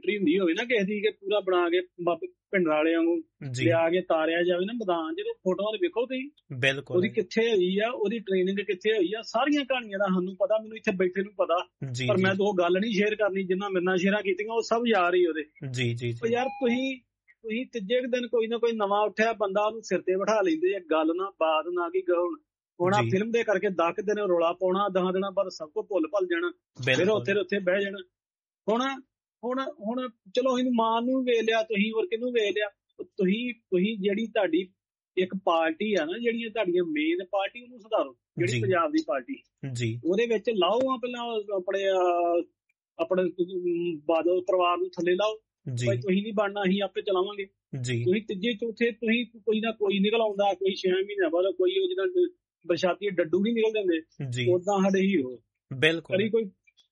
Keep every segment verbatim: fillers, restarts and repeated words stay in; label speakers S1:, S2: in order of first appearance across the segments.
S1: ਕੋਠੜੀ ਹੁੰਦੀ ਹੋਵੇ ਨਾ ਕਿਸੇ ਦੀ, ਕਿ ਪੂਰਾ ਬਣਾ ਕੇ ਪਿੰਡ ਵਾਲਿਆਂ ਵਾਂਗੂ ਲਿਆ ਕੇ ਤਾਰਿਆ ਜਾਵੇ ਨਾ ਮੈਦਾਨ, ਜਦੋਂ ਫੋਟੋਆਂ ਤੇ ਵੇਖੋ ਤੁਸੀਂ
S2: ਬਿਲਕੁਲ
S1: ਉਹਦੀ ਕਿੱਥੇ ਹੋਈ ਆ, ਉਹਦੀ ਟ੍ਰੇਨਿੰਗ ਕਿੱਥੇ ਹੋਈ ਆ, ਸਾਰੀਆਂ ਕਹਾਣੀਆਂ ਦਾ ਸਾਨੂੰ ਪਤਾ, ਮੈਨੂੰ ਇੱਥੇ ਬੈਠੇ ਨੂੰ ਪਤਾ, ਪਰ ਮੈਂ ਤਾਂ ਉਹ ਗੱਲ ਨਹੀਂ ਸ਼ੇਅਰ ਕਰਨੀ ਜਿੰਨਾ ਮੇਰੇ ਨਾਲ ਸ਼ੇਅਰਾਂ ਕੀਤੀਆਂ, ਉਹ ਸਭ ਯਾਰ ਹੀ ਉਹਦੇ।
S2: ਜੀ ਜੀ
S1: ਯਾਰ ਤੁਸੀਂ ਤੁਸੀਂ ਤੀਜੇ ਦਿਨ ਕੋਈ ਨਾ ਕੋਈ ਨਵਾਂ ਉੱਠਿਆ ਬੰਦਾ ਉਹਨੂੰ ਸਿਰ ਤੇ ਬਿਠਾ ਲੈਂਦੇ ਆ, ਗੱਲ ਨਾ ਬਾਤ ਨਾ ਕੀ ਗਾਉਣ ਹੁਣ ਆ ਫਿਲਮ ਦੇ ਕਰਕੇ ਦਸ ਦਿਨ ਰੌਲਾ ਪਾਉਣਾ, ਦਸ ਦਿਨਾਂ ਬਾਅਦ ਸਭ ਕੁਝ ਭੁੱਲ ਭੱਲ ਜਾਣਾ, ਫਿਰ ਉੱਥੇ ਉੱਥੇ ਬਹਿ ਜਾਣਾ। ਹੁਣ ਹੁਣ ਹੁਣ ਚਲੋ ਇਹਨੂੰ ਮਾਂ ਨੂੰ ਵੇਖ ਲਿਆ ਤੁਸੀਂ, ਹੋਰ ਕਿਹਨੂੰ ਵੇਖ ਲਿਆ ਤੁਸੀਂ, ਤੁਸੀਂ ਜਿਹੜੀ ਤੁਹਾਡੀ ਇੱਕ ਪਾਰਟੀ ਆ ਨਾ, ਜਿਹੜੀਆਂ ਤੁਹਾਡੀਆਂ ਮੇਨ ਪਾਰਟੀ, ਉਹਨੂੰ ਸੁਧਾਰੋ, ਜਿਹੜੀ ਪੰਜਾਬ ਦੀ ਪਾਰਟੀ
S2: ਜੀ, ਉਹਦੇ
S1: ਵਿੱਚ ਲਾਓ ਆ ਪਹਿਲਾਂ ਆਪਣੇ ਆਪਣੇ ਬਾਦਲ ਪਰਿਵਾਰ ਨੂੰ ਥੱਲੇ ਲਾਓ, ਭਾਈ ਤੁਸੀਂ ਨਹੀਂ ਬਣਨਾ, ਅਸੀਂ ਆਪੇ ਚਲਾਵਾਂਗੇ। ਤੁਸੀਂ ਤੀਜੇ ਚੌਥੇ ਤੁਸੀਂ ਕੋਈ ਨਾ ਕੋਈ ਨਿਕਲ ਆਉਂਦਾ, ਕੋਈ ਛੇ ਮਹੀਨਿਆਂ ਬਾਅਦ ਕੋਈ ਉਹ ਜਿਹੜਾ ਬਰਸਾਤੀ ਡੱਡੂ ਨਹੀਂ ਨਿਕਲ ਦਿੰਦੇ, ਓਦਾਂ ਸਾਡੇ ਹੀਰੋ ਬਿਲਕੁਲ ਕੋਈ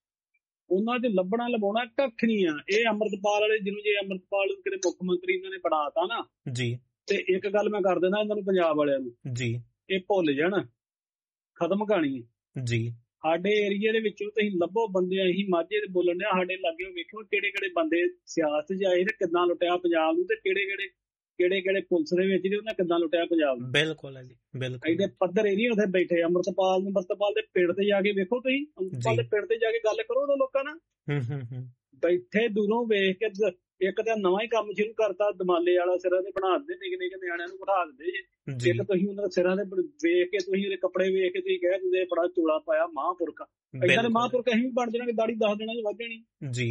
S1: ਉਹਨਾਂ ਦੇ ਲੱਭਣਾ ਲਵਾਉਣਾ ਕੱਖ ਨਹੀਂ ਆ। ਇਹ ਅੰਮ੍ਰਿਤਪਾਲ ਵਾਲੇ ਜਿਹਨੂੰ ਜੇ ਅੰਮ੍ਰਿਤਪਾਲ ਕਿਤੇ ਮੁੱਖ ਮੰਤਰੀ ਇਹਨਾਂ ਨੇ ਬਣਾਤਾ ਨਾ ਜੀ, ਤੇ ਇੱਕ ਗੱਲ ਮੈਂ ਕਰ ਦੇਣਾ ਇਹਨਾਂ ਨੂੰ, ਪੰਜਾਬ ਵਾਲਿਆਂ ਨੂੰ ਜੀ, ਇਹ ਭੁੱਲ ਜਾਣ, ਖਤਮ ਕਹਾਣੀ ਜੀ। ਸਾਡੇ ਏਰੀਏ ਦੇ ਵਿੱਚੋਂ ਤੁਸੀਂ ਲੱਭੋ ਬੰਦੇ, ਅਸੀਂ ਮਾਝੇ ਦੇ ਬੋਲਣ ਡਿਆ, ਸਾਡੇ ਲਾਗੇ ਵੇਖੋ ਕਿਹੜੇ ਕਿਹੜੇ ਬੰਦੇ ਸਿਆਸਤ 'ਚ ਆਏ ਤੇ ਕਿੱਦਾਂ ਲੁੱਟਿਆ ਪੰਜਾਬ ਨੂੰ, ਤੇ ਕਿਹੜੇ ਕਿਹੜੇ ਕਿਹੜੇ ਕਿਹੜੇ ਪੁਲਿਸ ਦੇ ਵਿੱਚ ਉਹਨਾਂ ਕਿੱਦਾਂ ਲੁੱਟਿਆ ਪੰਜਾਬ ਨੂੰ। ਬਿਲਕੁਲ ਹੈ ਜੀ, ਬਿਲਕੁਲ। ਇਹਦੇ ਪੱਧਰ ਇਹ ਨਹੀਂ ਉੱਥੇ ਬੈਠੇ ਅੰਮ੍ਰਿਤਪਾਲ ਨੂੰ, ਅੰਮ੍ਰਿਤਪਾਲ ਦੇ ਪਿੰਡ ਤੇ ਜਾ ਕੇ ਵੇਖੋ ਤੁਸੀਂ, ਅੰਮ੍ਰਿਤਪਾਲ ਦੇ ਪਿੰਡ ਤੇ ਜਾ ਕੇ ਗੱਲ ਕਰੋ ਉਹਨਾਂ ਲੋਕਾਂ ਨਾਲ, ਬੈਠੇ ਦੂਰੋਂ ਵੇਖ ਕੇ। ਇੱਕ ਤਾਂ ਨਵਾਂ ਹੀ ਕੰਮ ਸ਼ੁਰੂ ਕਰਤਾ, ਦਮਾਲੇ ਵਾਲਾ, ਸਿਰਾਂ ਦੇ ਬਣਾ ਦਿੰਦੇ, ਨਿੱਕੇ ਨਿੱਕੇ ਨਿਆਣਿਆਂ ਨੂੰ ਬਿਠਾ ਦਿੰਦੇ ਜੇ। ਇੱਕ ਤੁਸੀਂ ਉਹਨਾਂ ਦੇ ਸਿਰਾਂ ਦੇ ਵੇਖ ਕੇ, ਤੁਸੀਂ ਉਹਦੇ ਕੱਪੜੇ ਵੇਖ ਕੇ ਤੁਸੀਂ ਕਹਿ ਦਿੰਦੇ ਬੜਾ ਚੋਲਾ ਪਾਇਆ ਮਹਾਂਪੁਰਖ, ਏਦਾਂ ਦੇ ਮਹਾਂਪੁਰਖ ਅਸੀਂ ਵੀ ਬਣ ਜਾਣਗੇ, ਦਾੜੀ ਦਸ ਦਿਨਾਂ ਚ ਵੱਧ ਜਾਣੀ ਜੀ।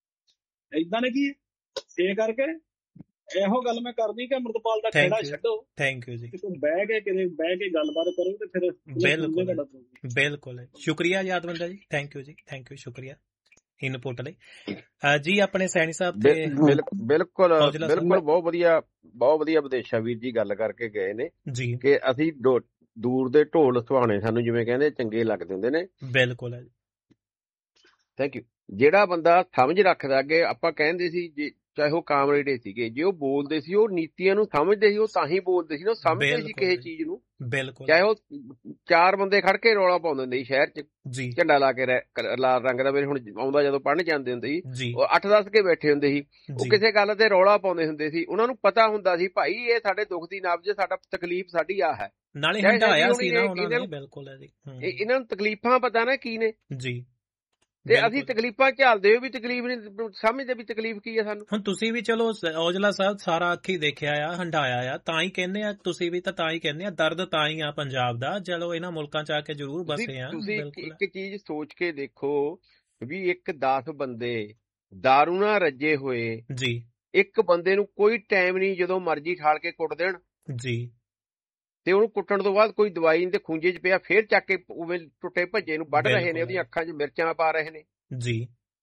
S1: ਏਦਾਂ ਨੇ ਕੀ ਇਹ ਕਰਕੇ ਇਹੋ ਗੱਲ ਮੈਂ ਕਰਨੀ ਕਿ ਅੰਮ੍ਰਿਤਪਾਲ ਦਾ ਖੇੜਾ ਛੱਡੋ, ਥੈਂਕ ਯੂ ਜੀ, ਬਹਿ ਕੇ ਕਿਤੇ ਬਹਿ ਕੇ ਗੱਲਬਾਤ ਕਰੋ ਤੇ ਫਿਰ ਬਿਲਕੁਲ ਬਿਲਕੁਲ। ਸ਼ੁਕਰੀਆ ਯਾਦਵੰਦਰ ਜੀ, ਥੈਂਕ ਯੂ ਜੀ, ਥੈਂਕ ਯੂ, ਸ਼ੁਕਰੀਆ ਇਨਪੁੱਟ ਲਈ ਜੀ। ਆਪਣੇ ਸੈਣੀ ਸਾਹਿਬ
S3: ਬਿਲਕੁਲ ਬਿਲਕੁਲ ਬਹੁਤ ਵਧੀਆ, ਬਹੁਤ ਵਧੀਆ ਵਿਦੇਸ਼ਾ ਵੀਰ ਜੀ ਗੱਲ ਕਰਕੇ ਗਏ ਨੇ ਜੀ, ਕਿ ਅਸੀਂ ਦੂਰ ਦੇ ਢੋਲ ਸੁਹਾਣੇ ਸਾਨੂੰ ਜਿਵੇਂ ਕਹਿੰਦੇ ਚੰਗੇ ਲੱਗਦੇ ਹੁੰਦੇ ਨੇ।
S2: ਬਿਲਕੁਲ ਹੈ ਜੀ,
S3: ਥੈਂਕ ਯੂ। ਜਿਹੜਾ ਬੰਦਾ ਸਮਝ ਰੱਖਦਾ, ਅੱਗੇ ਆਪਾਂ ਕਹਿੰਦੇ ਸੀ ਜੇ ਚਾਹੇ ਉਹ ਕਾਮਰੇਡੇ ਸੀਗੇ, ਜੇ ਉਹ ਬੋਲਦੇ ਸੀ ਉਹ ਨੀਤੀਆਂ ਨੂੰ ਸਮਝਦੇ ਸੀ, ਉਹ ਤਾਂ ਹੀ ਬੋਲਦੇ ਸੀ ਨਾ, ਸਮਝਦੇ ਸੀ ਕਿਸੇ ਚੀਜ਼ ਨੂੰ। ਬਿਲਕੁਲ। ਚਾਹੇ ਉਹ ਚਾਰ ਬੰਦੇ ਖੜ ਕੇ ਰੌਲਾ ਪਾਉਂਦੇ ਹੁੰਦੇ ਸੀ ਸ਼ਹਿਰ ਚ, ਝੰਡਾ ਲਾ ਕੇ ਲਾਲ ਰੰਗ ਦਾ, ਮੇਰੇ ਹੁਣ ਆਉਂਦਾ ਜਦੋਂ ਪੜ੍ਹਨ ਜਾਂਦੇ ਹੁੰਦੇ ਸੀ, ਉਹ ਅੱਠ ਦਸ ਕੇ ਬੈਠੇ ਹੁੰਦੇ ਸੀ, ਉਹ ਕਿਸੇ ਗੱਲ ਤੇ ਰੌਲਾ ਪਾਉਂਦੇ ਹੁੰਦੇ ਸੀ, ਉਹਨਾਂ ਨੂੰ ਪਤਾ ਹੁੰਦਾ ਸੀ ਭਾਈ ਇਹ ਸਾਡੇ ਦੁੱਖ ਦੀ ਨਬਜ਼, ਸਾਡਾ ਤਕਲੀਫ ਸਾਡੀ ਆ ਹੈ,
S2: ਨਾਲੇ ਹਟਾਇਆ ਸੀ ਨਾ ਉਹਨਾਂ ਨੇ। ਬਿਲਕੁਲ ਹੈ ਜੀ,
S3: ਇਹਨਾਂ ਨੂੰ ਤਕਲੀਫਾਂ ਪਤਾ ਨਾ ਕੀ ਨੇ ਜੀ, ਤੇ ਅਸੀਂ ਤਕਲੀਫਾਂ ਝੱਲਦੇ ਹੋ ਵੀ ਤਕਲੀਫ ਨਹੀਂ ਸਮਝਦੇ ਵੀ ਤਕਲੀਫ ਕੀ ਆ ਸਾਨੂੰ।
S2: ਹੁਣ ਤੁਸੀਂ ਵੀ ਚਲੋ ਔਜਲਾ ਸਾਹਿਬ ਸਾਰਾ ਅੱਖੀ ਦੇਖਿਆ ਆ, ਹੰਡਾਇਆ ਆ, ਤਾਂ ਹੀ ਕਹਿੰਦੇ ਆ ਤੁਸੀਂ ਵੀ, ਤਾਂ ਤਾਂ ਹੀ ਕਹਿੰਦੇ ਆ ਦਰਦ ਤਾਂ ਹੀ ਆ ਪੰਜਾਬ ਦਾ। ਚਲੋ ਇਹਨਾਂ ਮੁਲਕਾਂ ਚ ਆ ਕੇ ਜ਼ਰੂਰ ਬਸੇ ਆ।
S3: ਤੁਸੀਂ ਇੱਕ ਚੀਜ਼ ਸੋਚ ਕੇ ਦੇਖੋ ਵੀ ਇੱਕ ਦਸ ਬੰਦੇ ਦਾਰੂ ਨਾਲ ਰੱਜੇ ਹੋਏ ਜੀ, ਇੱਕ ਬੰਦੇ ਨੂੰ ਕੋਈ ਟਾਈਮ ਨਹੀਂ, ਜਦੋਂ ਮਰਜ਼ੀ ਠਾਲ ਕੇ ਕੁੱਟ ਦੇਣ ਜੀ, ਤੇ ਉਹਨੂੰ ਕੁੱਟਣ ਤੋਂ ਬਾਅਦ ਕੋਈ ਦਵਾਈ ਦੇ ਖੂੰਜੇ ਚ ਪਿਆ, ਫੇਰ ਚੱਕ ਕੇ ਉਵੇਂ ਟੁੱਟੇ ਭੱਜੇ ਨੂੰ ਵੱਢ ਰਹੇ ਨੇ, ਉਹਦੀਆਂ ਅੱਖਾਂ ਚ ਮਿਰਚਾਂ ਪਾ ਰਹੇ ਨੇ ਜੀ।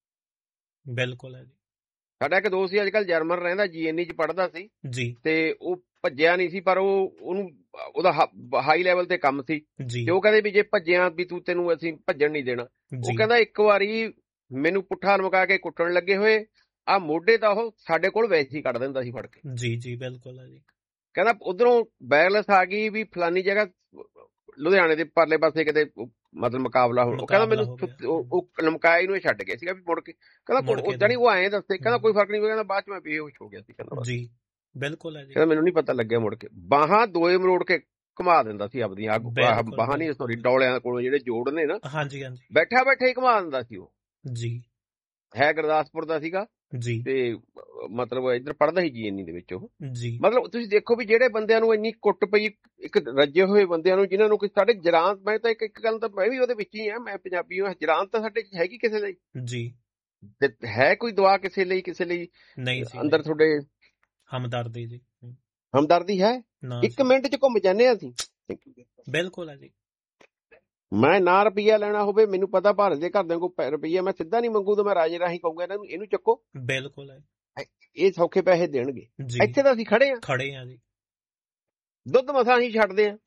S2: ਬਿਲਕੁਲ ਹੈ ਜੀ।
S3: ਸਾਡਾ ਇੱਕ ਦੋਸਤ ਸੀ ਅੱਜ ਕੱਲ੍ਹ ਜਰਮਨ ਰਹਿੰਦਾ, ਜੀ ਐਨ ਈ ਚ ਪੜ੍ਹਦਾ ਸੀ ਜੀ, ਤੇ ਉਹ ਭੱਜਿਆ ਨਹੀਂ ਸੀ, ਪਰ ਉਹ ਉਹਨੂੰ ਉਹਦਾ ਹਾਈ ਲੈਵਲ ਤੇ ਕੰਮ ਸੀ, ਤੇ ਉਹ ਕਹਿੰਦੇ ਵੀ ਜੇ ਭੱਜਿਆ ਵੀ ਤੂੰ, ਤੈਨੂੰ ਅਸੀਂ ਭੱਜਣ ਨਹੀਂ ਦੇਣਾ। ਉਹ ਕਹਿੰਦਾ ਇੱਕ ਵਾਰੀ ਮੈਨੂੰ ਪੁੱਠਾ ਲਮਕਾ ਕੇ ਕੁੱਟਣ ਲੱਗੇ ਹੋਏ, ਆਹ ਮੋਢੇ ਤਾਂ ਉਹ ਸਾਡੇ ਕੋਲ ਵੈਸੇ ਹੀ ਕੱਢ ਦਿੰਦਾ ਸੀ ਫੜ ਕੇ
S2: ਜੀ ਜੀ। ਬਿਲਕੁਲ ਹੈ ਜੀ।
S3: ਕਹਿੰਦਾ ਉਧਰੋਂ ਵਾਇਰਲੈਸ ਆ ਗਈ ਵੀ ਫਲਾਨੀ ਜਗ੍ਹਾ ਲੁਧਿਆਣੇ ਦੇ ਪਰਲੇ ਪਾਸੇ ਕਿਤੇ ਮਤਲਬ ਮੁਕਾਬਲਾ ਹੋ, ਕਹਿੰਦਾ ਮੈਨੂੰ ਉਹ ਲਮਕਾਇਆ ਨੂੰ ਛੱਡ ਗਿਆ ਸੀਗਾ ਵੀ ਮੁੜ ਕੇ, ਕਹਿੰਦਾ ਜਾਨੀ ਉਹ ਐਂ ਦੱਸੇ, ਕਹਿੰਦਾ ਕੋਈ ਫਰਕ ਨਹੀਂ, ਕਹਿੰਦਾ ਬਾਅਦ ਚ ਮੈਂ ਬੇਹੋਸ਼ ਹੋ ਗਿਆ ਸੀ, ਕਹਿੰਦਾ
S2: ਜੀ। ਬਿਲਕੁਲ ਹੈ ਜੀ।
S3: ਕਹਿੰਦਾ ਮੈਨੂੰ ਨਹੀਂ ਪਤਾ ਲੱਗਿਆ, ਮੁੜ ਕੇ ਬਾਹਾਂ ਦੋਏ ਮਰੋੜ ਕੇ ਘੁਮਾ ਦਿੰਦਾ ਸੀ ਆਪਦੀਆਂ, ਬਾਹਾਂ ਨਹੀਂ ਸੋਰੀ ਡੌਲਿਆਂ ਕੋਲੋਂ ਜਿਹੜੇ ਜੋੜ ਨੇ ਨਾ, ਹਾਂਜੀ ਹਾਂਜੀ, ਬੈਠਾ ਬੈਠਾ ਹੀ ਘੁਮਾ ਦਿੰਦਾ ਸੀ ਉਹ ਜੀ। ਹੈ ਗੁਰਦਾਸਪੁਰ ਦਾ ਸੀਗਾ ਜੀ, ਤੇ ਮਤਲਬ ਇੱਧਰ ਪੜ੍ਹਦਾ ਸੀ ਜੀ ਐਨ ਈ ਦੇ ਵਿੱਚ ਉਹ ਜੀ। ਮਤਲਬ ਤੁਸੀਂ ਦੇਖੋ ਵੀ ਜਿਹੜੇ ਬੰਦਿਆਂ ਨੂੰ ਇੰਨੀ ਕੁੱਟ ਪਈ, ਇੱਕ ਰੱਜੇ ਹੋਏ ਬੰਦਿਆਂ ਨੂੰ, ਜਿਨ੍ਹਾਂ ਨੂੰ ਸਾਡੇ ਜਰਾਂਤ, ਮੈਂ ਤਾਂ ਇੱਕ ਇੱਕ ਗੱਲ ਤਾਂ ਮੈਂ ਵੀ ਉਹਦੇ ਵਿੱਚ ਹੀ ਆ, ਮੈਂ ਪੰਜਾਬੀ ਹਾਂ, ਜਰਾਂਤ ਤਾਂ ਸਾਡੇ ਹੈਗੀ ਕਿਸੇ ਲਈ ਜੀ, ਹੈ ਕੋਈ ਦੁਆ ਕਿਸੇ ਲਈ, ਕਿਸੇ ਲਈ ਨਹੀਂ ਅੰਦਰ ਤੁਹਾਡੇ
S2: ਹਮਦਰਦੀ ਜੀ,
S3: ਹਮਦਰਦੀ ਹੈ, ਇੱਕ ਮਿੰਟ ਚ ਘੁੰਮ ਜਾਂਦੇ ਹਾਂ ਅਸੀਂ।
S2: ਬਿਲਕੁਲ ਹੈ ਜੀ।
S3: ਮੈਂ ਨਾ ਰੁਪਈਆ ਲੈਣਾ ਹੋਵੇ, ਮੈਨੂੰ ਪਤਾ ਭਾਰਤ ਦੇ ਘਰਦਿਆਂ ਕੋਲ ਰੁਪਈਆ ਮੈਂ ਸਿੱਧਾ ਨਹੀਂ ਮੰਗੂ, ਤਾਂ ਮੈਂ ਰਾਜੇ ਰਾਹੀਂ ਕਹੂੰਗਾ ਇਹਨਾਂ ਨੂੰ ਇਹਨੂੰ ਚੱਕੋ।
S2: ਬਿਲਕੁਲ ਹੈ,
S3: ਇਹ ਸੌਖੇ ਪੈਸੇ ਦੇਣਗੇ। ਇੱਥੇ ਤਾਂ ਅਸੀਂ ਖੜੇ ਆ
S2: ਖੜੇ ਆ ਜੀ,
S3: ਦੁੱਧ ਮਸਾਂ ਅਸੀਂ ਛੱਡਦੇ ਆ,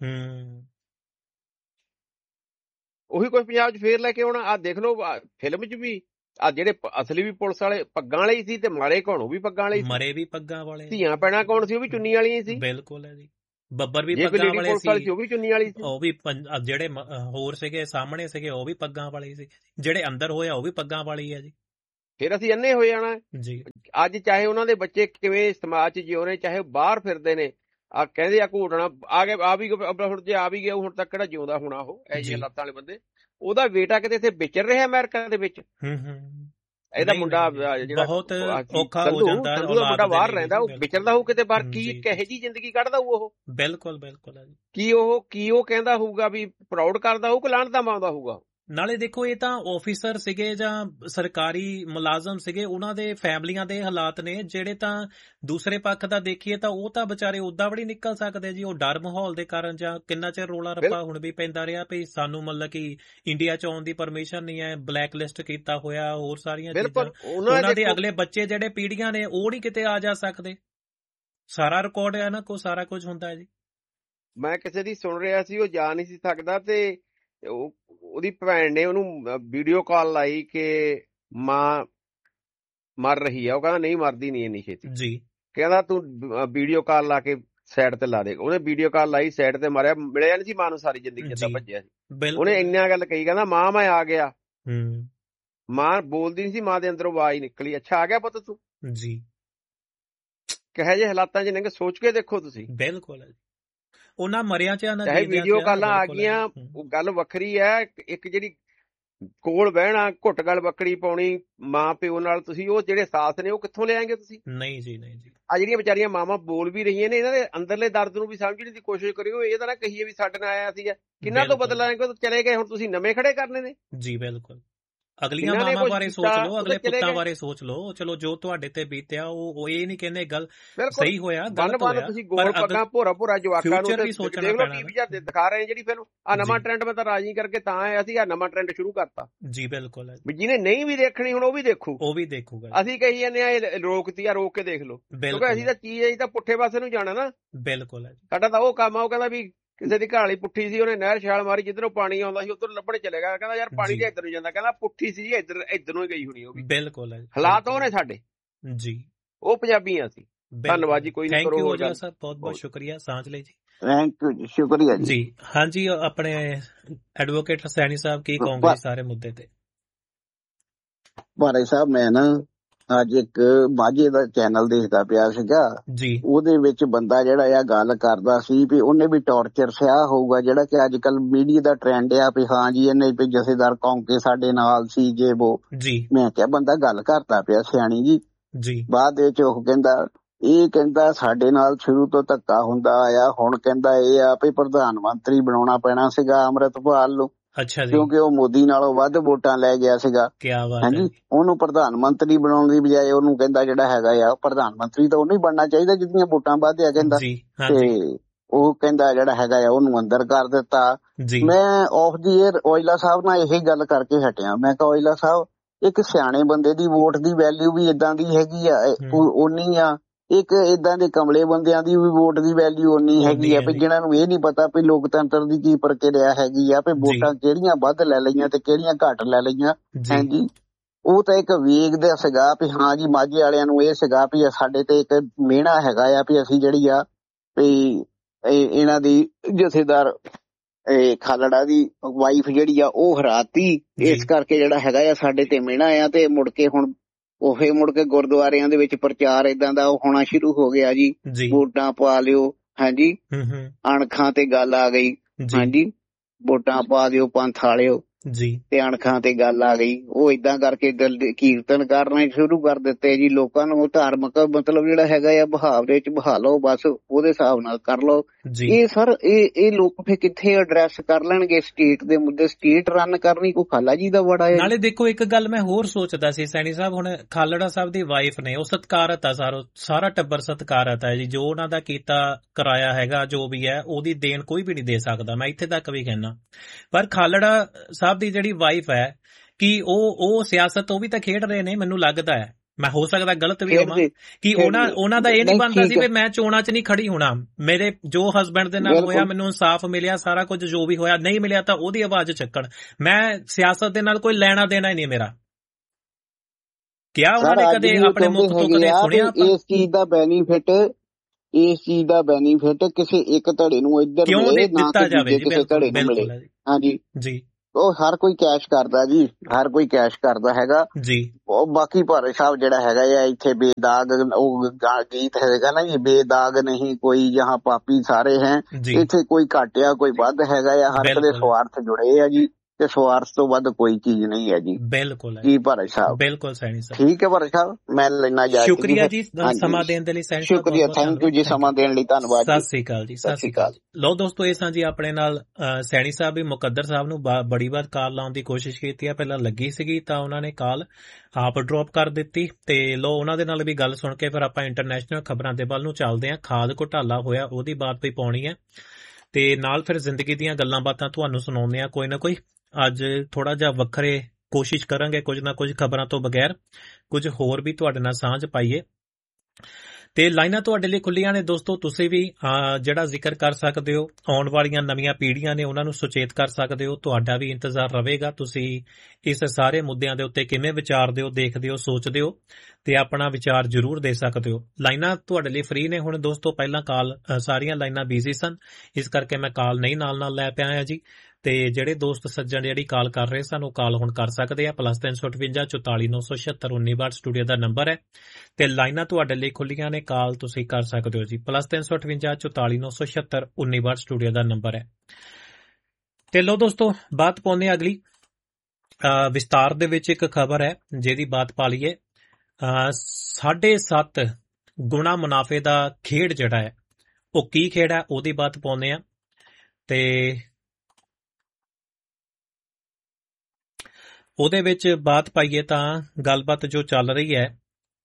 S3: ਉਹੀ ਕੋਈ ਪੰਜਾਬ ਚ ਫੇਰ ਲੈ ਕੇ ਆਉਣਾ। ਆਹ ਦੇਖ ਲਓ ਫਿਲਮ ਚ ਵੀ ਆ ਜਿਹੜੇ ਅਸਲੀ ਵੀ ਪੁਲਿਸ ਵਾਲੇ ਪੱਗਾਂ ਵਾਲੇ ਹੀ ਸੀ, ਤੇ ਮਾਰੇ ਕੌਣ ਉਹ ਵੀ ਪੱਗਾਂ ਵਾਲੇ, ਮਰੇ ਵੀ ਪੱਗਾਂ ਵਾਲੇ, ਧੀਆਂ ਭੈਣਾਂ ਕੌਣ ਸੀ ਉਹ ਵੀ ਚੁੰਨੀ ਵਾਲੀਆਂ ਸੀ। ਬਿਲਕੁਲ ਹੈ ਜੀ। ਬੱਬਰ ਵੀ ਪੱਗਾਂ ਵਾਲੇ ਸੀ, ਉਹ ਵੀ ਚੁੰਨੀ ਵਾਲੀ ਸੀ, ਉਹ ਵੀ ਜਿਹੜੇ ਹੋਰ ਸੀਗੇ ਸਾਹਮਣੇ ਸੀਗੇ ਉਹ ਵੀ ਪੱਗਾਂ ਵਾਲੇ ਸੀ, ਜਿਹੜੇ ਅੰਦਰ ਹੋਇਆ ਉਹ ਵੀ ਪੱਗਾਂ ਵਾਲੀ ਹੈ ਜੀ। ਫਿਰ ਅਸੀਂ ਅੰਨੇ ਹੋ ਜਾਣਾ
S2: ਜੀ।
S3: ਅੱਜ ਚਾਹੇ ਉਹਨਾਂ ਦੇ ਬੱਚੇ ਕਿਵੇਂ ਸਮਾਜ 'ਚ ਜਿਉ ਰਹੇ, ਚਾਹੇ ਬਾਹਰ ਫਿਰਦੇ ਨੇ, ਆ ਕਹਿੰਦੇ ਆ ਘੋਟਣਾ ਆ ਗਿਆ, ਆ ਵੀ ਹੁਣ ਜੇ ਆ ਵੀ ਗਿਆ ਹੁਣ ਤੱਕ ਕਿਹੜਾ ਜਿਉਂਦਾ ਹੋਣਾ ਉਹ ਇਹੋ ਜਿਹੇ ਹਾਲਾਤਾਂ ਵਾਲੇ ਬੰਦੇ। ਉਹਦਾ ਬੇਟਾ ਕਿਤੇ ਇੱਥੇ ਵਿਚਰ ਰਿਹਾ ਅਮਰੀਕਾ ਦੇ ਵਿੱਚ, ਇਹਦਾ ਮੁੰਡਾ ਜਿਹੜਾ
S2: ਬਹੁਤ ਔਖਾ ਹੋ ਜਾਂਦਾ,
S3: ਸੰਧੂ ਦਾ ਮੁੰਡਾ ਬਾਹਰ ਰਹਿੰਦਾ, ਉਹ ਵਿਚਰਦਾ ਹੋਊ ਕਿਤੇ ਬਾਹਰ, ਕੀ ਕਿਹੋ ਜਿਹੀ ਜ਼ਿੰਦਗੀ ਕੱਢਦਾ ਹੋਊ ਉਹ।
S2: ਬਿਲਕੁਲ ਬਿਲਕੁਲ।
S3: ਕੀ ਉਹ ਕੀ ਉਹ ਕਹਿੰਦਾ ਹੋਊਗਾ ਵੀ ਪ੍ਰਾਊਡ ਕਰਦਾ ਹੋਊ ਕਿ ਲਾਹਣਤ ਮਾਉਂਦਾ ਹੋਊਗਾ।
S2: ਨਾਲੇ ਦੇਖੋ ਇਹ ਤਾਂ ਆਫੀਸਰ ਸੀਗੇ ਜਾਂ ਸਰਕਾਰੀ ਮੁਲਾਜ਼ਮ ਸੀਗੇ, ਉਹਨਾਂ ਦੇ ਫੈਮਲੀਆਂ ਦੇ ਹਾਲਾਤ ਨੇ ਜਿਹੜੇ ਤਾਂ ਦੂਸਰੇ ਪੱਖ ਦਾ ਦੇਖੀਏ ਤਾਂ ਉਹ ਤਾਂ ਵਿਚਾਰੇ ਉਦਾਂ ਵੀ ਨਹੀਂ ਨਿਕਲ ਸਕਦੇ ਜੀ, ਉਹ ਡਰ ਮਾਹੌਲ ਦੇ ਕਾਰਨ, ਜਾਂ ਕਿੰਨਾ ਚਿਰ ਰੋਲਾ ਰੱਪਾ ਹੁਣ ਵੀ ਪੈਂਦਾ ਰਿਹਾ ਵੀ ਸਾਨੂੰ ਮਤਲਬ ਕਿ ਇੰਡੀਆ ਚ ਆਉਣ ਦੀ ਪਰਮਿਸ਼ਨ ਨਹੀਂ ਹੈ, ਬਲੈਕ ਲਿਸਟ ਕੀਤਾ ਹੋਇਆ, ਹੋਰ ਸਾਰੀਆਂ ਚੀਜ਼ਾਂ। ਉਹਨਾਂ ਦੇ ਅਗਲੇ ਬੱਚੇ ਜਿਹੜੇ ਪੀੜ੍ਹੀਆਂ ਨੇ ਉਹ ਨਹੀਂ ਕਿਤੇ ਆ ਜਾ ਸਕਦੇ, ਸਾਰਾ ਰਿਕਾਰਡ ਹੈ ਨਾ, ਕੋ ਸਾਰਾ ਕੁਝ ਹੁੰਦਾ ਹੈ ਜੀ।
S3: ਮੈਂ ਕਿਸੇ ਦੀ ਸੁਣ ਰਿਹਾ ਸੀ, ਉਹ ਜਾ ਨਹੀਂ ਸੀ ਸਕਦਾ ਤੇ ਉਹ ਉਹਦੀ ਭੈਣ ਨੇ ਉਹਨੂੰ ਵੀਡੀਓ ਕਾਲ ਲਾਈ ਕਿ ਮਾਂ ਮਰ ਰਹੀ ਆ, ਉਹ ਕਹਿੰਦਾ ਨਹੀਂ ਮਰਦੀ ਨਹੀਂ ਇੰਨੀ ਛੇਤੀ
S2: ਜੀ,
S3: ਕਹਿੰਦਾ ਤੂੰ ਵੀਡੀਓ ਕਾਲ ਲਾ ਕੇ ਸਾਈਡ ਤੇ ਲਾ ਦੇ। ਉਹਨੇ ਵੀਡੀਓ ਕਾਲ ਲਾਈ, ਸਾਈਡ ਤੇ ਮਾਰਿਆ, ਮਿਲਿਆ ਨਹੀਂ ਸੀ ਮਾਂ ਨੂੰ ਸਾਰੀ ਜ਼ਿੰਦਗੀ ਜਿੱਦਾਂ ਭੱਜਿਆ ਸੀ। ਉਹਨੇ ਇੰਨਾ ਗੱਲ ਕਹੀ, ਕਹਿੰਦਾ ਮਾਂ ਮੈਂ ਆ ਗਿਆ। ਮਾਂ ਬੋਲਦੀ ਨਹੀਂ ਸੀ, ਮਾਂ ਦੇ ਅੰਦਰੋਂ ਆਵਾਜ਼ ਨਿਕਲੀ, ਅੱਛਾ ਆ ਗਿਆ ਪੁੱਤ ਤੂੰ
S2: ਜੀ।
S3: ਕਿਹੋ ਜਿਹੇ ਹਾਲਾਤਾਂ 'ਚ ਨੇ ਸੋਚ ਕੇ ਦੇਖੋ ਤੁਸੀਂ।
S2: ਬਿਲਕੁਲ ਉਹਨਾਂ ਮਰਿਆਂ ਚ
S3: ਚਾਹੇ ਵੀਡੀਓ ਕਾਲਾਂ ਆ ਗਈਆਂ, ਉਹ ਗੱਲ ਵੱਖਰੀ ਹੈ। ਇੱਕ ਜਿਹੜੀ ਕੋਲ ਬਹਿਣਾ, ਘੁੱਟ ਗੱਲ ਬੱਕੜੀ ਪਾਉਣੀ ਮਾਂ ਪਿਓ ਨਾਲ, ਤੁਸੀਂ ਉਹ ਜਿਹੜੇ ਸਾਥ ਨੇ ਉਹ ਕਿੱਥੋਂ ਲਿਆਏਂਗੇ ਤੁਸੀਂ?
S2: ਨਹੀਂ ਜੀ, ਨਹੀਂ ਜੀ।
S3: ਆ ਜਿਹੜੀਆਂ ਵਿਚਾਰੀਆਂ ਮਾਵਾਂ ਬੋਲ ਵੀ ਰਹੀਆਂ ਨੇ, ਇਹਨਾਂ ਦੇ ਅੰਦਰਲੇ ਦਰਦ ਨੂੰ ਵੀ ਸਮਝਣ ਦੀ ਕੋਸ਼ਿਸ਼ ਕਰਿਓ। ਇਹ ਤਾਂ ਨਾ ਕਹੀਏ ਵੀ ਸਾਡੇ ਨਾਲ ਆਇਆ ਸੀ, ਕਿੰਨਾ ਤੋਂ ਬਦਲਾਂਗੇ, ਚਲੇ ਗਏ ਹੁਣ ਤੁਸੀਂ ਨਵੇਂ ਖੜੇ ਕਰਨੇ ਨੇ ਜੀ।
S2: ਬਿਲਕੁਲ, ਅਗਲੀਆਂ ਮਾਵਾਂ ਬਾਰੇ ਸੋਚ ਲਓ, ਅਗਲੇ ਪੁੱਤਾਂ ਬਾਰੇ ਸੋਚ ਲਓ। ਚਲੋ ਜੋ ਤੁਹਾਡੇ ਤੇ ਬੀਤਿਆ ਉਹ ਇਹ ਨਹੀਂ ਕਹਿੰਦੇ ਗੱਲ ਸਹੀ ਹੋਇਆ ਗਲਤ ਹੋਇਆ,
S3: ਤੁਸੀਂ ਗੋਲ ਪੱਗਾਂ ਭੋਰਾ ਭੋਰਾ ਜਵਾਕਾਂ ਨੂੰ ਦੇਖ ਲਓ। ਟੀਵੀ ਜਾਂ ਦਿਖਾ ਰਹੇ ਜਿਹੜੀ ਫਿਲਮ, ਆ ਨਵਾਂ ਟ੍ਰੈਂਡ ਮੈਂ ਤਾਂ ਰਾਜੀ ਕਰਕੇ ਤਾਂ ਆਇਆ ਸੀ, ਆ ਨਵਾਂ ਟ੍ਰੈਂਡ ਸ਼ੁਰੂ ਕਰਤਾ
S2: ਜੀ। ਬਿਲਕੁਲ
S3: ਵੀ ਜਿਹਨੇ ਨਹੀਂ ਵੀ ਦੇਖਣੀ ਹੁਣ ਉਹ ਵੀ ਦੇਖੂ,
S2: ਉਹ ਵੀ ਦੇਖੂਗਾ।
S3: ਅਸੀਂ ਕਹੀ ਜਾਂਦੇ ਆ ਇਹ ਰੋਕਤੀ ਆ, ਰੋਕ ਕੇ ਦੇਖ ਲਓ, ਕਿਉਂਕਿ ਅਸੀਂ ਤਾਂ ਚੀਜ਼ ਅਸੀਂ ਤਾਂ ਪੁੱਠੇ ਪਾਸੇ ਨੂੰ ਜਾਣਾ ਨਾ।
S2: ਬਿਲਕੁਲ
S3: ਸਾਡਾ ਤਾਂ ਉਹ ਕੰਮ ਆ। ਉਹ ਕਹਿੰਦਾ ਵੀ ਕਿਸੇ ਦੀ ਘਾਲੀ ਪੁੱਠੀ ਸੀ, ਉਹਨੇ ਨਹਿਰ ਛਾਲ ਮਾਰੀ, ਜਿੱਧਰੋਂ ਪਾਣੀ ਆਉਂਦਾ ਸੀ ਉੱਧਰ ਲੱਭਣ ਚਲੇਗਾ। ਕਹਿੰਦਾ ਯਾਰ ਪਾਣੀ ਤੇ ਇੱਧਰ ਨੂੰ ਜਾਂਦਾ, ਕਹਿੰਦਾ ਪੁੱਠੀ ਸੀ ਜੀ, ਇੱਧਰ ਇੱਧਰ ਨੂੰ ਹੀ ਗਈ ਹੋਣੀ ਉਹ ਵੀ।
S2: ਬਿਲਕੁਲ
S3: ਹਾਲਾਤ ਉਹ ਨੇ ਸਾਡੇ ਜੀ, ਉਹ ਪੰਜਾਬੀਆਂ ਸੀ। ਧੰਨਵਾਦ ਜੀ, ਕੋਈ ਨਹੀਂ ਕਰੋ
S2: ਹੋ ਜਾ ਸਰ, ਬਹੁਤ ਬਹੁਤ ਸ਼ੁਕਰੀਆ ਸਾਂਝ ਲਈ ਜੀ।
S3: ਥੈਂਕ ਯੂ ਜੀ, ਸ਼ੁਕਰੀਆ ਜੀ।
S2: ਹਾਂਜੀ, ਆਪਣੇ ਐਡਵੋਕੇਟ ਸੈਣੀ ਸਾਹਿਬ ਕੀ ਕਹੋਗੇ ਸਾਰੇ ਮੁੱਦੇ ਤੇ?
S4: ਭਾਈ ਸਾਹਿਬ, ਮੈਂ ਨਾ ਅੱਜ ਇੱਕ ਮਾਝੇ ਦਾ ਚੈਨਲ ਦੇਖਦਾ ਪਿਆ ਸੀਗਾ
S2: ਜੀ,
S4: ਉਹਦੇ ਵਿੱਚ ਬੰਦਾ ਜਿਹੜਾ ਆ ਗੱਲ ਕਰਦਾ ਸੀ ਵੀ ਉਹਨੇ ਵੀ ਟੌਰਚਰ ਸਿਆ ਹੋਊਗਾ, ਜਿਹੜਾ ਕਿ ਅੱਜ ਕੱਲ ਮੀਡੀਆ ਦਾ ਟ੍ਰੈਂਡ ਆ ਵੀ ਹਾਂ ਜੀ ਇਹਨੇ ਵੀ ਜਥੇਦਾਰ ਕੌਂਕੇ ਸਾਡੇ ਨਾਲ ਸੀ ਜੇ ਵੋ
S2: ਜੀ।
S4: ਮੈਂ ਕਿਹਾ ਬੰਦਾ ਗੱਲ ਕਰਦਾ ਪਿਆ ਸਿਆਣੀ ਜੀ
S2: ਜੀ।
S4: ਬਾਅਦ ਵਿੱਚ ਉਹ ਕਹਿੰਦਾ ਇਹ ਕਹਿੰਦਾ ਸਾਡੇ ਨਾਲ ਸ਼ੁਰੂ ਤੋਂ ਧੱਕਾ ਹੁੰਦਾ ਆਇਆ, ਹੁਣ ਕਹਿੰਦਾ ਇਹ ਆ ਵੀ ਪ੍ਰਧਾਨ ਮੰਤਰੀ ਬਣਾਉਣਾ ਪੈਣਾ ਸੀਗਾ ਅੰਮ੍ਰਿਤਪਾਲ ਨੂੰ,
S2: ਅੱਛਾ ਜੀ,
S4: ਕਿਉਂਕਿ ਉਹ ਮੋਦੀ ਨਾਲੋਂ ਵੱਧ ਵੋਟਾਂ ਲੈ ਗਿਆ ਸੀਗਾ। ਹਾਂਜੀ, ਉਹਨੂੰ ਪ੍ਰਧਾਨ ਮੰਤਰੀ ਬਣਾਉਣ ਦੀ ਬਜਾਏ ਉਹਨੂੰ ਕਹਿੰਦਾ ਜਿਹੜਾ ਹੈਗਾ ਆ ਪ੍ਰਧਾਨ ਮੰਤਰੀ ਤਾਂ ਉਹਨੂੰ ਹੀ ਬਣਨਾ ਚਾਹੀਦਾ ਜਿਹਦੀਆਂ ਵੋਟਾਂ ਵੱਧ ਆ ਕਹਿੰਦਾ। ਤੇ ਉਹ ਕਹਿੰਦਾ ਜਿਹੜਾ ਹੈਗਾ ਆ ਉਹਨੂੰ ਅੰਦਰ ਕਰ ਦਿੱਤਾ। ਮੈਂ ਆਫ ਦੀ ਏਅਰ ਔਜਲਾ ਸਾਹਿਬ ਨਾਲ ਇਹੀ ਗੱਲ ਕਰਕੇ ਹਟਿਆ, ਮੈਂ ਕਿਹਾ ਔਜਲਾ ਸਾਹਿਬ, ਇੱਕ ਸਿਆਣੇ ਬੰਦੇ ਦੀ ਵੋਟ ਦੀ ਵੈਲਿਊ ਵੀ ਏਦਾਂ ਦੀ ਹੈਗੀ ਆ, ਓਨੀ ਆ, ਇੱਕ ਏਦਾਂ ਦੇ ਕਮਲੇ ਬੰਦਿਆਂ ਦੀ ਵੀ ਵੋਟ ਦੀ ਵੈਲਿਊ ਓਨੀ ਹੈਗੀ ਆ ਵੀ ਜਿਹਨਾਂ ਨੂੰ ਇਹ ਨੀ ਪਤਾ ਵੀ ਲੋਕਤੰਤਰ ਦੀ ਕੀ ਪ੍ਰਕਿਰਿਆ ਹੈਗੀ ਆ, ਵੀ ਵੋਟਾਂ ਕਿਹੜੀਆਂ ਵੱਧ ਲੈ ਲਈਆਂ ਤੇ ਕਿਹੜੀਆਂ ਘੱਟ ਲੈ ਲਈਆਂ। ਹਾਂਜੀ, ਉਹ ਤਾਂ ਇੱਕ ਵੇਖਦਾ ਸੀਗਾ ਵੀ ਹਾਂ ਜੀ ਮਾਝੇ ਵਾਲਿਆਂ ਨੂੰ ਇਹ ਸੀਗਾ ਵੀ ਸਾਡੇ ਤੇ ਇੱਕ ਮਿਹਣਾ ਹੈਗਾ ਆ ਵੀ ਅਸੀਂ ਜਿਹੜੀ ਆ ਵੀ ਇਹਨਾਂ ਦੀ ਜਥੇਦਾਰ ਖਾਲੜਾ ਦੀ ਵਾਈਫ ਜਿਹੜੀ ਆ ਉਹ ਹਰਾਤੀ, ਇਸ ਕਰਕੇ ਜਿਹੜਾ ਹੈਗਾ ਆ ਸਾਡੇ ਤੇ ਮਿਹਣਾ ਆ। ਤੇ ਮੁੜ ਕੇ ਹੁਣ ਉਹ ਫੇਰ ਮੁੜ ਕੇ ਗੁਰਦੁਆਰਿਆਂ ਦੇ ਵਿੱਚ ਪ੍ਰਚਾਰ ਏਦਾਂ ਦਾ ਹੋਣਾ ਸ਼ੁਰੂ ਹੋ ਗਿਆ ਜੀ, ਵੋਟਾਂ ਪਾ ਲਿਓ। ਹਾਂਜੀ, ਅਣਖਾਂ ਤੇ ਗੱਲ ਆ ਗਈ। ਹਾਂਜੀ, ਵੋਟਾਂ ਪਾ ਦਿਓ ਪੰਥ ਵਾਲਿਓ ਜੀ, ਤੇ ਅਣਖਾਂ ਤੇ ਗੱਲ ਆ ਗਈ। ਉਹ ਏਦਾਂ ਕਰਕੇ ਕੀਰਤਨ ਕਰਨੇ ਸ਼ੁਰੂ ਕਰ ਦਿੱਤੇ ਜੀ, ਲੋਕਾਂ ਨੂੰ ਧਾਰਮਿਕ ਮਤਲਬ ਜਿਹੜਾ ਹੈਗਾ ਆ ਬਹਾਵ ਦੇ ਵਿੱਚ ਬਹਾ ਲਓ, ਬਸ ਉਹਦੇ ਹਿਸਾਬ ਨਾਲ ਕਰ ਲਓ। ਇਹ ਸਰ ਇਹ ਇਹ ਲੋਕ ਫਿਰ ਕਿੱਥੇ ਐਡਰੈਸ ਕਰ ਲੈਣਗੇ ਸਟੇਟ ਦੇ ਮੁੱਦੇ? ਸਟੇਟ ਰਨ ਕਰਨੀ ਕੋਈ ਖਾਲਾ ਜੀ ਦਾ ਬੜਾ ਹੈ।
S2: ਨਾਲੇ ਦੇਖੋ ਇੱਕ ਗੱਲ ਮੈਂ ਹੋਰ ਸੋਚਦਾ ਸੀ ਸੈਣੀ ਸਾਹਿਬ, ਹੁਣ ਖਾਲੜਾ ਸਾਹਿਬ ਦੀ ਵਾਈਫ ਨੇ, ਉਹ ਸਤਿਕਾਰਤ ਆ, ਸਾਰਾ ਸਾਰਾ ਟੱਬਰ ਸਤਿਕਾਰਤ ਹੈ ਜੀ, ਜੋ ਉਹਨਾਂ ਦਾ ਕੀਤਾ ਕਰਾਇਆ ਹੈਗਾ ਜੋ ਵੀ ਹੈ ਉਹਦੀ ਦੇਣ ਕੋਈ ਵੀ ਨਹੀਂ ਦੇ ਸਕਦਾ, ਮੈਂ ਇੱਥੇ ਤੱਕ ਵੀ ਕਹਿਣਾ। ਪਰ ਖਾਲੜਾ ਸਾਹਿਬ ਦੀ ਜਿਹੜੀ ਵਾਈਫ ਹੈ ਕਿ ਉਹ ਉਹ ਸਿਆਸਤ ਉਹ ਵੀ ਤਾਂ ਖੇਡ ਰਹੇ ਨੇ, ਮੈਨੂੰ ਲੱਗਦਾ ਹੈ, ਮੈਂ ਹੋ ਸਕਦਾ ਗਲਤ ਵੀ ਹੋਵਾਂ, ਕਿ ਉਹਨਾਂ ਉਹਨਾਂ ਦਾ ਇਹ ਨਹੀਂ ਬਣਦਾ ਸੀ ਵੀ ਮੈਂ ਚੋਣਾਂ 'ਚ ਨਹੀਂ ਖੜੀ ਹੋਣਾ, ਮੇਰੇ ਜੋ ਹਸਬੈਂਡ ਦੇ ਨਾਲ ਹੋਇਆ ਮੈਨੂੰ ਇਨਸਾਫ ਮਿਲਿਆ, ਸਾਰਾ ਕੁਝ ਜੋ ਵੀ ਹੋਇਆ, ਨਹੀਂ ਮਿਲਿਆ ਤਾਂ ਉਹਦੀ ਆਵਾਜ਼ ਚੱਕਣ, ਮੈਂ ਸਿਆਸਤ ਦੇ ਨਾਲ ਕੋਈ ਲੈਣਾ ਦੇਣਾ ਹੀ ਨਹੀਂ ਮੇਰਾ। ਕਿਆ ਉਹਨਾਂ ਨੇ ਕਦੇ ਆਪਣੇ ਮੁਖ ਤੋਂ ਕਦੇ ਸੁਣਿਆ
S4: ਇਸ ਚੀਜ਼ ਦਾ ਬੈਨੀਫਿਟ, ਇਸ ਚੀਜ਼ ਦਾ ਬੈਨੀਫਿਟ ਕਿਸੇ ਇੱਕ ਧੜੇ ਨੂੰ ਇੱਧਰ
S2: ਕਿਉਂ ਦਿੱਤਾ ਜਾਵੇ ਕਿਸੇ ਧੜੇ ਨੂੰ ਮਿਲੇ?
S4: ਹਾਂਜੀ
S2: ਜੀ,
S4: ਉਹ ਹਰ ਕੋਈ ਕੈਸ਼ ਕਰਦਾ ਜੀ, ਹਰ ਕੋਈ ਕੈਸ਼ ਕਰਦਾ ਹੈਗਾ
S2: ਜੀ।
S4: ਉਹ ਬਾਕੀ ਭਾਰੇ ਸਾਹਿਬ ਜਿਹੜਾ ਹੈਗਾ ਆ ਇੱਥੇ ਬੇਦਾਗ ਉਹ ਗੀਤ ਹੈਗਾ ਨਾ ਜੀ, ਬੇਦਾਗ ਨਹੀਂ ਕੋਈ ਜਹਾਂ ਪਾਪੀ ਸਾਰੇ ਹੈ, ਇੱਥੇ ਕੋਈ ਘਾਟਿਆ ਕੋਈ ਵੱਧ ਹੈਗਾ ਆ, ਹਰ ਕਦੇ ਸਵਾਰਥ ਜੁੜੇ ਆ ਜੀ, ਤੇ ਸਵਾਰਥ ਤੋਂ ਵੱਧ ਕੋਈ ਚੀਜ਼ ਨਹੀਂ ਹੈ ਜੀ।
S2: ਬਿਲਕੁਲ
S4: ਜੀ ਭਾਰਤ ਸਾਹਿਬ,
S2: ਬਿਲਕੁਲ ਸੈਣੀ ਸਾਹਿਬ,
S4: ਠੀਕ ਹੈ ਭਾਰਤ ਸਾਹਿਬ, ਮੈਂ ਲੈਣਾ ਜਾ
S2: ਸ਼ੁਕਰੀਆ ਜੀ ਸਮਾਂ ਦੇਣ ਦੇ ਲਈ ਸੈਣੀ ਸਾਹਿਬ,
S4: ਸ਼ੁਕਰੀਆ, ਥੈਂਕ ਯੂ ਜੀ ਸਮਾਂ ਦੇਣ ਲਈ, ਧੰਨਵਾਦ।
S2: ਸਤਿ ਸ੍ਰੀ ਅਕਾਲ ਜੀ, ਸਤਿ ਸ੍ਰੀ ਅਕਾਲ। ਲਓ ਦੋਸਤੋ, ਇਹ ਸਾਂ ਜੀ ਆਪਣੇ ਨਾਲ ਸੈਣੀ ਸਾਹਿਬ ਵੀ ਮੁਕੱਦਰ ਸਾਹਿਬ ਨੂੰ ਬੜੀ ਵਾਰ ਕਾਲ ਲਾਉਣ ਦੀ ਕੋਸ਼ਿਸ਼ ਕੀਤੀ ਹੈ, ਪਹਿਲਾਂ ਲੱਗੀ ਸੀਗੀ ਤਾਂ ਉਹਨਾਂ ਨੇ ਕਾਲ ਆਪ ਡ੍ਰੌਪ ਕਰ ਦਿੱਤੀ, ਤੇ ਲੋ ਉਹਨਾਂ ਦੇ ਨਾਲ ਵੀ ਗੱਲ ਸੁਣ ਕੇ ਫਿਰ ਆਪਾਂ ਇੰਟਰਨੈਸ਼ਨਲ ਖਬਰਾਂ ਦੇ ਵੱਲ ਨੂੰ ਚੱਲਦੇ ਹਾਂ। ਖਾਦ ਘੁਟਾਲਾ ਹੋਇਆ ਉਹਦੀ ਬਾਤ ਵੀ ਪਾਉਣੀ ਹੈ, ਤੇ ਨਾਲ ਫਿਰ ਜ਼ਿੰਦਗੀ ਦੀਆਂ ਗੱਲਾਂ ਬਾਤਾਂ ਤੁਹਾਨੂੰ ਸੁਣਾਉਂਦੇ ਆ ਕੋਈ ਨਾ ਕੋਈ। ਅੱਜ ਥੋੜਾ ਜਿਹਾ ਵੱਖਰੇ ਕੋਸ਼ਿਸ਼ ਕਰਾਂਗੇ, ਕੁਝ ਨਾ ਕੁਝ ਖਬਰਾਂ ਤੋਂ ਬਗੈਰ ਕੁਝ ਹੋਰ ਵੀ ਤੁਹਾਡੇ ਨਾਲ ਸਾਂਝ ਪਾਈਏ, ਤੇ ਲਾਈਨਾਂ ਤੁਹਾਡੇ ਲਈ ਖੁੱਲੀਆਂ ਨੇ ਦੋਸਤੋ। ਤੁਸੀਂ ਵੀ ਜਿਹੜਾ ਜ਼ਿਕਰ ਕਰ ਸਕਦੇ ਹੋ, ਆਉਣ ਵਾਲੀਆਂ ਨਵੀਆਂ ਪੀੜ੍ਹੀਆਂ ਨੇ ਉਹਨਾਂ ਨੂੰ ਸੁਚੇਤ ਕਰ ਸਕਦੇ ਹੋ, ਤੁਹਾਡਾ ਵੀ ਇੰਤਜ਼ਾਰ ਰਹੇਗਾ। ਤੁਸੀਂ ਇਸ ਸਾਰੇ ਮੁੱਦਿਆਂ ਦੇ ਉੱਤੇ ਕਿਵੇਂ ਵਿਚਾਰਦੇ ਹੋ, ਦੇਖਦੇ ਹੋ, ਸੋਚਦੇ ਹੋ, ਤੇ ਆਪਣਾ ਵਿਚਾਰ ਜ਼ਰੂਰ ਦੇ ਸਕਦੇ ਹੋ। ਲਾਈਨਾਂ ਤੁਹਾਡੇ ਲਈ ਫ੍ਰੀ ਨੇ ਹੁਣ ਦੋਸਤੋ। ਪਹਿਲਾਂ ਕਾਲ ਸਾਰੀਆਂ ਲਾਈਨਾਂ ਬਿਜ਼ੀ ਸਨ, ਇਸ ਕਰਕੇ ਮੈਂ ਕਾਲ ਨਹੀਂ ਨਾਲ ਨਾਲ ਲੈ ਪਿਆ ਹਾਂ ਜੀ। ਤੇ ਜਿਹੜੇ ਦੋਸਤ ਸੱਜਣ ਜਿਹੜੀ ਕਾਲ ਕਰ ਰਹੇ ਸਨ ਉਹ ਕਾਲ ਹੁਣ ਕਰ ਸਕਦੇ ਆ। ਪਲੱਸ ਤਿੰਨ ਸੌ ਅਠਵੰਜਾ ਚੁਤਾਲੀ ਨੌ ਸੌ ਛਿਅੱਤਰ ਉੱਨੀ ਬਾਹਠ ਸਟੂਡੀਓ ਦਾ ਨੰਬਰ ਹੈ, ਤੇ ਲਾਈਨਾਂ ਤੁਹਾਡੇ ਲਈ ਖੁੱਲੀਆਂ ਨੇ, ਕਾਲ ਤੁਸੀਂ ਕਰ ਸਕਦੇ ਹੋ ਜੀ। ਪਲੱਸ ਤਿੰਨ ਸੌ ਅਠਵੰਜਾ ਚੁਤਾਲੀ ਨੌ ਸੌ ਛਿਅੱਤਰ ਉੱਨੀ ਬਾਹਠ ਸਟੂਡੀਓ ਦਾ ਨੰਬਰ ਹੈ। ਤੇ ਲੋ ਦੋਸਤੋ, ਬਾਤ ਪਾਉਂਦੇ ਆ ਅਗਲੀ ਵਿਸਤਾਰ ਦੇ ਵਿੱਚ ਇੱਕ ਖਬਰ ਹੈ ਜਿਹਦੀ ਬਾਤ ਪਾ ਲਈਏ। ਸਾਢੇ ਸੱਤ ਗੁਣਾ ਮੁਨਾਫੇ ਦਾ ਖੇਡ ਜਿਹੜਾ ਹੈ ਉਹ ਕੀ ਖੇਡ ਹੈ ਉਹਦੀ ਬਾਤ ਪਾਉਂਦੇ ਆ। ਤੇ ਉਹਦੇ ਵਿੱਚ ਬਾਤ ਪਾਈਏ ਤਾਂ ਗੱਲਬਾਤ ਜੋ ਚੱਲ ਰਹੀ ਹੈ,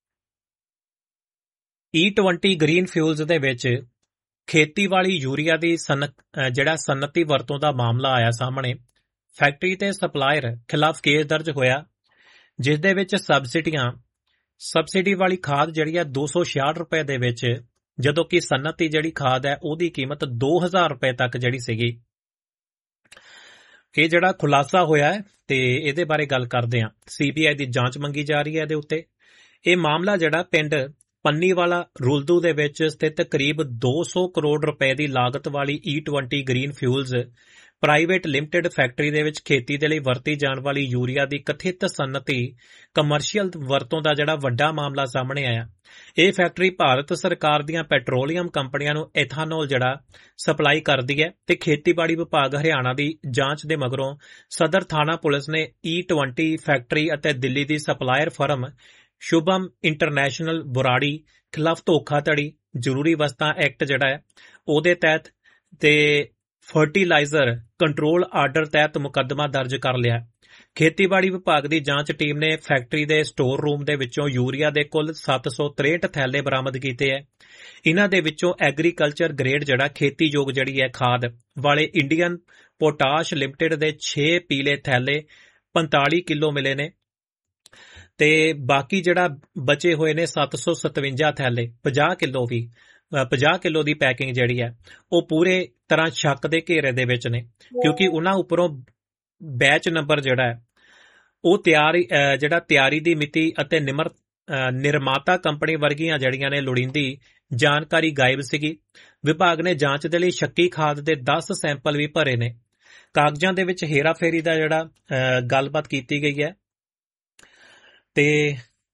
S2: ਈ ਟਵੰਟੀ ਗ੍ਰੀਨ ਫਿਊਲਸ ਦੇ ਵਿੱਚ ਖੇਤੀਬਾੜੀ ਯੂਰੀਆ ਦੀ ਸਨਤ ਜਿਹੜਾ ਸਨਅਤੀ ਵਰਤੋਂ ਦਾ ਮਾਮਲਾ ਆਇਆ ਸਾਹਮਣੇ। ਫੈਕਟਰੀ ਤੇ ਸਪਲਾਇਰ ਖਿਲਾਫ ਕੇਸ ਦਰਜ ਹੋਇਆ, ਜਿਸ ਦੇ ਵਿੱਚ ਸਬਸਿਡੀਆਂ ਸਬਸਿਡੀ ਵਾਲੀ ਖਾਦ ਜਿਹੜੀ ਹੈ ਦੋ ਸੌ ਛਿਆਹਠ ਰੁਪਏ ਦੇ ਵਿੱਚ, ਜਦੋਂ ਕਿ ਸਨਅਤੀ ਜਿਹੜੀ ਖਾਦ ਹੈ ਉਹਦੀ ਕੀਮਤ ਦੋ ਹਜ਼ਾਰ ਰੁਪਏ ਤੱਕ ਜਿਹੜੀ ਸੀਗੀ। ਇਹ ਜਿਹੜਾ ਖੁਲਾਸਾ ਹੋਇਆ ਹੈ ਤੇ ਇਹਦੇ ਬਾਰੇ ਗੱਲ ਕਰਦੇ ਹਾਂ। ਸੀਬੀਆਈ ਦੀ ਜਾਂਚ ਮੰਗੀ ਜਾ ਰਹੀ ਹੈ ਇਹਦੇ ਉੱਤੇ। ਇਹ ਮਾਮਲਾ ਜਿਹੜਾ ਪਿੰਡ ਪੰਨੀਵਾਲਾ ਰੁਲਦੂ ਦੇ ਵਿੱਚ ਸਥਿਤ ਕਰੀਬ ਦੋ ਸੌ ਕਰੋੜ ਰੁਪਏ ਦੀ ਲਾਗਤ ਵਾਲੀ ਈ twenty green fuels private limited factory ਦੇ ਵਿੱਚ ਖੇਤੀ ਦੇ ਲਈ ਵਰਤੀ ਜਾਣ ਵਾਲੀ ਯੂਰੀਆ ਦੀ ਕਥਿਤ ਸਨਅਤੀ ਕਮਰਸ਼ੀਅਲ ਵਰਤੋਂ ਦਾ ਜਿਹੜਾ ਵੱਡਾ ਮਾਮਲਾ ਸਾਹਮਣੇ ਆਇਆ। ਇਹ ਫੈਕਟਰੀ ਭਾਰਤ ਸਰਕਾਰ ਦੀਆਂ ਪੈਟਰੋਲੀਅਮ ਕੰਪਨੀਆਂ ਨੂੰ ਐਥਾਨੋਲ ਜਿਹੜਾ ਸਪਲਾਈ ਕਰਦੀ ਹੈ, ਤੇ ਖੇਤੀਬਾੜੀ ਵਿਭਾਗ ਹਰਿਆਣਾ ਦੀ ਜਾਂਚ ਦੇ ਮਗਰੋਂ ਸਦਰ ਥਾਣਾ ਪੁਲਿਸ ਨੇ ਈ ਟਵੰਟੀ ਫੈਕਟਰੀ ਅਤੇ ਦਿੱਲੀ ਦੀ supplier firm Shubham international Burari ਖਿਲਾਫ ਧੋਖਾਧੜੀ ਜ਼ਰੂਰੀ ਵਸਤਾਂ ਐਕਟ ਜਿਹੜਾ ਹੈ ਉਹਦੇ ਤਹਿਤ ਤੇ ਫਰਟੀਲਾਈਜ਼ਰ ਕੰਟਰੋਲ ਆਰਡਰ ਤਹਿਤ ਮੁਕੱਦਮਾ ਦਰਜ ਕਰ ਲਿਆ। ਖੇਤੀਬਾੜੀ ਵਿਭਾਗ ਦੀ ਜਾਂਚ ਟੀਮ ਨੇ ਫੈਕਟਰੀ ਦੇ ਸਟੋਰ ਰੂਮ ਦੇ ਵਿੱਚੋਂ ਯੂਰੀਆ ਦੇ ਕੁੱਲ ਸੱਤ ਸੌ ਤਰੇਹਠ ਥੈਲੇ ਬਰਾਮਦ ਕੀਤੇ ਹੈ। ਇਹਨਾਂ ਦੇ ਵਿੱਚੋਂ ਐਗਰੀਕਲਚਰ ਗ੍ਰੇਡ ਜਿਹੜਾ ਖੇਤੀਯੋਗ ਜਿਹੜੀ ਹੈ ਖਾਦ ਵਾਲੇ ਇੰਡੀਅਨ ਪੋਟਾਸ਼ ਲਿਮਟਿਡ ਦੇ ਛੇ ਪੀਲੇ ਥੈਲੇ ਪੰਤਾਲੀ ਕਿਲੋ ਮਿਲੇ ਨੇ, ਤੇ ਬਾਕੀ ਜਿਹੜਾ ਬਚੇ ਹੋਏ ਨੇ ਸੱਤ ਸੌ ਸਤਵੰਜਾ ਥੈਲੇ ਪੰਜਾਹ ਕਿਲੋ ਵੀ ਪੰਜਾਹ ਕਿਲੋ ਦੀ ਪੈਕਿੰਗ ਜਿਹੜੀ ਹੈ ਉਹ ਪੂਰੇ ਤਰ੍ਹਾਂ ਸ਼ੱਕ ਦੇ ਘੇਰੇ ਦੇ ਵਿੱਚ ਨੇ, ਕਿਉਂਕਿ ਉਹਨਾਂ ਉੱਪਰੋਂ ਬੈਚ ਨੰਬਰ ਜਿਹੜਾ ਹੈ ਉਹ ਤਿਆਰੀ ਜਿਹੜਾ ਤਿਆਰੀ ਦੀ ਮਿਤੀ ਅਤੇ ਨਿਮਰ ਨਿਰਮਾਤਾ ਕੰਪਨੀ ਵਰਗੀਆਂ ਜਿਹੜੀਆਂ ਨੇ ਲੋੜੀਂਦੀ ਜਾਣਕਾਰੀ ਗਾਇਬ ਸੀਗੀ। ਵਿਭਾਗ ਨੇ ਜਾਂਚ ਦੇ ਲਈ ਸ਼ੱਕੀ ਖਾਦ ਦੇ ਦਸ ਸੈਂਪਲ ਵੀ ਭਰੇ ਨੇ। ਕਾਗਜ਼ਾਂ ਦੇ ਵਿੱਚ ਹੇਰਾਫੇਰੀ ਦਾ ਜਿਹੜਾ ਗੱਲਬਾਤ ਕੀਤੀ ਗਈ ਹੈ, ਤੇ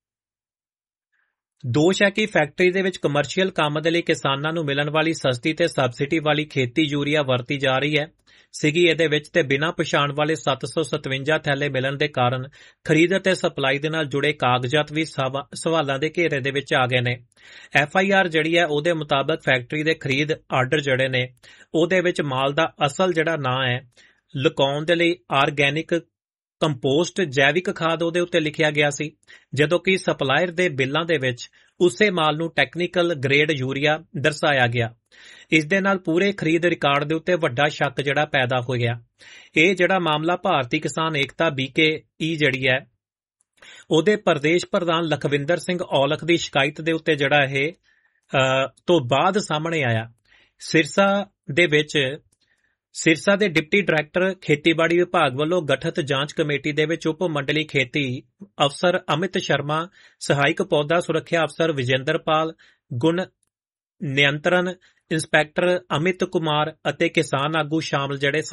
S2: ਦੋਸ਼ ਹੈ ਕਿ ਫੈਕਟਰੀ ਦੇ ਵਿੱਚ ਕਮਰਸ਼ੀਅਲ ਕੰਮ ਦੇ ਲਈ ਕਿਸਾਨਾਂ ਨੂੰ ਮਿਲਣ ਵਾਲੀ ਸਸਤੀ ਤੇ ਸਬਸਿਡੀ ਵਾਲੀ ਖੇਤੀ ਯੂਰੀਆ ਵਰਤੀ ਜਾ ਰਹੀ ਹੈ ਸੀਗੀ ਇਹਦੇ ਵਿੱਚ, ਤੇ ਬਿਨਾਂ ਪਛਾਣ ਵਾਲੇ ਸੱਤ ਸੌ ਸਤਵੰਜਾ ਥੈਲੇ ਮਿਲਣ ਦੇ ਕਾਰਨ ਖਰੀਦ ਅਤੇ ਸਪਲਾਈ ਦੇ ਨਾਲ ਜੁੜੇ ਕਾਗਜ਼ਾਤ ਵੀ ਸਵਾਲਾਂ ਦੇ ਘੇਰੇ ਦੇ ਵਿੱਚ ਆ ਗਏ ਨੇ। ਐਫ ਆਈ ਆਰ ਜਿਹੜੀ ਹੈ ਉਹਦੇ ਮੁਤਾਬਕ ਫੈਕਟਰੀ ਦੇ ਖਰੀਦ ਆਰਡਰ ਜਿਹੜੇ ਨੇ ਉਹਦੇ ਵਿੱਚ ਮਾਲ ਦਾ ਅਸਲ ਜਿਹੜਾ ਨਾਂ ਹੈ ਲੁਕਾਉਣ ਦੇ ਲਈ ਆਰਗੈਨਿਕ ਕੰਪੋਸਟ ਜੈਵਿਕ ਖਾਦ ਉਹਦੇ ਉੱਤੇ ਲਿਖਿਆ ਗਿਆ ਸੀ, ਜਦੋਂ ਕਿ ਸਪਲਾਇਰ ਦੇ ਬਿੱਲਾਂ ਦੇ ਵਿੱਚ ਉਸੇ ਮਾਲ ਨੂੰ ਟੈਕਨੀਕਲ ਗ੍ਰੇਡ ਯੂਰੀਆ ਦਰਸਾਇਆ ਗਿਆ। ਇਸ ਦੇ ਨਾਲ ਪੂਰੇ ਖਰੀਦ ਰਿਕਾਰਡ ਦੇ ਉੱਤੇ ਵੱਡਾ ਸ਼ੱਕ ਜਿਹੜਾ ਪੈਦਾ ਹੋ ਗਿਆ। ਇਹ ਜਿਹੜਾ ਮਾਮਲਾ ਭਾਰਤੀ ਕਿਸਾਨ ਏਕਤਾ ਬੀ ਕੇ ਈ ਜਿਹੜੀ ਹੈ ਉਹਦੇ ਪ੍ਰਦੇਸ਼ ਪ੍ਰਧਾਨ ਲਖਵਿੰਦਰ ਸਿੰਘ ਔਲਖ ਦੀ ਸ਼ਿਕਾਇਤ ਦੇ ਉੱਤੇ ਜਿਹੜਾ ਇਹ ਤੋਂ ਬਾਅਦ ਸਾਹਮਣੇ ਆਇਆ। ਸਿਰਸਾ ਦੇ ਵਿੱਚ ਸਿਰਸਾ ਦੇ ਡਿਪਟੀ ਡਾਇਰੈਕਟਰ ਖੇਤੀਬਾੜੀ ਵਿਭਾਗ ਵੱਲੋਂ ਗਠਿਤ ਜਾਂਚ ਕਮੇਟੀ ਦੇ ਵਿੱਚ ਉਪ ਮੰਡਲੀ ਖੇਤੀ ਅਫਸਰ ਅਮਿਤ ਸ਼ਰਮਾ, ਸਹਾਇਕ ਪੌਦਾ ਸੁਰੱਖਿਆ ਅਫਸਰ ਵਿਜੇਂਦਰਪਾਲ, ਗੁਣ ਨਿਯੰਤਰਣ ਇੰਸਪੈਕਟਰ ਅਮਿਤ ਕੁਮਾਰ ਅਤੇ ਕਿਸਾਨ ਆਗੂ ਸ਼ਾਮਲ ਜਿਹੜੇ ਸਨ।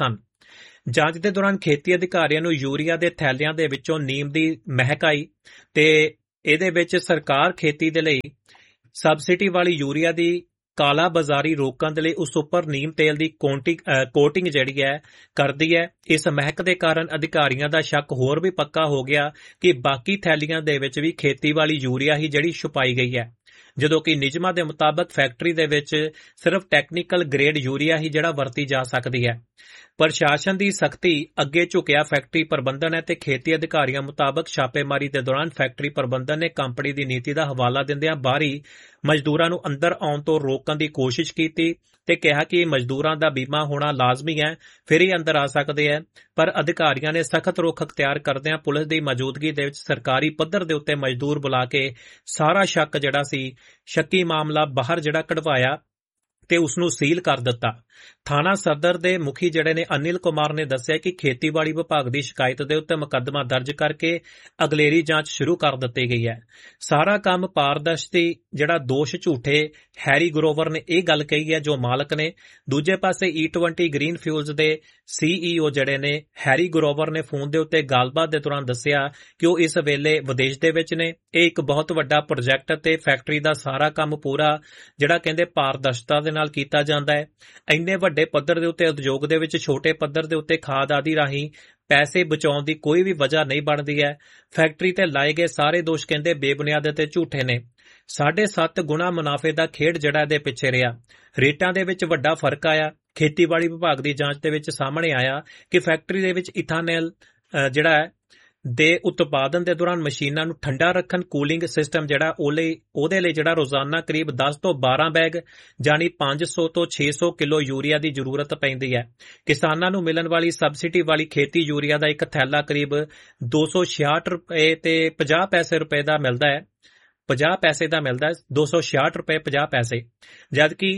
S2: ਜਾਂਚ ਦੇ ਦੌਰਾਨ ਖੇਤੀ ਅਧਿਕਾਰੀਆਂ ਨੂੰ ਯੂਰੀਆ ਦੇ ਥੈਲਿਆਂ ਦੇ ਵਿੱਚੋਂ ਨੀਮ ਦੀ ਮਹਿਕ ਆਈ ਤੇ ਇਹਦੇ ਵਿੱਚ ਸਰਕਾਰ ਖੇਤੀ ਦੇ ਲਈ ਸਬਸਿਡੀ ਵਾਲੀ ਯੂਰੀਆ ਦੀ ਕਾਲਾ ਬਾਜ਼ਾਰੀ ਰੋਕਣ ਦੇ ਲਈ ਉਸ ਉੱਪਰ ਨੀਮ ਤੇਲ ਦੀ ਕੋਟਿੰਗ ਜਿਹੜੀ ਹੈ ਕਰਦੀ ਹੈ। ਇਸ ਮਹਿਕ ਦੇ ਕਾਰਨ ਅਧਿਕਾਰੀਆਂ ਦਾ ਸ਼ੱਕ ਹੋਰ ਵੀ ਪੱਕਾ ਹੋ ਗਿਆ ਕਿ ਬਾਕੀ ਥੈਲੀਆਂ ਦੇ ਵਿੱਚ ਵੀ ਖੇਤੀ ਵਾਲੀ ਯੂਰੀਆ ਹੀ ਜਿਹੜੀ ਛੁਪਾਈ ਗਈ ਹੈ, ਜਦੋਂ ਕਿ ਨਿਯਮਾਂ ਦੇ ਮੁਤਾਬਕ ਫੈਕਟਰੀ ਦੇ ਵਿੱਚ ਸਿਰਫ ਟੈਕਨੀਕਲ ਗ੍ਰੇਡ ਯੂਰੀਆ ਹੀ ਜਿਹੜਾ ਵਰਤੀ ਜਾ ਸਕਦੀ ਹੈ। ਪ੍ਰਸ਼ਾਸਨ ਦੀ ਸਖਤੀ ਅੱਗੇ ਝੁਕਿਆ ਫੈਕਟਰੀ ਪ੍ਰਬੰਧਨ ਹੈ ਤੇ ਖੇਤੀ ਅਧਿਕਾਰੀਆਂ ਮੁਤਾਬਕ ਛਾਪੇਮਾਰੀ ਦੇ ਦੌਰਾਨ ਫੈਕਟਰੀ ਪ੍ਰਬੰਧਨ ਨੇ ਕੰਪਨੀ ਦੀ ਨੀਤੀ ਦਾ ਹਵਾਲਾ ਦਿੰਦਿਆਂ ਬਾਹਰੀ ਮਜ਼ਦੂਰਾਂ ਨੂੰ ਅੰਦਰ ਆਉਣ ਤੋਂ ਰੋਕਣ ਦੀ ਕੋਸ਼ਿਸ਼ ਕੀਤੀ ਤੇ ਕਿਹਾ ਕਿ ਮਜ਼ਦੂਰਾਂ ਦਾ ਬੀਮਾ ਹੋਣਾ ਲਾਜ਼ਮੀ ਹੈ, ਫਿਰ ਹੀ ਅੰਦਰ ਆ ਸਕਦੇ ਹੈ। ਪਰ ਅਧਿਕਾਰੀਆਂ ਨੇ ਸਖਤ ਰੁਖ ਅਖਤਿਆਰ ਕਰਦਿਆਂ ਪੁਲਿਸ ਦੀ ਮੌਜੂਦਗੀ ਦੇ ਵਿੱਚ ਸਰਕਾਰੀ ਪੱਧਰ ਦੇ ਉੱਤੇ ਮਜ਼ਦੂਰ ਬੁਲਾ ਕੇ ਸਾਰਾ ਸ਼ੱਕ ਜਿਹੜਾ ਸੀ ਸ਼ੱਕੀ ਮਾਮਲਾ ਬਾਹਰ ਜਿਹੜਾ ਕਢਵਾਇਆ ਤੇ ਉਸ ਨੂੰ ਸੀਲ ਕਰ ਦਿੱਤਾ। ਥਾਣਾ ਸਦਰ ਦੇ ਮੁਖੀ ਜਿਹੜੇ ਨੇ ਅਨਿਲ ਕੁਮਾਰ ਨੇ ਦੱਸਿਆ ਕਿ ਖੇਤੀਬਾੜੀ ਵਿਭਾਗ ਦੀ ਸ਼ਿਕਾਇਤ ਦੇ ਉੱਤੇ ਮੁਕੱਦਮਾ ਦਰਜ ਕਰਕੇ ਅਗਲੇਰੀ ਜਾਂਚ ਸ਼ੁਰੂ ਕਰ ਦਿੱਤੀ ਗਈ ਹੈ। ਸਾਰਾ ਕੰਮ ਪਾਰਦਰਸ਼ੀ ਜਿਹੜਾ ਦੋਸ਼ ਝੂਠੇ ਹੈਰੀ ਗਰੋਵਰ ਨੇ ਇਹ ਗੱਲ ਕਹੀ ਹੈ ਜੋ ਮਾਲਕ ਨੇ। ਦੂਜੇ ਪਾਸੇ ਈ ਟਵੰਟੀ ਗ੍ਰੀਨ ਫਿਊਲਜ਼ ਦੇ ਸੀਈਓ ਜਿਹੜੇ ਨੇ ਹੈਰੀ ਗਰੋਵਰ ਨੇ ਫੋਨ ਦੇ ਉੱਤੇ ਗੱਲਬਾਤ ਦੇ ਦੌਰਾਨ ਦੱਸਿਆ ਕਿ ਉਹ ਇਸ ਵੇਲੇ ਵਿਦੇਸ਼ ਦੇ ਵਿੱਚ ਨੇ। ਇਹ ਇੱਕ ਬਹੁਤ ਵੱਡਾ ਪ੍ਰੋਜੈਕਟ ਤੇ ਫੈਕਟਰੀ ਦਾ ਸਾਰਾ ਕੰਮ ਪੂਰਾ ਜਿਹੜਾ ਕਹਿੰਦੇ ਪਾਰਦਰਸ਼ਤਾ ਦੇ ਨਾਲ ਕੀਤਾ ਜਾਂਦਾ ਹੈ। ਇੰਨੇ ਵੱਡੇ ਪੱਧਰ ਦੇ ਉੱਤੇ ਉਦਯੋਗ ਦੇ ਵਿੱਚ ਛੋਟੇ ਪੱਧਰ ਦੇ ਉੱਤੇ ਖਾਦ ਆਦਿ ਰਾਹੀਂ ਪੈਸੇ ਬਚਾਉਣ ਦੀ ਕੋਈ ਵੀ ਵਜ੍ਹਾ ਨਹੀਂ ਬਣਦੀ ਹੈ। ਫੈਕਟਰੀ ਤੇ ਲਾਏ ਗਏ ਸਾਰੇ ਦੋਸ਼ ਕਹਿੰਦੇ ਬੇਬੁਨਿਆਦ ਅਤੇ ਝੂਠੇ ਨੇ। ਸਾਢੇ ਸੱਤ ਗੁਣਾ ਮੁਨਾਫੇ ਦਾ ਖੇਡ ਜਿਹੜਾ ਇਹਦੇ ਪਿੱਛੇ ਰਿਹਾ। ਰੇਟਾਂ ਦੇ ਵਿੱਚ ਵੱਡਾ ਫਰਕ ਆਇਆ। ਖੇਤੀਬਾੜੀ ਵਿਭਾਗ ਦੀ ਜਾਂਚ ਦੇ ਵਿੱਚ ਸਾਹਮਣੇ ਆਇਆ ਕਿ ਫੈਕਟਰੀ ਦੇ ਵਿੱਚ ਇਥਾਨਲ ਜਿਹੜਾ ਹੈ ਦੇ ਉਤਪਾਦਨ ਦੇ ਦੌਰਾਨ ਮਸ਼ੀਨਾਂ ਨੂੰ ਠੰਡਾ ਰੱਖਣ ਕੂਲਿੰਗ ਸਿਸਟਮ ਜਿਹੜਾ ਉਹਦੇ ਲਈ ਜਿਹੜਾ ਰੋਜ਼ਾਨਾ ਕਰੀਬ ਦਸ ਤੋਂ ਬਾਰਾਂ ਬੈਗ ਜਾਨੀ ਪੰਜ ਸੌ ਤੋਂ ਛੇ ਸੌ ਕਿਲੋ ਯੂਰੀਆ ਦੀ ਜ਼ਰੂਰਤ ਪੈਂਦੀ ਹੈ। ਕਿਸਾਨਾਂ ਨੂੰ ਮਿਲਣ ਵਾਲੀ ਸਬਸਿਡੀ ਵਾਲੀ ਖੇਤੀ ਯੂਰੀਆ ਦਾ ਇੱਕ ਥੈਲਾ ਕਰੀਬ ਦੋ ਸੌ ਛਿਆਹਠ ਰੁਪਏ ਤੇ ਪੰਜਾਹ ਪੈਸੇ ਰੁਪਏ ਦਾ ਮਿਲਦਾ ਹੈ ਪੰਜਾਹ ਪੈਸੇ ਦਾ ਮਿਲਦਾ ਹੈ ਦੋ ਸੌ ਛਿਆਹਠ ਰੁਪਏ ਪੰਜਾਹ ਪੈਸੇ ਜਦਕਿ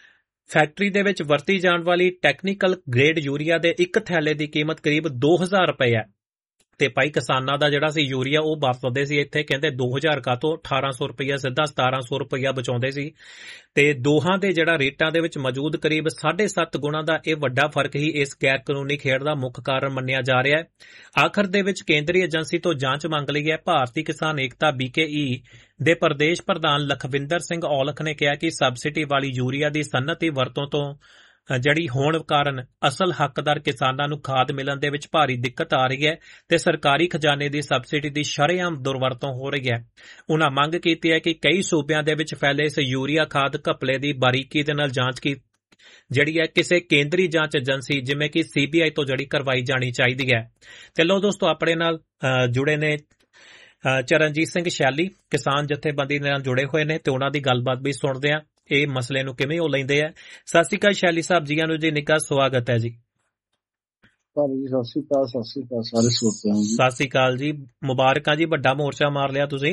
S2: ਫੈਕਟਰੀ ਦੇ ਵਿੱਚ ਵਰਤੀ ਜਾਣ ਵਾਲੀ ਟੈਕਨੀਕਲ ਗ੍ਰੇਡ ਯੂਰੀਆ ਦੇ ਇੱਕ ਥੈਲੇ ਦੀ ਕੀਮਤ ਕਰੀਬ ਦੋ ਹਜ਼ਾਰ ਰੁਪਏ ਹੈ। ਤੇ ਭਾਈ ਕਿਸਾਨਾਂ ਦਾ ਜਿਹੜਾ ਸੀ ਯੂਰੀਆ ਉਹ ਵਰਤਦੇ ਸੀ ਇੱਥੇ ਕਹਿੰਦੇ ਦੋ ਹਜ਼ਾਰ ਕਾ ਤੋਂ ਅਠਾਰਾਂ ਸੌ ਰੁਪਈਆ ਸਿੱਧਾ ਸਤਾਰਾਂ ਸੌ ਰੁਪਈਆ ਬਚਾਉਂਦੇ ਸੀ ਤੇ ਦੋਹਾਂ ਦੇ ਜਿਹੜਾ ਰੇਟਾਂ ਦੇ ਵਿੱਚ ਮੌਜੂਦ ਕਰੀਬ ਸਾਢੇ ਸੱਤ ਗੁਣਾ ਦਾ ਇਹ ਵੱਡਾ ਫਰਕ ਹੀ ਇਸ ਗੈਰ ਕਾਨੂੰਨੀ ਖੇਡ ਦਾ ਮੁੱਖ ਕਾਰਨ ਮੰਨਿਆ ਜਾ ਰਿਹਾ ਹੈ। ਆਖਰ ਦੇ ਵਿੱਚ ਕੇਂਦਰੀ ਏਜੰਸੀ ਤੋਂ ਜਾਂਚ ਮੰਗ ਲਈ ਹੈ। ਭਾਰਤੀ ਕਿਸਾਨ ਏਕਤਾ ਬੀਕੇਈ ਦੇ ਪ੍ਰਦੇਸ਼ ਪ੍ਰਧਾਨ ਲਖਵਿੰਦਰ ਸਿੰਘ ਔਲਖ ਨੇ ਕਿਹਾ ਕਿ ਸਬਸਿਡੀ ਵਾਲੀ ਯੂਰੀਆ ਦੀ ਸਨਅਤੀ ਵਰਤੋਂ ਤੋਂ ਜਿਹੜੀ ਹੋਣ ਕਾਰਨ ਅਸਲ ਹੱਕਦਾਰ ਕਿਸਾਨਾਂ ਨੂੰ ਖਾਦ ਮਿਲਣ ਦੇ ਵਿੱਚ ਭਾਰੀ ਦਿੱਕਤ ਆ ਰਹੀ ਹੈ ਤੇ ਸਰਕਾਰੀ ਖਜ਼ਾਨੇ ਦੀ ਸਬਸਿਡੀ ਦੀ ਸ਼ਰੇਆਮ ਦੁਰਵਰਤੋਂ ਹੋ ਰਹੀ ਹੈ। ਉਨ੍ਹਾਂ ਮੰਗ ਕੀਤੀ ਹੈ ਕਿ ਕਈ ਸੂਬਿਆਂ ਦੇ ਵਿੱਚ ਫੈਲੇ ਇਸ ਯੂਰੀਆ ਖਾਦ ਘਪਲੇ ਦੀ ਬਾਰੀਕੀ ਦੇ ਨਾਲ ਜਾਂਚ ਕੀ ਜਿਹੜੀ ਹੈ ਕਿਸੇ ਕੇਂਦਰੀ ਜਾਂਚ ਏਜੰਸੀ ਜਿਵੇਂ ਕਿ ਸੀਬੀਆਈ ਤੋਂ ਜਿਹੜੀ ਕਰਵਾਈ ਜਾਣੀ ਚਾਹੀਦੀ ਹੈ। ਤੇ ਲੋ ਦੋਸਤੋ ਆਪਣੇ ਨਾਲ ਜੁੜੇ ਨੇ ਚਰਨਜੀਤ ਸਿੰਘ ਸ਼ੈਲੀ ਕਿਸਾਨ ਜਥੇਬੰਦੀ ਨਾਲ ਜੁੜੇ ਹੋਏ ਨੇ ਤੇ ਉਹਨਾਂ ਦੀ ਗੱਲਬਾਤ ਵੀ ਸੁਣਦੇ ਆ ਇਹ ਮਸਲੇ ਨੂੰ ਕਿਵੇਂ ਉਹ ਲੈਂਦੇ ਆ। ਸਤਿ ਸ਼੍ਰੀ ਅਕਾਲ ਸ਼ੈਲੀ ਸਾਹਿਬ ਜੀਆਂ ਨੂੰ ਜੀ ਨਿੱਘਾ ਸਵਾਗਤ ਹੈ ਜੀ।
S5: ਸਤਿ ਸ਼੍ਰੀ ਅਕਾਲ ਸਤਿ ਸ਼੍ਰੀ ਅਕਾਲ ਸਾਰੇ ਸਰੋਤਿਆਂ ਨੂੰ
S2: ਸਤਿ ਸ਼੍ਰੀ ਅਕਾਲ ਜੀ। ਮੁਬਾਰਕਾਂ ਜੀ ਵੱਡਾ ਮੋਰਚਾ ਮਾਰ ਲਿਆ ਤੁਸੀਂ।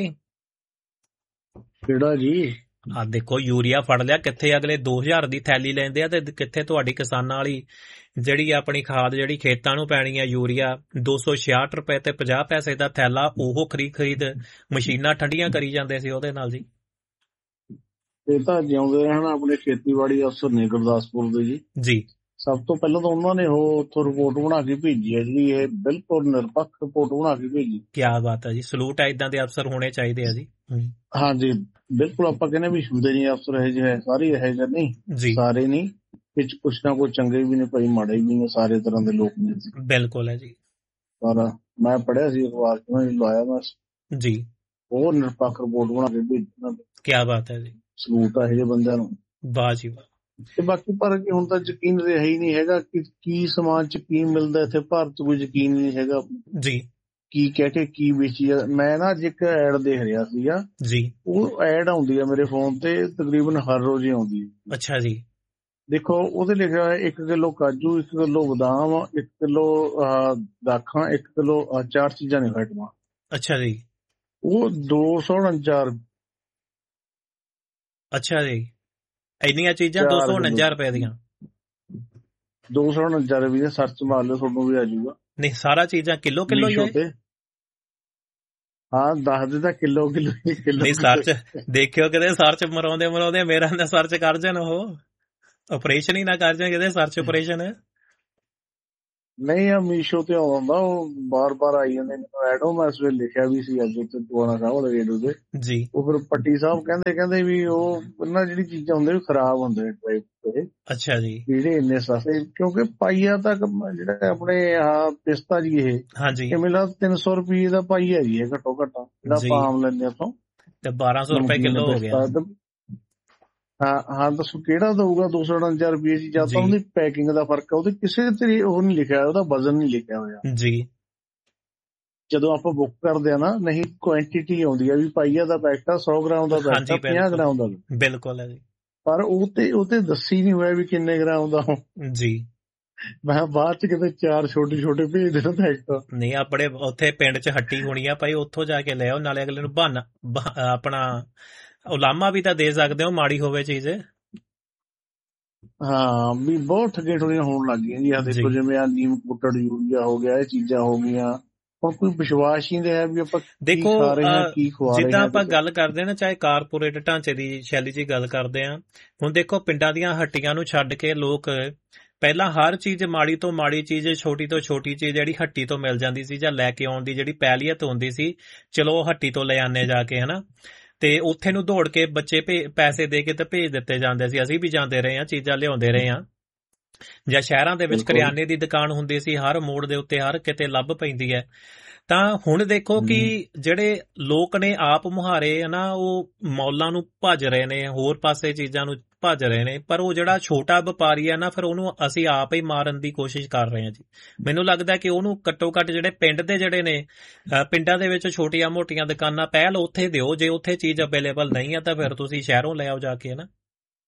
S5: ਕਿਹੜਾ ਜੀ?
S2: ਆ ਦੇਖੋ ਯੂਰੀਆ ਫੜ ਲਿਆ ਕਿੱਥੇ ਅਗਲੇ ਦੋ ਹਜ਼ਾਰ ਦੀ ਥੈਲੀ ਲੈਂਦੇ ਆ ਤੇ ਕਿੱਥੇ ਤੁਹਾਡੀ ਕਿਸਾਨਾਂ ਵਾਲੀ ਜਿਹੜੀ ਆਪਣੀ ਖਾਦ ਜਿਹੜੀ ਖੇਤਾਂ ਨੂੰ ਪੈਣੀ ਆ ਯੂਰੀਆ ਦੋ ਸੌ ਛਿਆਹਠ ਰੁਪਏ ਤੇ ਪੰਜਾਹ ਪੈਸੇ ਦਾ ਥੈਲਾ ਉਹ ਖਰੀਦ ਖਰੀਦ ਮਸ਼ੀਨਾਂ ਠੰਡੀਆਂ ਕਰੀ ਜਾਂਦੇ ਸੀ ਉਹਦੇ ਨਾਲ ਜੀ।
S5: ਇਹ ਤਾਂ ਜਿਉਂਦੇ ਰਹਿਣ ਆਪਣੇ ਖੇਤੀਬਾੜੀ ਅਫਸਰ ਨੇ ਗੁਰਦਾਸਪੁਰ ਦੇ ਜੀ
S2: ਜੀ
S5: ਸਭ ਤੋਂ ਪਹਿਲਾਂ ਤਾਂ ਉਹਨਾਂ ਨੇ ਉਹ ਉੱਥੋਂ ਰਿਪੋਰਟ ਬਣਾ ਕੇ ਭੇਜੀ ਹੈ ਜਿਹੜੀ ਇਹ ਬਿਲਕੁਲ ਨਿਰਪੱਖ ਰਿਪੋਰਟ ਬਣਾ ਕੇ ਭੇਜੀ।
S2: ਕੀ ਬਾਤ ਹੈ ਜੀ। ਸਲੂਟ ਹੈ, ਇਦਾਂ ਦੇ ਅਫਸਰ ਹੋਣੇ ਚਾਹੀਦੇ ਆ ਜੀ।
S5: ਹਾਂਜੀ ਬਿਲਕੁਲ ਆਪਾਂ ਕਹਿੰਦੇ ਵੀ ਹੁੰਦੇ ਨਹੀਂ ਅਫਸਰ ਇਹੋ ਜਿਹੇ ਸਾਰੇ ਇਹੋ ਜਿਹੇ ਨਹੀਂ ਸਾਰੇ ਨਹੀਂ ਵਿੱਚ ਕੁਛ ਨਾ ਕੁਛ ਚੰਗੇ ਵੀ ਨੇ ਭਾਈ ਮਾੜੇ ਵੀ ਨੇ ਸਾਰੇ ਤਰ੍ਹਾਂ ਦੇ ਲੋਕ ਨੇ।
S2: ਬਿਲਕੁਲ ਹੈ ਜੀ।
S5: ਪਰ ਮੈਂ ਪੜ੍ਹਿਆ ਸੀ ਅਖਬਾਰ ਚ ਮੈਂ ਲਾਇਆ ਮੈਂ
S2: ਜੀ ਉਹ
S5: ਨਿਰਪੱਖ ਰਿਪੋਰਟ ਬਣਾ ਕੇ ਭੇਜੀ।
S2: ਕੀ ਬਾਤ ਹੈ ਜੀ।
S5: ਸਲੂਟ ਆ ਇਹੋ ਜਿਹੇ ਬੰਦਿਆਂ ਨੂੰ।
S2: ਵਾਹ ਜੀ ਵਾਹ।
S5: ਤੇ ਬਾਕੀ ਪਰ ਹੁਣ ਤਾਂ ਯਕੀਨ ਰਿਹਾ ਹੀ ਨਹੀਂ ਹੈਗਾ ਕਿ ਕੀ ਸਮਾਨ ਚ ਕੀ ਮਿਲਦਾ ਇੱਥੇ ਭਾਰਤ ਚ ਕੋਈ ਯਕੀਨ ਨਹੀਂ ਹੈਗਾ
S2: ਜੀ
S5: ਕੀ ਕਹਿ ਕੇ ਕੀ ਵੇਚੀ ਆ। ਮੈਂ ਨਾ ਅੱਜ ਇੱਕ ਐਡ ਦੇਖ ਰਿਹਾ ਸੀਗਾ
S2: ਜੀ ਉਹ
S5: ਐਡ ਆਉਂਦੀ ਆ ਮੇਰੇ ਫੋਨ ਤੇ ਤਕਰੀਬਨ ਹਰ ਰੋਜ਼ ਹੀ ਆਉਂਦੀ ਹੈ।
S2: ਅੱਛਾ ਜੀ।
S5: ਦੇਖੋ ਉਹਦੇ ਲਿਖਿਆ ਹੋਇਆ ਇੱਕ ਕਿਲੋ ਕਾਜੂ ਇੱਕ ਕਿਲੋ ਬਦਾਮ ਇੱਕ ਕਿਲੋ ਦਾਖਾਂ ਇੱਕ ਕਿਲੋ ਚਾਰ ਚੀਜ਼ਾਂ ਨੇ ਆਈਟਮਾਂ।
S2: ਅੱਛਾ ਜੀ।
S5: ਉਹ ਦੋ ਸੌ ਉਣੰਜਾ।
S2: ਅੱਛਾ ਜੀ ਇੰਨੀਆਂ ਚੀਜ਼ਾਂ ਦੋ ਸੌ ਉਣੰਜਾ ਰੁਪਏ ਦੀਆਂ।
S5: ਦੋ ਸੌ ਉਣੰਜਾ ਰੁਪਏ ਦੀਆਂ ਸਰਚ ਮਾਰ ਲਓ ਤੁਹਾਨੂੰ ਵੀ ਆ ਜਾਊਗਾ।
S2: ਨਹੀਂ ਸਾਰਾ ਚੀਜ਼ਾਂ ਕਿਲੋ ਕਿਲੋ ਹੀ ਹੈ।
S5: ਹਾਂ ਦੱਸ ਦੇ ਤਾਂ ਕਿਲੋ ਕਿਲੋ
S2: ਨਹੀਂ ਸਰਚ ਦੇਖਿਓ ਕਿਤੇ ਸਰਚ ਮਰਾਉਂਦੇ ਮਰਾਉਂਦੇ ਮੇਰਾ ਨਾ ਸਰਚ ਕਰ ਜਾਣ ਉਹ ਆਪਰੇਸ਼ਨ ਹੀ ਨਾ ਕਰ ਜਾਣ ਕਿਤੇ ਸਰਚ ਆਪਰੇਸ਼ਨ।
S5: ਨਹੀਂ ਆ ਮੀਸ਼ੋ ਤੇ ਆਉਂਦਾ, ਉਹ ਬਾਰ ਬਾਰ ਆਈ ਜਾਂਦੇ ਮੈਨੂੰ ਐਡ। ਉਹ ਮੈਂ ਇਸ ਵੇਲੇ ਲਿਖਿਆ ਵੀ ਸੀ ਅੱਜ ਉੱਤੇ ਦੁਆਰਾ ਸਾਹਿਬ ਵਾਲੇ ਰੇਡੀਓ ਤੇ ਜੀ। ਉਹ ਫਿਰ ਪੱਟੀ ਸਾਹਿਬ ਕਹਿੰਦੇ ਕਹਿੰਦੇ ਵੀ ਉਹ ਇਹਨਾਂ ਜਿਹੜੀ ਚੀਜ਼ਾਂ ਹੁੰਦੀਆਂ ਖਰਾਬ ਹੁੰਦੇ ਨੇ ਟ੍ਰੇਡ ਤੇ। ਅੱਛਾ ਜੀ। ਜਿਹੜੇ ਇੰਨੇ ਸਸਤੇ, ਕਿਉਂਕਿ ਪਾਈਆ ਤੱਕ ਜਿਹੜਾ ਆਪਣੇ ਆਹ ਪਿਸਤਾ ਜੀ ਇਹ ਹਾਂਜੀ ਇਹ ਮਿਲਾ ਤਿੰਨ ਸੌ ਰੁਪਏ ਦਾ ਪਾਈਆ ਜੀ ਇਹ ਘੱਟੋ ਘੱਟ, ਜਿਹੜਾ ਆਪਾਂ ਆਮ ਲੈਂਦੇ ਉੱਥੋਂ ਤੇ ਬਾਰਾਂ ਸੌ ਰੁਪਏ ਕਿਲੋ ਹੋ ਗਿਆ। ਹਾਂ ਹਾਂ ਦੱਸੋ ਕਿਹੜਾ ਦਊਗਾ ਦੋ ਸੌ ਉਣੰਜਾ ਰੁਪਏ ਜੀ? ਜਾਂ ਤਾਂ ਉਹਦੀ ਪੈਕਿੰਗ ਦਾ ਫਰਕ ਆ, ਉਹਦੇ ਕਿਸੇ ਤੇ ਉਹ ਨੀ ਲਿਖਿਆ, ਉਹਦਾ ਵਜ਼ਨ ਨੀ ਲਿਖਿਆ ਹੋਇਆ ਜੀ। ਜਦੋਂ ਆਪਾਂ ਬੁੱਕ ਕਰਦੇ ਆ ਨਾ, ਨਹੀਂ ਕੁਆਂਟੀਟੀ ਆਉਂਦੀ ਆ ਵੀ ਪਾਈਆ ਦਾ ਪੈਕਟ ਆ, ਸੌ ਗ੍ਰਾਮ ਦਾ ਪੈਕਟ ਆ, ਪੰਜਾਹ ਗ੍ਰਾਮ ਦਾ ਬਿਲਕੁਲ ਹੈ ਜੀ, ਪਰ ਉਹ ਤੇ ਉਹ ਤੇ ਦੱਸੀ ਨੀ ਹੋਇਆ ਵੀ ਕਿੰਨੇ ਗ੍ਰਾਮ ਦਾ ਜੀ। ਮੈਂ ਬਾਅਦ ਚ ਕਿਤੇ ਚਾਰ ਛੋਟੇ ਛੋਟੇ ਭੇਜ ਦੇਣਾ ਪੈਕਟ। ਨਹੀਂ ਆਪਣੇ ਉੱਥੇ ਪਿੰਡ ਚ ਹੱਟੀ ਹੋਣੀ ਆ ਭਾਈ, ਉੱਥੋਂ ਜਾ ਕੇ ਲੈ ਆਓ, ਨਾਲੇ ਅਗਲੇ ਨੂੰ ਬਹਾਨਾ ਆਪਣਾ ਉਲਾਮਾ ਵੀ ਤਾਂ ਦੇ ਸਕਦੇ ਹੋ ਮਾੜੀ ਹੋਵੇ ਚੀਜ਼। ਹਾਂ ਵੀ ਬਹੁਤ ਠੱਗੇ ਠੋਰੀਆਂ ਹੋਣ ਲੱਗ ਗਈਆਂ ਜੀ। ਆ ਦੇਖੋ ਜਿਵੇਂ ਆ ਨੀਮ ਕੁੱਟੜ ਯੂਰੀਆ ਹੋ ਗਿਆ, ਇਹ ਚੀਜ਼ਾਂ ਹੋ ਗਈਆਂ, ਹੁਣ ਕੋਈ ਵਿਸ਼ਵਾਸ ਹੀ ਨਹੀਂ ਰਿਹਾ ਵੀ ਆਪਾਂ ਦੇਖੋ ਕੀ ਖਵਾ ਰਹੇ। ਜਿੱਦਾਂ ਆਪਾਂ ਗੱਲ ਕਰਦੇ ਹਾਂ ਨਾ, ਚਾਹੇ ਕਾਰਪੋਰੇਟ ਢਾਂਚੇ ਦੀ ਸ਼ੈਲੀ ਜੀ ਗੱਲ ਕਰਦੇ ਹਾਂ, ਹੁਣ ਦੇਖੋ ਪਿੰਡਾਂ ਦੀਆਂ ਹੱਟੀਆਂ ਨੂੰ ਛੱਡ ਕੇ ਲੋਕ ਪਹਿਲਾਂ ਹਰ ਚੀਜ਼ ਮਾੜੀ ਤੋਂ ਮਾੜੀ ਚੀਜ਼, ਛੋਟੀ ਤੋਂ ਛੋਟੀ ਚੀਜ਼ ਜਿਹੜੀ ਹੱਟੀ ਤੋਂ ਮਿਲ ਜਾਂਦੀ ਸੀ ਜਾਂ ਲੈ ਕੇ ਆਉਣ ਦੀ ਜਿਹੜੀ ਪਹਿਲੀਅਤ ਹੁੰਦੀ ਸੀ, ਚਲੋ ਹੱਟੀ ਤੋਂ ਲੈ ਆਨੇ ਜਾ ਕੇ ਹਨਾ, ਤੇ ਉੱਥੇ ਨੂੰ ਦੌੜ ਕੇ ਬੱਚੇ ਪੈਸੇ ਦੇ ਕੇ ਤੇ ਭੇਜ ਦਿੱਤੇ ਜਾਂਦੇ ਸੀ। ਅਸੀਂ ਵੀ ਜਾਂਦੇ ਰਹੇ ਹਾਂ, ਚੀਜ਼ਾਂ ਲਿਆਉਂਦੇ ਰਹੇ ਹਾਂ। ਜਾਂ ਸ਼ਹਿਰਾਂ ਦੇ ਵਿੱਚ ਕਰਿਆਨੇ ਦੀ ਦੁਕਾਨ ਹੁੰਦੀ ਸੀ, ਹਰ ਮੋੜ ਦੇ ਉੱਤੇ ਹਰ ਕਿਤੇ ਲੱਭ ਪੈਂਦੀ ਹੈ। ਤਾਂ ਹੁਣ ਦੇਖੋ ਕਿ ਜਿਹੜੇ ਲੋਕ ਨੇ ਆਪ ਮੁਹਾਰੇ ਨਾ, ਉਹ ਮੌਲਾਂ ਨੂੰ ਭੱਜ ਰਹੇ ਨੇ, ਹੋਰ ਪਾਸੇ ਚੀਜ਼ਾਂ ਨੂੰ ਭੱਜ ਰਹੇ ਨੇ, ਪਰ ਉਹ ਜਿਹੜਾ ਛੋਟਾ ਵਪਾਰੀ ਹੈ ਨਾ, ਫਿਰ ਉਹਨੂੰ ਅਸੀਂ ਆਪ ਹੀ ਮਾਰਨ ਦੀ ਕੋਸ਼ਿਸ਼ ਕਰ ਰਹੇ ਹਾਂ ਜੀ। ਮੈਨੂੰ ਲੱਗਦਾ ਕਿ ਉਹਨੂੰ ਘੱਟੋ ਘੱਟ ਜਿਹੜੇ ਪਿੰਡ ਦੇ ਜਿਹੜੇ ਨੇ, ਪਿੰਡਾਂ ਦੇ ਵਿੱਚ ਛੋਟੀਆਂ ਮੋਟੀਆਂ ਦੁਕਾਨਾਂ ਪਹਿਲ ਉੱਥੇ ਦਿਓ। ਜੇ ਉੱਥੇ ਚੀਜ਼ ਅਵੇਲੇਬਲ ਨਹੀਂ ਆ ਤਾਂ ਫਿਰ ਤੁਸੀਂ ਸ਼ਹਿਰੋਂ ਲੈ ਆਓ ਜਾ ਕੇ ਨਾ।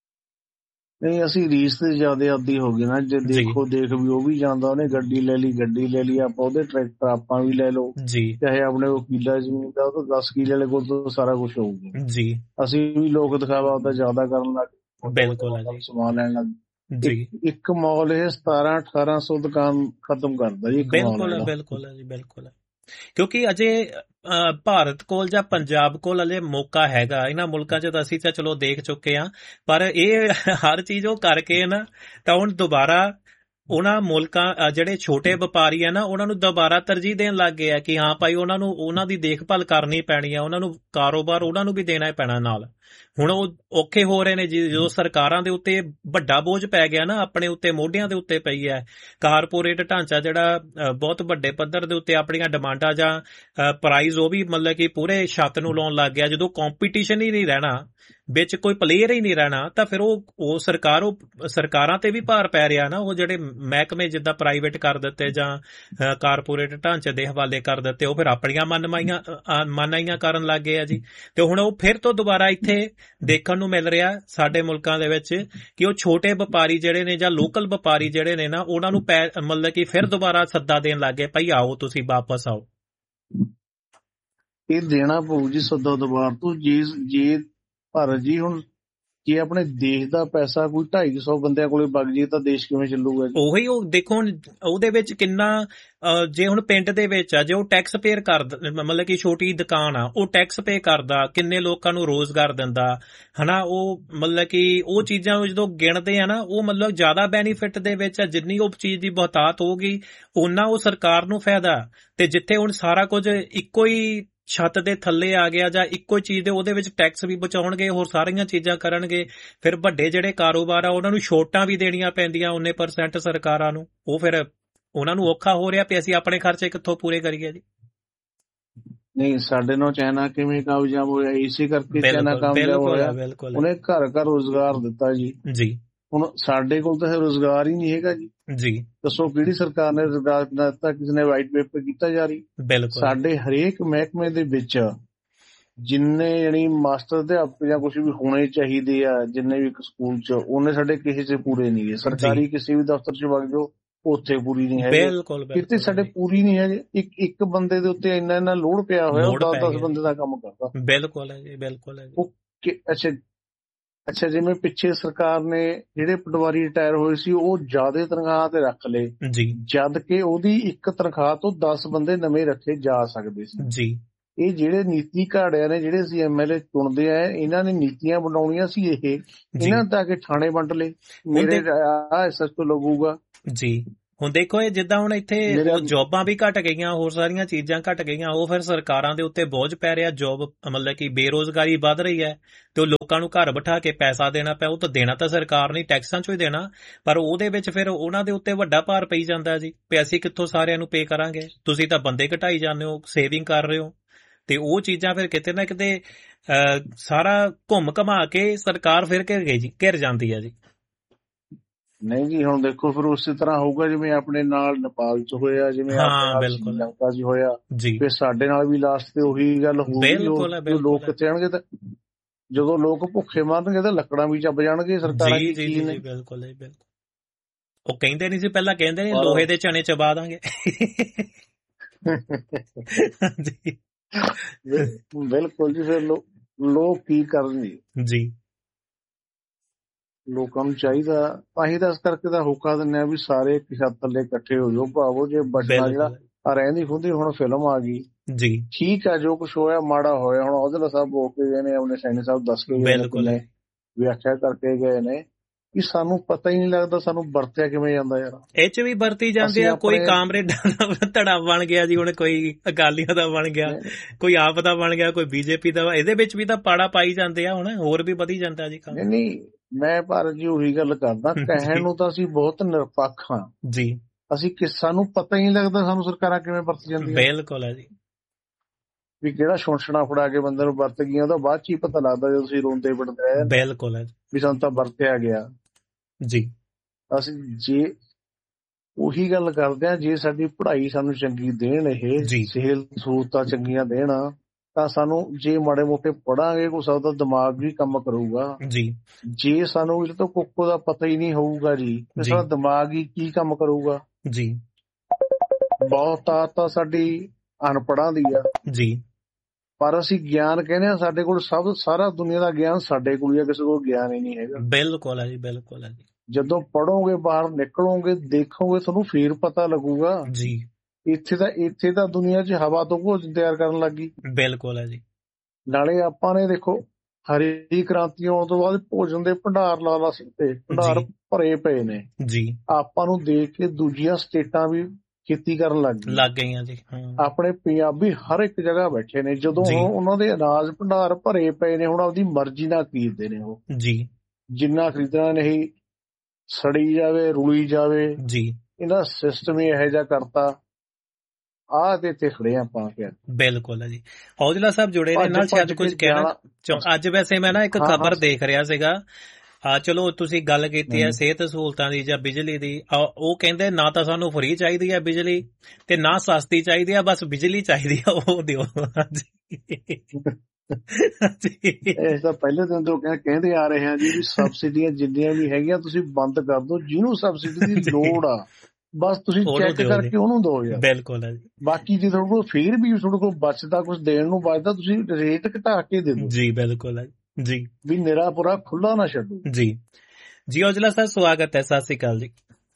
S5: ਨਹੀਂ ਅਸੀਂ ਰੀਸ ਤੇ ਜ਼ਿਆਦਾ ਆਦੀ ਹੋ ਗਏ ਨਾ, ਜੇ ਦੇਖੋ ਦੇਖ ਵੀ ਉਹ ਵੀ ਜਾਂਦਾ, ਉਹਨੇ ਗੱਡੀ ਲੈ ਲਈ ਗੱਡੀ ਲੈ ਲਈ ਆਪਾਂ ਉਹਦੇ ਟਰੈਕਟਰ ਆਪਾਂ ਵੀ ਲੈ ਲਓ ਜੀ। ਚਾਹੇ ਆਪਣੇ ਕੋਲ ਕਿੱਲਾ ਜ਼ਮੀਨ ਦਾ, ਉਹ ਤਾਂ ਦਸ ਕਿੱਲੇ ਵਾਲੇ ਕੋਲ ਤਾਂ ਸਾਰਾ ਕੁਛ ਹੋਊਗਾ ਜੀ। ਅਸੀਂ ਵੀ ਲੋਕ ਦਿਖਾਵਾ ਉਹਦਾ ਜ਼ਿਆਦਾ ਕਰਨ ਲੱਗ ਗਏ, ਬਿਲਕੁਲ ਸਮਾਨ ਲੈਣ ਲੱਗ ਜੀ। ਇੱਕ ਮੌਲ ਇਹ ਸਤਾਰਾਂ ਅਠਾਰਾਂ ਸੌ ਦੁਕਾਨ ਖਤਮ ਕਰਦਾ ਜੀ। ਬਿਲਕੁਲ ਬਿਲਕੁਲ ਹੈ ਜੀ, ਬਿਲਕੁਲ। ਕਿਉਂਕਿ ਅਜੇ ਭਾਰਤ ਕੋਲ ਜਾਂ ਪੰਜਾਬ ਕੋਲ ਅਜੇ ਮੌਕਾ ਹੈਗਾ। ਇਹਨਾਂ ਮੁਲਕਾਂ 'ਚ ਤਾਂ ਅਸੀਂ ਤਾਂ ਚਲੋ ਦੇਖ ਚੁੱਕੇ ਹਾਂ, ਪਰ ਇਹ ਹਰ ਚੀਜ਼ ਉਹ ਕਰਕੇ ਨਾ, ਤਾਂ ਹੁਣ ਦੁਬਾਰਾ ਉਹਨਾਂ ਮੁਲਕਾਂ ਜਿਹੜੇ ਛੋਟੇ ਵਪਾਰੀ ਆ ਨਾ, ਉਹਨਾਂ ਨੂੰ ਦੁਬਾਰਾ ਤਰਜੀਹ ਦੇਣ ਲੱਗ ਗਏ ਆ ਕਿ ਹਾਂ ਭਾਈ ਉਹਨਾਂ ਨੂੰ ਉਹਨਾਂ ਦੀ ਦੇਖਭਾਲ ਕਰਨੀ ਪੈਣੀ ਆ, ਉਹਨਾਂ ਨੂੰ ਕਾਰੋਬਾਰ ਉਹਨਾਂ ਨੂੰ ਵੀ ਦੇਣਾ ਪੈਣਾ ਨਾਲ। ਹੁਣ ਉਹ ਔਖੇ ਹੋ ਰਹੇ ਨੇ ਜੀ, ਜਦੋਂ ਸਰਕਾਰਾਂ ਦੇ ਉੱਤੇ ਵੱਡਾ ਬੋਝ ਪੈ ਗਿਆ ਨਾ, ਆਪਣੇ ਉੱਤੇ ਮੋਢਿਆਂ ਦੇ ਉੱਤੇ ਪਈ ਹੈ। ਕਾਰਪੋਰੇਟ ਢਾਂਚਾ ਜਿਹੜਾ ਬਹੁਤ ਵੱਡੇ ਪੱਧਰ ਦੇ ਉੱਤੇ ਆਪਣੀਆਂ ਡਿਮਾਂਡਾਂ ਜਾਂ ਪ੍ਰਾਈਜ਼ ਉਹ ਵੀ ਮਤਲਬ ਕਿ ਪੂਰੇ ਛੱਤ ਨੂੰ ਲਾਉਣ ਲੱਗ ਗਿਆ। ਜਦੋਂ ਕੰਪੀਟੀਸ਼ਨ ਹੀ ਨਹੀਂ ਰਹਿਣਾ, ਵਿੱਚ ਕੋਈ ਪਲੇਅਰ ਹੀ ਨਹੀਂ ਰਹਿਣਾ, ਤਾਂ ਫਿਰ ਉਹ ਉਹ ਸਰਕਾਰ ਉਹ ਸਰਕਾਰਾਂ ਤੇ ਵੀ ਭਾਰ ਪੈ ਰਿਹਾ ਨਾ। ਉਹ ਜਿਹੜੇ ਮਹਿਕਮੇ ਜਿੱਦਾਂ ਪ੍ਰਾਈਵੇਟ ਕਰ ਦਿੱਤੇ ਜਾਂ ਕਾਰਪੋਰੇਟ ਢਾਂਚੇ ਦੇ ਹਵਾਲੇ ਕਰ ਦਿੱਤੇ, ਉਹ ਫਿਰ ਆਪਣੀਆਂ ਮਨਮਾਈਆਂ ਮਨਾਈਆਂ ਕਰਨ ਲੱਗ ਗਏ ਆ ਜੀ। ਤੇ ਹੁਣ ਉਹ ਫਿਰ ਤੋਂ ਦੁਬਾਰਾ ਇੱਥੇ ਦੇਖਣ ਨੂੰ ਮਿਲ ਰਿਹਾ ਸਾਡੇ ਮੁਲਕਾਂ ਦੇ ਵਿੱਚ ਕਿ ਉਹ ਛੋਟੇ ਵਪਾਰੀ ਜਿਹੜੇ ਨੇ ਜਾਂ ਲੋਕਲ ਵਪਾਰੀ ਜਿਹੜੇ ਨੇ ਨਾ, ਉਹਨਾਂ ਨੂੰ ਪੈ ਮਤਲਬ ਕਿ ਫਿਰ ਦੁਬਾਰਾ ਸੱਦਾ ਦੇਣ ਲੱਗ ਗਏ, ਭਾਈ ਆਓ ਤੁਸੀਂ ਵਾਪਸ ਆਓ। ਇਹ ਦੇਣਾ ਪਊ ਜੀ ਸੱਦਾ ਦੁਬਾਰਾ ਤੋਂ। ਜੇ ਜੇ ਭਾਰਤ ਜੀ ਹੁਣ ਜੇ ਆਪਣੇ ਦੇਸ਼ ਦਾ ਪੈਸਾ ਕੋਈ ਢਾਈ ਸੌ ਬੰਦਿਆਂ ਕੋਲੇ ਵਗ ਜੇ ਤਾਂ ਦੇਸ਼ ਕਿਵੇਂ ਚੱਲੂਗਾ? ਉਹੀ ਉਹ ਦੇਖੋ ਹੁਣ ਉਹਦੇ ਵਿੱਚ ਕਿੰਨਾ, ਜੇ ਹੁਣ ਪਿੰਡ ਦੇ ਵਿੱਚ ਆ, ਜੇ ਉਹ ਟੈਕਸ ਪੇਅਰ ਕਰਦਾ, ਮਤਲਬ ਕਿ ਛੋਟੀ ਦੁਕਾਨ ਆ, ਉਹ ਟੈਕਸ ਪੇ ਕਰਦਾ, ਕਿੰਨੇ ਲੋਕਾਂ ਨੂੰ ਰੋਜ਼ਗਾਰ ਦਿੰਦਾ ਹਨਾ। ਉਹ ਮਤਲਬ ਕਿ ਉਹ ਚੀਜ਼ਾਂ ਨੂੰ ਜਦੋਂ ਗਿਣਦੇ ਆ ਨਾ, ਉਹ ਮਤਲਬ ਜ਼ਿਆਦਾ ਬੈਨੀਫਿਟ ਦੇ ਵਿੱਚ ਆ। ਜਿੰਨੀ ਉਹ ਚੀਜ਼ ਦੀ ਬਹੁਤਾਤ ਹੋਊਗੀ ਓਨਾ ਉਹ ਸਰਕਾਰ ਨੂੰ ਫਾਇਦਾ। ਤੇ ਜਿੱਥੇ ਹੁਣ ਸਾਰਾ ਕੁਝ ਇੱਕੋ ਹੀ ਛੱਤ ਦੇ ਥੱਲੇ ਆ ਗਿਆ ਜਾਂ ਇੱਕੋ ਚੀਜ਼ ਦੇ, ਉਹਦੇ ਵਿੱਚ ਟੈਕਸ ਵੀ ਬਚਾਉਣਗੇ, ਹੋਰ ਸਾਰੀਆਂ ਚੀਜ਼ਾਂ ਕਰਨਗੇ, ਫਿਰ ਵੱਡੇ ਜਿਹੜੇ ਕਾਰੋਬਾਰ ਆ ਉਹਨਾਂ ਨੂੰ ਛੋਟਾਂ ਵੀ ਦੇਣੀਆਂ ਪੈਂਦੀਆਂ ਉਨੇ ਪਰਸੈਂਟ ਸਰਕਾਰਾਂ ਨੂੰ। ਉਹ ਫਿਰ ਉਹਨਾਂ ਨੂੰ ਔਖਾ ਹੋ ਰਿਹਾ ਵੀ ਅਸੀਂ ਆਪਣੇ ਖਰਚੇ ਕਿੱਥੋਂ ਪੂਰੇ ਕਰੀਏ ਜੀ। ਨਹੀਂ ਸਾਡੇ ਨਾਲ ਚਾਈਨਾ ਕਿਵੇਂ ਕਾਮਯਾਬ ਹੋਇਆ? ਇਸੇ ਕਰਕੇ ਚਾਈਨਾ ਕਾਮਯਾਬ ਹੋਇਆ, ਉਹਨੇ ਘਰ ਘਰ ਰੋਜ਼ਗਾਰ ਦਿੱਤਾ ਜੀ ਜੀ। ਹੁਣ ਸਾਡੇ ਕੋਲ ਤਾਂ ਰੋਜ਼ਗਾਰ ਹੀ ਨਹੀਂ ਹੈਗਾ ਜੀ ਜੀ। ਦੱਸੋ ਕਿਹੜੀ ਸਰਕਾਰ ਨੇ ਰੋਜ਼ਗਾਰ ਦਿੱਤਾ? ਕਿਸੇ ਨੇ ਵਾਈਟ ਪੇਪਰ ਕੀਤਾ ਜਾਰੀ? ਬਿਲਕੁਲ। ਸਾਡੇ ਹਰੇਕ ਮਹਿਕਮੇ ਦੇ ਵਿੱਚ ਜਿੰਨੇ ਯਾਨੀ ਮਾਸਟਰ ਅਧਿਆਪਕ ਜਾਂ ਕੁਛ ਵੀ ਹੋਣੇ ਚਾਹੀਦੇ ਆ, ਜਿੰਨੇ ਵੀ ਸਕੂਲ ਚ, ਉਹਨੇ ਸਾਡੇ ਕਿਸੇ ਚ ਪੂਰੇ ਨਹੀਂ ਹੈ। ਸਰਕਾਰੀ ਕਿਸੇ ਵੀ ਦਫ਼ਤਰ ਚ ਵਗ ਜਾਓ, ਉੱਥੇ ਪੂਰੀ ਨਹੀਂ ਹੈ। ਕਿਤੇ ਸਾਡੇ ਪੂਰੀ ਨਹੀਂ ਹੈ। ਇੱਕ ਇੱਕ ਬੰਦੇ ਦੇ ਉੱਤੇ ਇੰਨਾ ਇੰਨਾ ਲੋਡ ਪਿਆ ਹੋਇਆ, ਉਹ ਦਸ ਦਸ ਬੰਦੇ ਦਾ ਕੰਮ ਕਰਦਾ। ਬਿਲਕੁਲ ਹੈ ਜੀ, ਬਿਲਕੁਲ ਹੈ ਜੀ। ਅੱਛਾ ਅੱਛਾ ਜਿਵੇਂ ਪਿੱਛੇ ਸਰਕਾਰ ਨੇ ਜਿਹੜੇ ਪਟਵਾਰੀ ਰਿਟਾਇਰ ਹੋਏ ਸੀ, ਉਹ ਜ਼ਿਆਦਾ ਤਨਖਾਹ ਤੇ ਰੱਖ ਲਏ ਜੀ, ਜਦ ਕਿ ਉਹਦੀ ਇੱਕ ਤਨਖਾਹ ਤੋਂ ਦਸ ਬੰਦੇ ਨਵੇਂ ਰੱਖੇ ਜਾ ਸਕਦੇ ਸੀ ਜੀ। ਇਹ ਜਿਹੜੇ ਨੀਤੀ ਘਾੜਿਆਂ ਨੇ, ਜਿਹੜੇ ਅਸੀਂ ਐਮ ਐਲ ਏ ਚੁਣਦੇ ਆ, ਇਹਨਾਂ ਨੇ ਨੀਤੀਆਂ ਬਣਾਉਣੀਆਂ ਸੀ, ਇਹ ਇਹਨਾਂ ਤਾਂ ਕਿ ਥਾਣੇ ਵੰਡ ਲਏ, ਮੇਰੇ ਆ ਐਸ ਐਸ ਤੋਂ ਲੱਗੂਗਾ ਜੀ।
S2: ਹੁਣ ਦੇਖੋ ਇਹ ਜਿੱਦਾਂ ਹੁਣ ਇੱਥੇ ਜੋਬਾਂ ਵੀ ਘਟ ਗਈਆਂ, ਹੋਰ ਸਾਰੀਆਂ ਚੀਜ਼ਾਂ ਘਟ ਗਈਆਂ, ਉਹ ਫਿਰ ਸਰਕਾਰਾਂ ਦੇ ਉੱਤੇ ਬੋਝ ਪੈ ਰਿਹਾ। ਜੋਬ ਮਤਲਬ ਕਿ ਬੇਰੋਜ਼ਗਾਰੀ ਵੱਧ ਰਹੀ ਹੈ ਤੇ ਉਹ ਲੋਕਾਂ ਨੂੰ ਘਰ ਬਿਠਾ ਕੇ ਪੈਸਾ ਦੇਣਾ ਪਿਆ। ਉਹ ਤਾਂ ਦੇਣਾ ਤਾਂ ਸਰਕਾਰ ਨੇ ਟੈਕਸਾਂ ਚੋਂ ਹੀ ਦੇਣਾ, ਪਰ ਉਹਦੇ ਵਿੱਚ ਫਿਰ ਉਹਨਾਂ ਦੇ ਉੱਤੇ ਵੱਡਾ ਭਾਰ ਪਈ ਜਾਂਦਾ ਜੀ ਵੀ ਅਸੀਂ ਕਿੱਥੋਂ ਸਾਰਿਆਂ ਨੂੰ ਪੇ ਕਰਾਂਗੇ, ਤੁਸੀਂ ਤਾਂ ਬੰਦੇ ਘਟਾਈ ਜਾਂਦੇ ਹੋ, ਸੇਵਿੰਗ ਕਰ ਰਹੇ ਹੋ। ਤੇ ਉਹ ਚੀਜ਼ਾਂ ਫਿਰ ਕਿਤੇ ਨਾ ਕਿਤੇ ਸਾਰਾ ਘੁੰਮ ਘਮਾ ਕੇ ਸਰਕਾਰ ਫਿਰ ਘਿਰ ਗਈ ਜੀ, ਘਿਰ ਜਾਂਦੀ ਹੈ ਜੀ।
S5: ਨਹੀਂ ਜੀ, ਹੁਣ ਦੇਖੋ ਫਿਰ ਉਸੇ ਤਰ੍ਹਾਂ ਹੋਊਗਾ ਜਿਵੇਂ ਆਪਣੇ ਨਾਲ ਨੇਪਾਲ ਚ ਹੋਇਆ, ਜਿਵੇਂ ਸ਼੍ਰੀਲੰਕਾ ਚ ਹੋਇਆ, ਫਿਰ ਸਾਡੇ ਨਾਲ ਵੀ ਲਾਸਟ ਤੇ ਉਹੀ ਗੱਲ ਹੋਊਗੀ। ਲੋਕ ਕਿੱਥੇ ਆਣਗੇ? ਤਾਂ ਜਦੋਂ ਲੋਕ ਭੁੱਖੇ ਮਰਨਗੇ ਤਾਂ ਲੱਕੜਾਂ ਵੀ ਚੱਬ ਜਾਣਗੇ ਸਰਕਾਰਾਂ ਦੀ ਚੀਜ਼ ਨੇ।
S2: ਬਿਲਕੁਲ ਬਿਲਕੁਲ। ਉਹ ਕਹਿੰਦੇ ਨਹੀਂ ਸੀ ਪਹਿਲਾਂ, ਕਹਿੰਦੇ ਨੇ ਲੋਹੇ ਦੇ ਚਨੇ ਚਬਾ ਦਾਂਗੇ।
S5: ਬਿਲਕੁਲ ਜੀ। ਫਿਰ ਲੋਕ ਕੀ ਕਰਨਗੇ
S2: ਜੀ?
S5: ਲੋਕਾਂ ਨੂੰ ਚਾਹੀਦਾ, ਅਸੀਂ ਤਾਂ ਇਸ ਕਰਕੇ ਤਾਂ ਹੋਕਾ ਦਿੰਦੇ ਆ ਵੀ ਸਾਰੇ ਇੱਕ ਛੱਤ ਥੱਲੇ ਇਕੱਠੇ ਹੋ ਜਾਓ ਭਾਵੋ। ਜੇ ਬਚਣਾ ਜਿਹੜਾ ਰਹਿੰਦੀ ਖੁੰਦੀ ਹੁਣ ਫਿਲਮ ਆ ਗਈ
S2: ਜੀ,
S5: ਠੀਕ ਆ, ਜੋ ਕੁਛ ਹੋਇਆ ਮਾੜਾ ਹੋਇਆ। ਹੁਣ ਔਜਲਾ ਸਾਹਿਬ ਹੋ ਕੇ ਗਏ ਨੇ, ਆਪਣੇ ਸੈਣੀ ਸਾਹਿਬ ਦੱਸ ਕੇ ਗਏ ਨੇ, ਵਿਆਖਿਆ ਕਰਕੇ ਗਏ ਨੇ ਕਿ ਸਾਨੂੰ ਪਤਾ ਹੀ ਨਹੀਂ ਲੱਗਦਾ ਸਾਨੂੰ ਵਰਤਿਆ ਕਿਵੇਂ ਜਾਂਦਾ। ਯਾਰ
S2: ਇਹ ਚ ਵੀ ਵਰਤੀ ਜਾਂਦੇ ਆ, ਕੋਈ ਕਾਮਰੇਡਾਂ ਦਾ ਧੜਾ ਬਣ ਗਿਆ ਜੀ, ਹੁਣ ਕੋਈ ਅਕਾਲੀਆਂ ਦਾ ਬਣ ਗਿਆ, ਕੋਈ ਆਪ ਦਾ ਬਣ ਗਿਆ, ਕੋਈ ਬੀਜੇਪੀ ਦਾ। ਇਹਦੇ ਵਿੱਚ ਵੀ ਤਾਂ ਪਾੜਾ ਪਾਈ ਜਾਂਦੇ ਆ, ਹੁਣ ਹੋਰ ਵੀ ਵਧੀ ਜਾਂਦਾ ਜੀ ਕੰਮ।
S5: ਨਹੀਂ ਮੈਂ ਭਾਰਤ ਜੀ ਉਹੀ ਗੱਲ ਕਰਦਾ, ਕਹਿਣ ਨੂੰ ਤਾਂ ਅਸੀਂ ਬਹੁਤ ਨਿਰਪੱਖ ਹਾਂ
S2: ਜੀ,
S5: ਅਸੀਂ ਕਿਸ ਸਾਨੂੰ ਪਤਾ ਹੀ ਨਹੀਂ ਲੱਗਦਾ ਸਾਨੂੰ ਸਰਕਾਰਾਂ ਕਿਵੇਂ ਵਰਤ ਜਾਂਦੀਆਂ।
S2: ਬਿਲਕੁਲ ਹੈ ਜੀ,
S5: ਵੀ ਕਿਹੜਾ ਛੁਣਛਣਾ ਫੜਾ ਕੇ ਬੰਦੇ ਨੂੰ ਵਰਤ ਗਈਆਂ ਉਹਦਾ ਬਾਅਦ ਚ ਹੀ ਪਤਾ ਲੱਗਦਾ ਜਦੋਂ ਤੁਸੀਂ ਰੋਂਦੇ ਪਿੱਟਦੇ ਆ।
S2: ਬਿਲਕੁਲ ਹੈ
S5: ਵੀ ਸਾਨੂੰ ਤਾਂ ਵਰਤਿਆ ਗਿਆ
S2: ਜੀ।
S5: ਅਸੀਂ ਜੇ ਉਹੀ ਗੱਲ ਕਰਦੇ ਆ, ਜੇ ਸਾਡੀ ਪੜ੍ਹਾਈ ਸਾਨੂੰ ਚੰਗੀ ਦੇਣ, ਇਹ ਸਿਹਤ ਸਹੂਲਤਾਂ ਚੰਗੀਆਂ ਦੇਣ, ਤਾਂ ਸਾਨੂੰ ਜੇ ਮਾੜੇ ਮੋਟੇ ਪੜਾਂਗੇ ਕੋਈ ਸਕਦਾ ਦਿਮਾਗ ਵੀ ਕੰਮ ਕਰੂਗਾ ਜੀ। ਜੇ ਸਾਨੂੰ ਇਹਦੇ ਤੋਂ ਕੁੱਕੋ ਦਾ ਪਤਾ ਹੀ ਨਹੀਂ ਹੋਊਗਾ ਜੀ, ਤੇ ਸਾਡਾ ਦਿਮਾਗ ਹੀ ਕੀ ਕੰਮ ਕਰੂਗਾ
S2: ਜੀ।
S5: ਬਹੁਤ ਆ ਤਾਂ ਸਾਡੀ ਅਨਪੜ੍ਹਾਂ ਦੀ ਆ
S2: ਜੀ,
S5: ਪਰ ਅਸੀਂ ਗਿਆਨ ਕਹਿੰਦੇ ਆ ਸਾਡੇ ਕੋਲ ਸਭ ਸਾਰਾ ਦੁਨੀਆ ਦਾ ਗਿਆਨ ਸਾਡੇ ਕੋਲ ਹੀ ਆ, ਕਿਸੇ ਕੋਲ ਗਿਆਨ ਹੀ ਨਹੀਂ ਹੈਗਾ।
S2: ਬਿਲਕੁਲ ਹੈ ਜੀ, ਬਿਲਕੁਲ ਹੈ ਜੀ।
S5: ਜਦੋਂ ਪੜੋਗੇ ਬਾਹਰ ਨਿਕਲੋਗੇ ਦੇਖੋਗੇ ਤੁਹਾਨੂੰ ਫੇਰ ਪਤਾ ਲੱਗੂਗਾ
S2: ਜੀ।
S5: ਇੱਥੇ ਤਾਂ ਇੱਥੇ ਤਾਂ ਦੁਨੀਆ 'ਚ ਹਵਾ ਤੋਂ ਭੋਜਨ ਤਿਆਰ ਕਰਨ ਲੱਗ ਗਈ।
S2: ਬਿਲਕੁਲ ਹੈ ਜੀ।
S5: ਨਾਲੇ ਆਪਾਂ ਨੇ ਦੇਖੋ ਹਰੀ ਕ੍ਰਾਂਤੀ ਆਉਣ ਤੋਂ ਬਾਅਦ ਭੋਜਨ ਦੇ ਭੰਡਾਰ ਲਾ ਲਾ ਸਕਦੇ, ਭੰਡਾਰ ਭਰੇ ਪਏ ਨੇ ਜੀ। ਆਪਾਂ ਨੂੰ ਦੇਖ ਕੇ ਦੂਜੀਆਂ ਸਟੇਟਾਂ ਵੀ ਖੇਤੀ ਕਰਨ ਲੱਗ ਗਈ
S2: ਲੱਗ ਗਈਆਂ ਜੀ।
S5: ਆਪਣੇ ਪੰਜਾਬੀ ਹਰ ਇੱਕ ਜਗ੍ਹਾ ਬੈਠੇ ਨੇ, ਜਦੋਂ ਉਹਨਾਂ ਦੇ ਅਨਾਜ ਭੰਡਾਰ ਭਰੇ ਪਏ ਨੇ, ਹੁਣ ਆਪਦੀ ਮਰਜ਼ੀ ਨਾਲ ਖਰੀਦਦੇ ਨੇ ਉਹ ਜੀ। ਜਿੰਨਾ ਖਰੀਦਣਾ ਨਹੀਂ, ਸੜੀ ਜਾਵੇ ਰੁਲੀ ਜਾਵੇ ਜੀ। ਇਹਦਾ ਸਿਸਟਮ ਹੀ ਇਹੋ ਜਿਹਾ ਕਰਤਾ। ਆਹ ਤੇ ਇੱਥੇ ਖੜੇ ਆਪਾਂ।
S2: ਬਿਲਕੁਲ ਹੈ ਜੀ। ਔਜਲਾ ਸਾਹਿਬ ਜੁੜੇ ਨੇ ਨਾਲ, ਸ਼ਾਇਦ ਕੁਝ ਕਹਿਣਾ। ਅੱਜ ਵੈਸੇ ਮੈਂ ਨਾ ਇੱਕ ਖਬਰ ਦੇਖ ਰਿਹਾ ਸੀਗਾ, ਆ ਚਲੋ ਤੁਸੀਂ ਗੱਲ ਕੀਤੀ ਹੈ ਸਿਹਤ ਸਹੂਲਤਾਂ ਦੀ ਜਾਂ ਬਿਜਲੀ ਦੀ। ਉਹ ਕਹਿੰਦੇ ਨਾ ਤਾਂ ਸਾਨੂੰ ਫਰੀ ਚਾਹੀਦੀ ਹੈ ਬਿਜਲੀ ਤੇ ਨਾ ਸਸਤੀ ਚਾਹੀਦੀ ਆ, ਬਸ ਬਿਜਲੀ ਚਾਹੀਦੀ ਆ, ਉਹ ਦਿਓ।
S5: ਇਹ ਤਾਂ ਪਹਿਲੇ ਦਿਨ ਤੋਂ ਕਹਿੰਦੇ ਆ ਰਹੇ ਆ ਜੀ ਵੀ ਸਬਸਿਡੀਆਂ ਜਿੰਨੀਆਂ ਵੀ ਹੈਗੀਆਂ ਤੁਸੀਂ ਬੰਦ ਕਰ ਦਿਓ, ਜਿਹਨੂੰ ਸਬਸਿਡੀ ਦੀ ਲੋੜ ਆ ਬਸ ਤੁਸੀਂ ਚੈੱਕ ਕਰਕੇ ਉਹਨੂੰ ਦਿਓ ਯਾਰ।
S2: ਬਿਲਕੁਲ ਹੈ ਜੀ।
S5: ਬਾਕੀ ਜੇ ਤੁਹਾਡੇ ਕੋਲ ਫੇਰ ਵੀ ਤੁਹਾਡੇ ਕੋਲ ਬਚਦਾ ਕੁਝ ਦੇਣ ਨੂੰ ਬਚਦਾ, ਤੁਸੀਂ ਰੇਟ ਘਟਾ ਕੇ ਦੇ ਦਿਓ ਜੀ। ਬਿਲਕੁਲ ਹੈ ਜੀ, ਵੀ ਨਿਰਾ ਪੂਰਾ ਖੁੱਲਾ ਨਾ ਛੱਡੋ ਜੀ। ਜੀ ਔਜਲਾ ਸਾਹਿਬ ਸਵਾਗਤ ਹੈ, ਸਤਿ ਸ੍ਰੀ ਅਕਾਲ ਜੀ।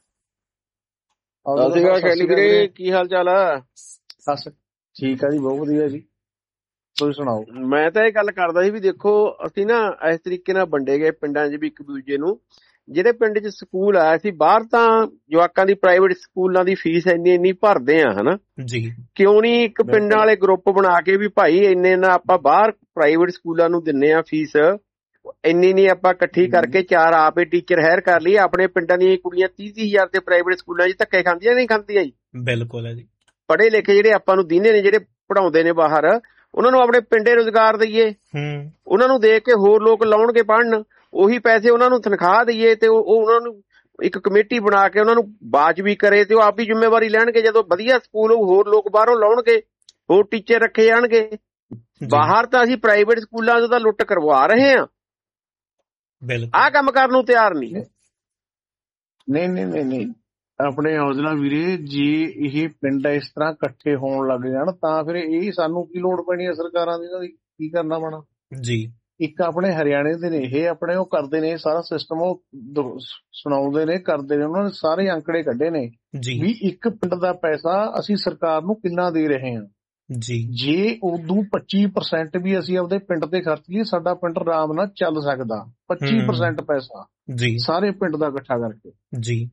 S3: ਸਤਿ ਸ੍ਰੀ ਅਕਾਲ ਸ਼ੈਲੀ ਵੀਰੇ, ਕੀ ਹਾਲ ਚਾਲ ਆ?
S5: ਠੀਕ ਆ ਜੀ, ਬਹੁਤ ਵਧੀਆ ਜੀ, ਤੁਸੀਂ ਸੁਣਾਓ।
S3: ਮੈਂ ਤਾਂ ਇਹ ਗੱਲ ਕਰਦਾ ਸੀ ਵੀ ਦੇਖੋ ਅਸੀਂ ਨਾ ਇਸ ਤਰੀਕੇ ਨਾਲ ਵੰਡੇ ਗਏ ਪਿੰਡਾਂ 'ਚ ਵੀ ਇੱਕ ਦੂਜੇ ਨੂੰ। ਜਿਹੜੇ ਪਿੰਡ 'ਚ ਸਕੂਲ ਆ, ਅਸੀਂ ਬਾਹਰ ਤਾਂ ਜਵਾਕਾਂ ਦੀ ਪ੍ਰਾਈਵੇਟ ਸਕੂਲਾਂ ਦੀ ਫੀਸ ਇੰਨੀ ਇੰਨੀ ਭਰਦੇ ਆ ਹਨਾ ਜੀ, ਕਿਉਂ ਨਹੀਂ ਇੱਕ ਪਿੰਡਾਂ ਵਾਲੇ ਗਰੁੱਪ ਬਣਾ ਕੇ ਵੀ ਭਾਈ ਇੰਨੇ ਨਾ ਆਪਾਂ ਬਾਹਰ ਪ੍ਰਾਈਵੇਟ ਸਕੂਲਾਂ ਨੂੰ ਦਿੰਨੇ ਆ ਫੀਸ, ਇੰਨੀ ਨਹੀਂ ਆਪਾਂ ਇਕੱਠੀ ਕਰਕੇ ਚਾਰ ਆਪੇ ਟੀਚਰ ਹਾਇਰ ਕਰ ਲਈਏ। ਆਪਣੇ ਪਿੰਡਾਂ ਦੀਆਂ ਕੁੜੀਆਂ ਤੀਹ ਤੀਹ ਹਜ਼ਾਰ ਤੇ ਪ੍ਰਾਈਵੇਟ ਸਕੂਲਾਂ 'ਚ ਧੱਕੇ ਖਾਂਦੀਆਂ ਨਹੀਂ ਖਾਂਦੀਆਂ ਜੀ।
S2: ਬਿਲਕੁਲ ਹੈ ਜੀ।
S3: ਪੜ੍ਹੇ ਲਿਖੇ ਜਿਹੜੇ ਆਪਾਂ ਨੂੰ ਦੀਨੇ ਨੇ, ਜਿਹੜੇ ਪੜ੍ਹਾਉਂਦੇ ਨੇ ਬਾਹਰ, ਉਹਨਾਂ ਨੂੰ ਆਪਣੇ ਪਿੰਡੇ ਰੁਜ਼ਗਾਰ ਦਈਏ, ਉਹਨਾਂ ਨੂੰ ਦੇਖ ਕੇ ਹੋਰ ਲੋਕ ਲਾਉਣਗੇ ਪੜ੍ਹਨ, ਉਹੀ ਪੈਸੇ ਉਹਨਾਂ ਨੂੰ ਤਨਖਾਹ ਦਈਏ ਤੇ ਉਹ ਉਹਨਾਂ ਨੂੰ ਇੱਕ ਕਮੇਟੀ ਬਣਾ ਕੇ ਉਹਨਾਂ ਨੂੰ ਬਾਜ ਵੀ ਕਰੇ ਤੇ ਉਹ ਆਪ ਹੀ ਜ਼ਿੰਮੇਵਾਰੀ ਲੈਣਗੇ। ਜਦੋਂ ਵਧੀਆ ਸਕੂਲ ਹੋਰ ਲੋਕ ਬਾਹਰੋਂ ਲਾਉਣਗੇ, ਹੋਰ ਟੀਚਰ ਰੱਖੇ ਜਾਣਗੇ। ਬਾਹਰ ਤਾਂ ਅਸੀਂ ਪ੍ਰਾਈਵੇਟ ਸਕੂਲਾਂ ਤੋਂ ਤਾਂ ਲੁੱਟ ਕਰਵਾ ਰਹੇ ਹਾਂ, ਆਹ ਕੰਮ ਕਰਨ ਨੂੰ ਤਿਆਰ ਨਹੀਂ।
S5: ਨਹੀਂ ਨਹੀਂ ਨਹੀਂ ਨਹੀਂ ਆਪਣੇ ਔਜਲਾ ਵੀਰੇ, ਜੇ ਇਹ ਪਿੰਡ ਇਸ ਤਰ੍ਹਾਂ ਇਕੱਠੇ ਹੋਣ ਲੱਗ ਜਾਣ ਤਾਂ ਫਿਰ ਇਹ ਸਾਨੂੰ ਕੀ ਲੋੜ ਪੈਣੀ ਹੈ ਸਰਕਾਰਾਂ ਦੀ, ਕੀ ਕਰਨਾ ਪੈਣਾ ਜੀ। ਇੱਕ ਆਪਣੇ ਹਰਿਆਣੇ ਦੇ ਨੇ ਇਹ, ਆਪਣੇ ਉਹ ਕਰਦੇ ਨੇ ਸਾਰਾ ਸਿਸਟਮ, ਉਹ ਸੁਣਾਉਂਦੇ ਨੇ, ਕਰਦੇ ਨੇ, ਉਹਨਾਂ ਨੇ ਸਾਰੇ ਅੰਕੜੇ ਕੱਢੇ ਨੇ ਵੀ ਇੱਕ ਪਿੰਡ ਦਾ ਪੈਸਾ ਅਸੀਂ ਸਰਕਾਰ ਨੂੰ ਕਿੰਨਾ ਦੇ ਰਹੇ ਹਾਂ ਜੀ। ਜੇ ਉਦੋਂ ਪੱਚੀ ਪਰਸੈਂਟ ਵੀ ਅਸੀਂ ਆਪਦੇ ਪਿੰਡ ਤੇ ਖਰਚ ਲਈਏ, ਸਾਡਾ ਪਿੰਡ ਆਰਾਮ ਨਾਲ ਚੱਲ ਸਕਦਾ। ਪੱਚੀ ਪਰਸੈਂਟ ਪੈਸਾ ਜੀ ਸਾਰੇ ਪਿੰਡ ਦਾ ਇਕੱਠਾ ਕਰਕੇ ਜੀ।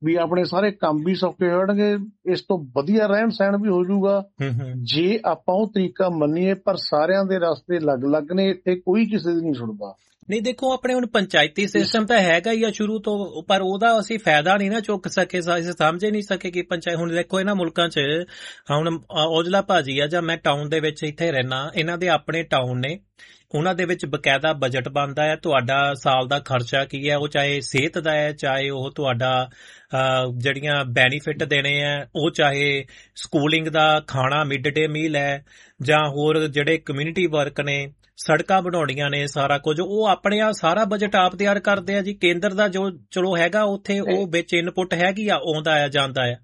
S5: ਵੀ ਆਪਣੇ ਸਾਰੇ ਕੰਮ ਵੀ ਸੌਖੇ ਹੋਣਗੇ, ਇਸ ਤੋਂ ਵਧੀਆ ਰਹਿਣ ਸਹਿਣ ਵੀ ਹੋ ਜਾਊਗਾ ਜੇ ਆਪਾਂ ਉਹ ਤਰੀਕਾ ਮੰਨੀਏ। ਪਰ ਸਾਰਿਆਂ ਦੇ ਰਸਤੇ ਅਲੱਗ-ਅਲੱਗ ਨੇ, ਇੱਥੇ ਕੋਈ ਕਿਸੇ ਦੀ ਨਹੀਂ ਸੁਣਦਾ।
S2: ਨਹੀਂ ਦੇਖੋ, ਆਪਣੇ ਹੁਣ ਪੰਚਾਇਤੀ ਸਿਸਟਮ ਤਾਂ ਹੈਗਾ ਹੀ ਆ ਸ਼ੁਰੂ ਤੋਂ, ਪਰ ਉਹਦਾ ਅਸੀਂ ਫਾਇਦਾ ਨਹੀਂ ਨਾ ਚੁੱਕ ਸਕੇ, ਅਸੀਂ ਸਮਝ ਨਹੀਂ ਸਕੇ ਕਿ ਪੰਚਾਇਤ। ਹੁਣ ਦੇਖੋ ਇਹਨਾਂ ਮੁਲਕਾਂ 'ਚ ਹੁਣ ਔਜਲਾ ਭਾਜੀ ਆ, ਜਾਂ ਮੈਂ ਟਾਊਨ ਦੇ ਵਿੱਚ ਇੱਥੇ ਰਹਿਣਾ, ਇਹਨਾਂ ਦੇ ਆਪਣੇ ਟਾਊਨ ਨੇ, ਉਹਨਾਂ ਦੇ ਵਿੱਚ ਬਕਾਇਦਾ ਬਜਟ ਬਣਦਾ ਹੈ। ਤੁਹਾਡਾ ਸਾਲ ਦਾ ਖਰਚਾ ਕੀ ਹੈ, ਉਹ ਚਾਹੇ ਸਿਹਤ ਦਾ ਹੈ, ਚਾਹੇ ਉਹ ਤੁਹਾਡਾ ਜਿਹੜੀਆਂ ਬੈਨੀਫਿਟ ਦੇਣੇ ਹੈ, ਉਹ ਚਾਹੇ ਸਕੂਲਿੰਗ ਦਾ ਖਾਣਾ ਮਿਡ ਡੇ ਮੀਲ ਹੈ, ਜਾਂ ਹੋਰ ਜਿਹੜੇ ਕਮਿਊਨਿਟੀ ਵਰਕ ਨੇ, ਸੜਕਾਂ ਬਣਾਉਣੀਆਂ ਨੇ, ਸਾਰਾ ਕੁਝ ਉਹ ਆਪਣੇ ਆ ਸਾਰਾ ਬਜਟ ਆਪ ਤਿਆਰ ਕਰਦੇ ਆ ਜੀ। ਕੇਂਦਰ ਦਾ ਜੋ ਚਲੋ ਹੈਗਾ ਉੱਥੇ ਉਹ ਵਿੱਚ ਇਨਪੁਟ ਹੈਗੀ ਆ, ਆਉਂਦਾ ਆ ਜਾਂਦਾ ਆ।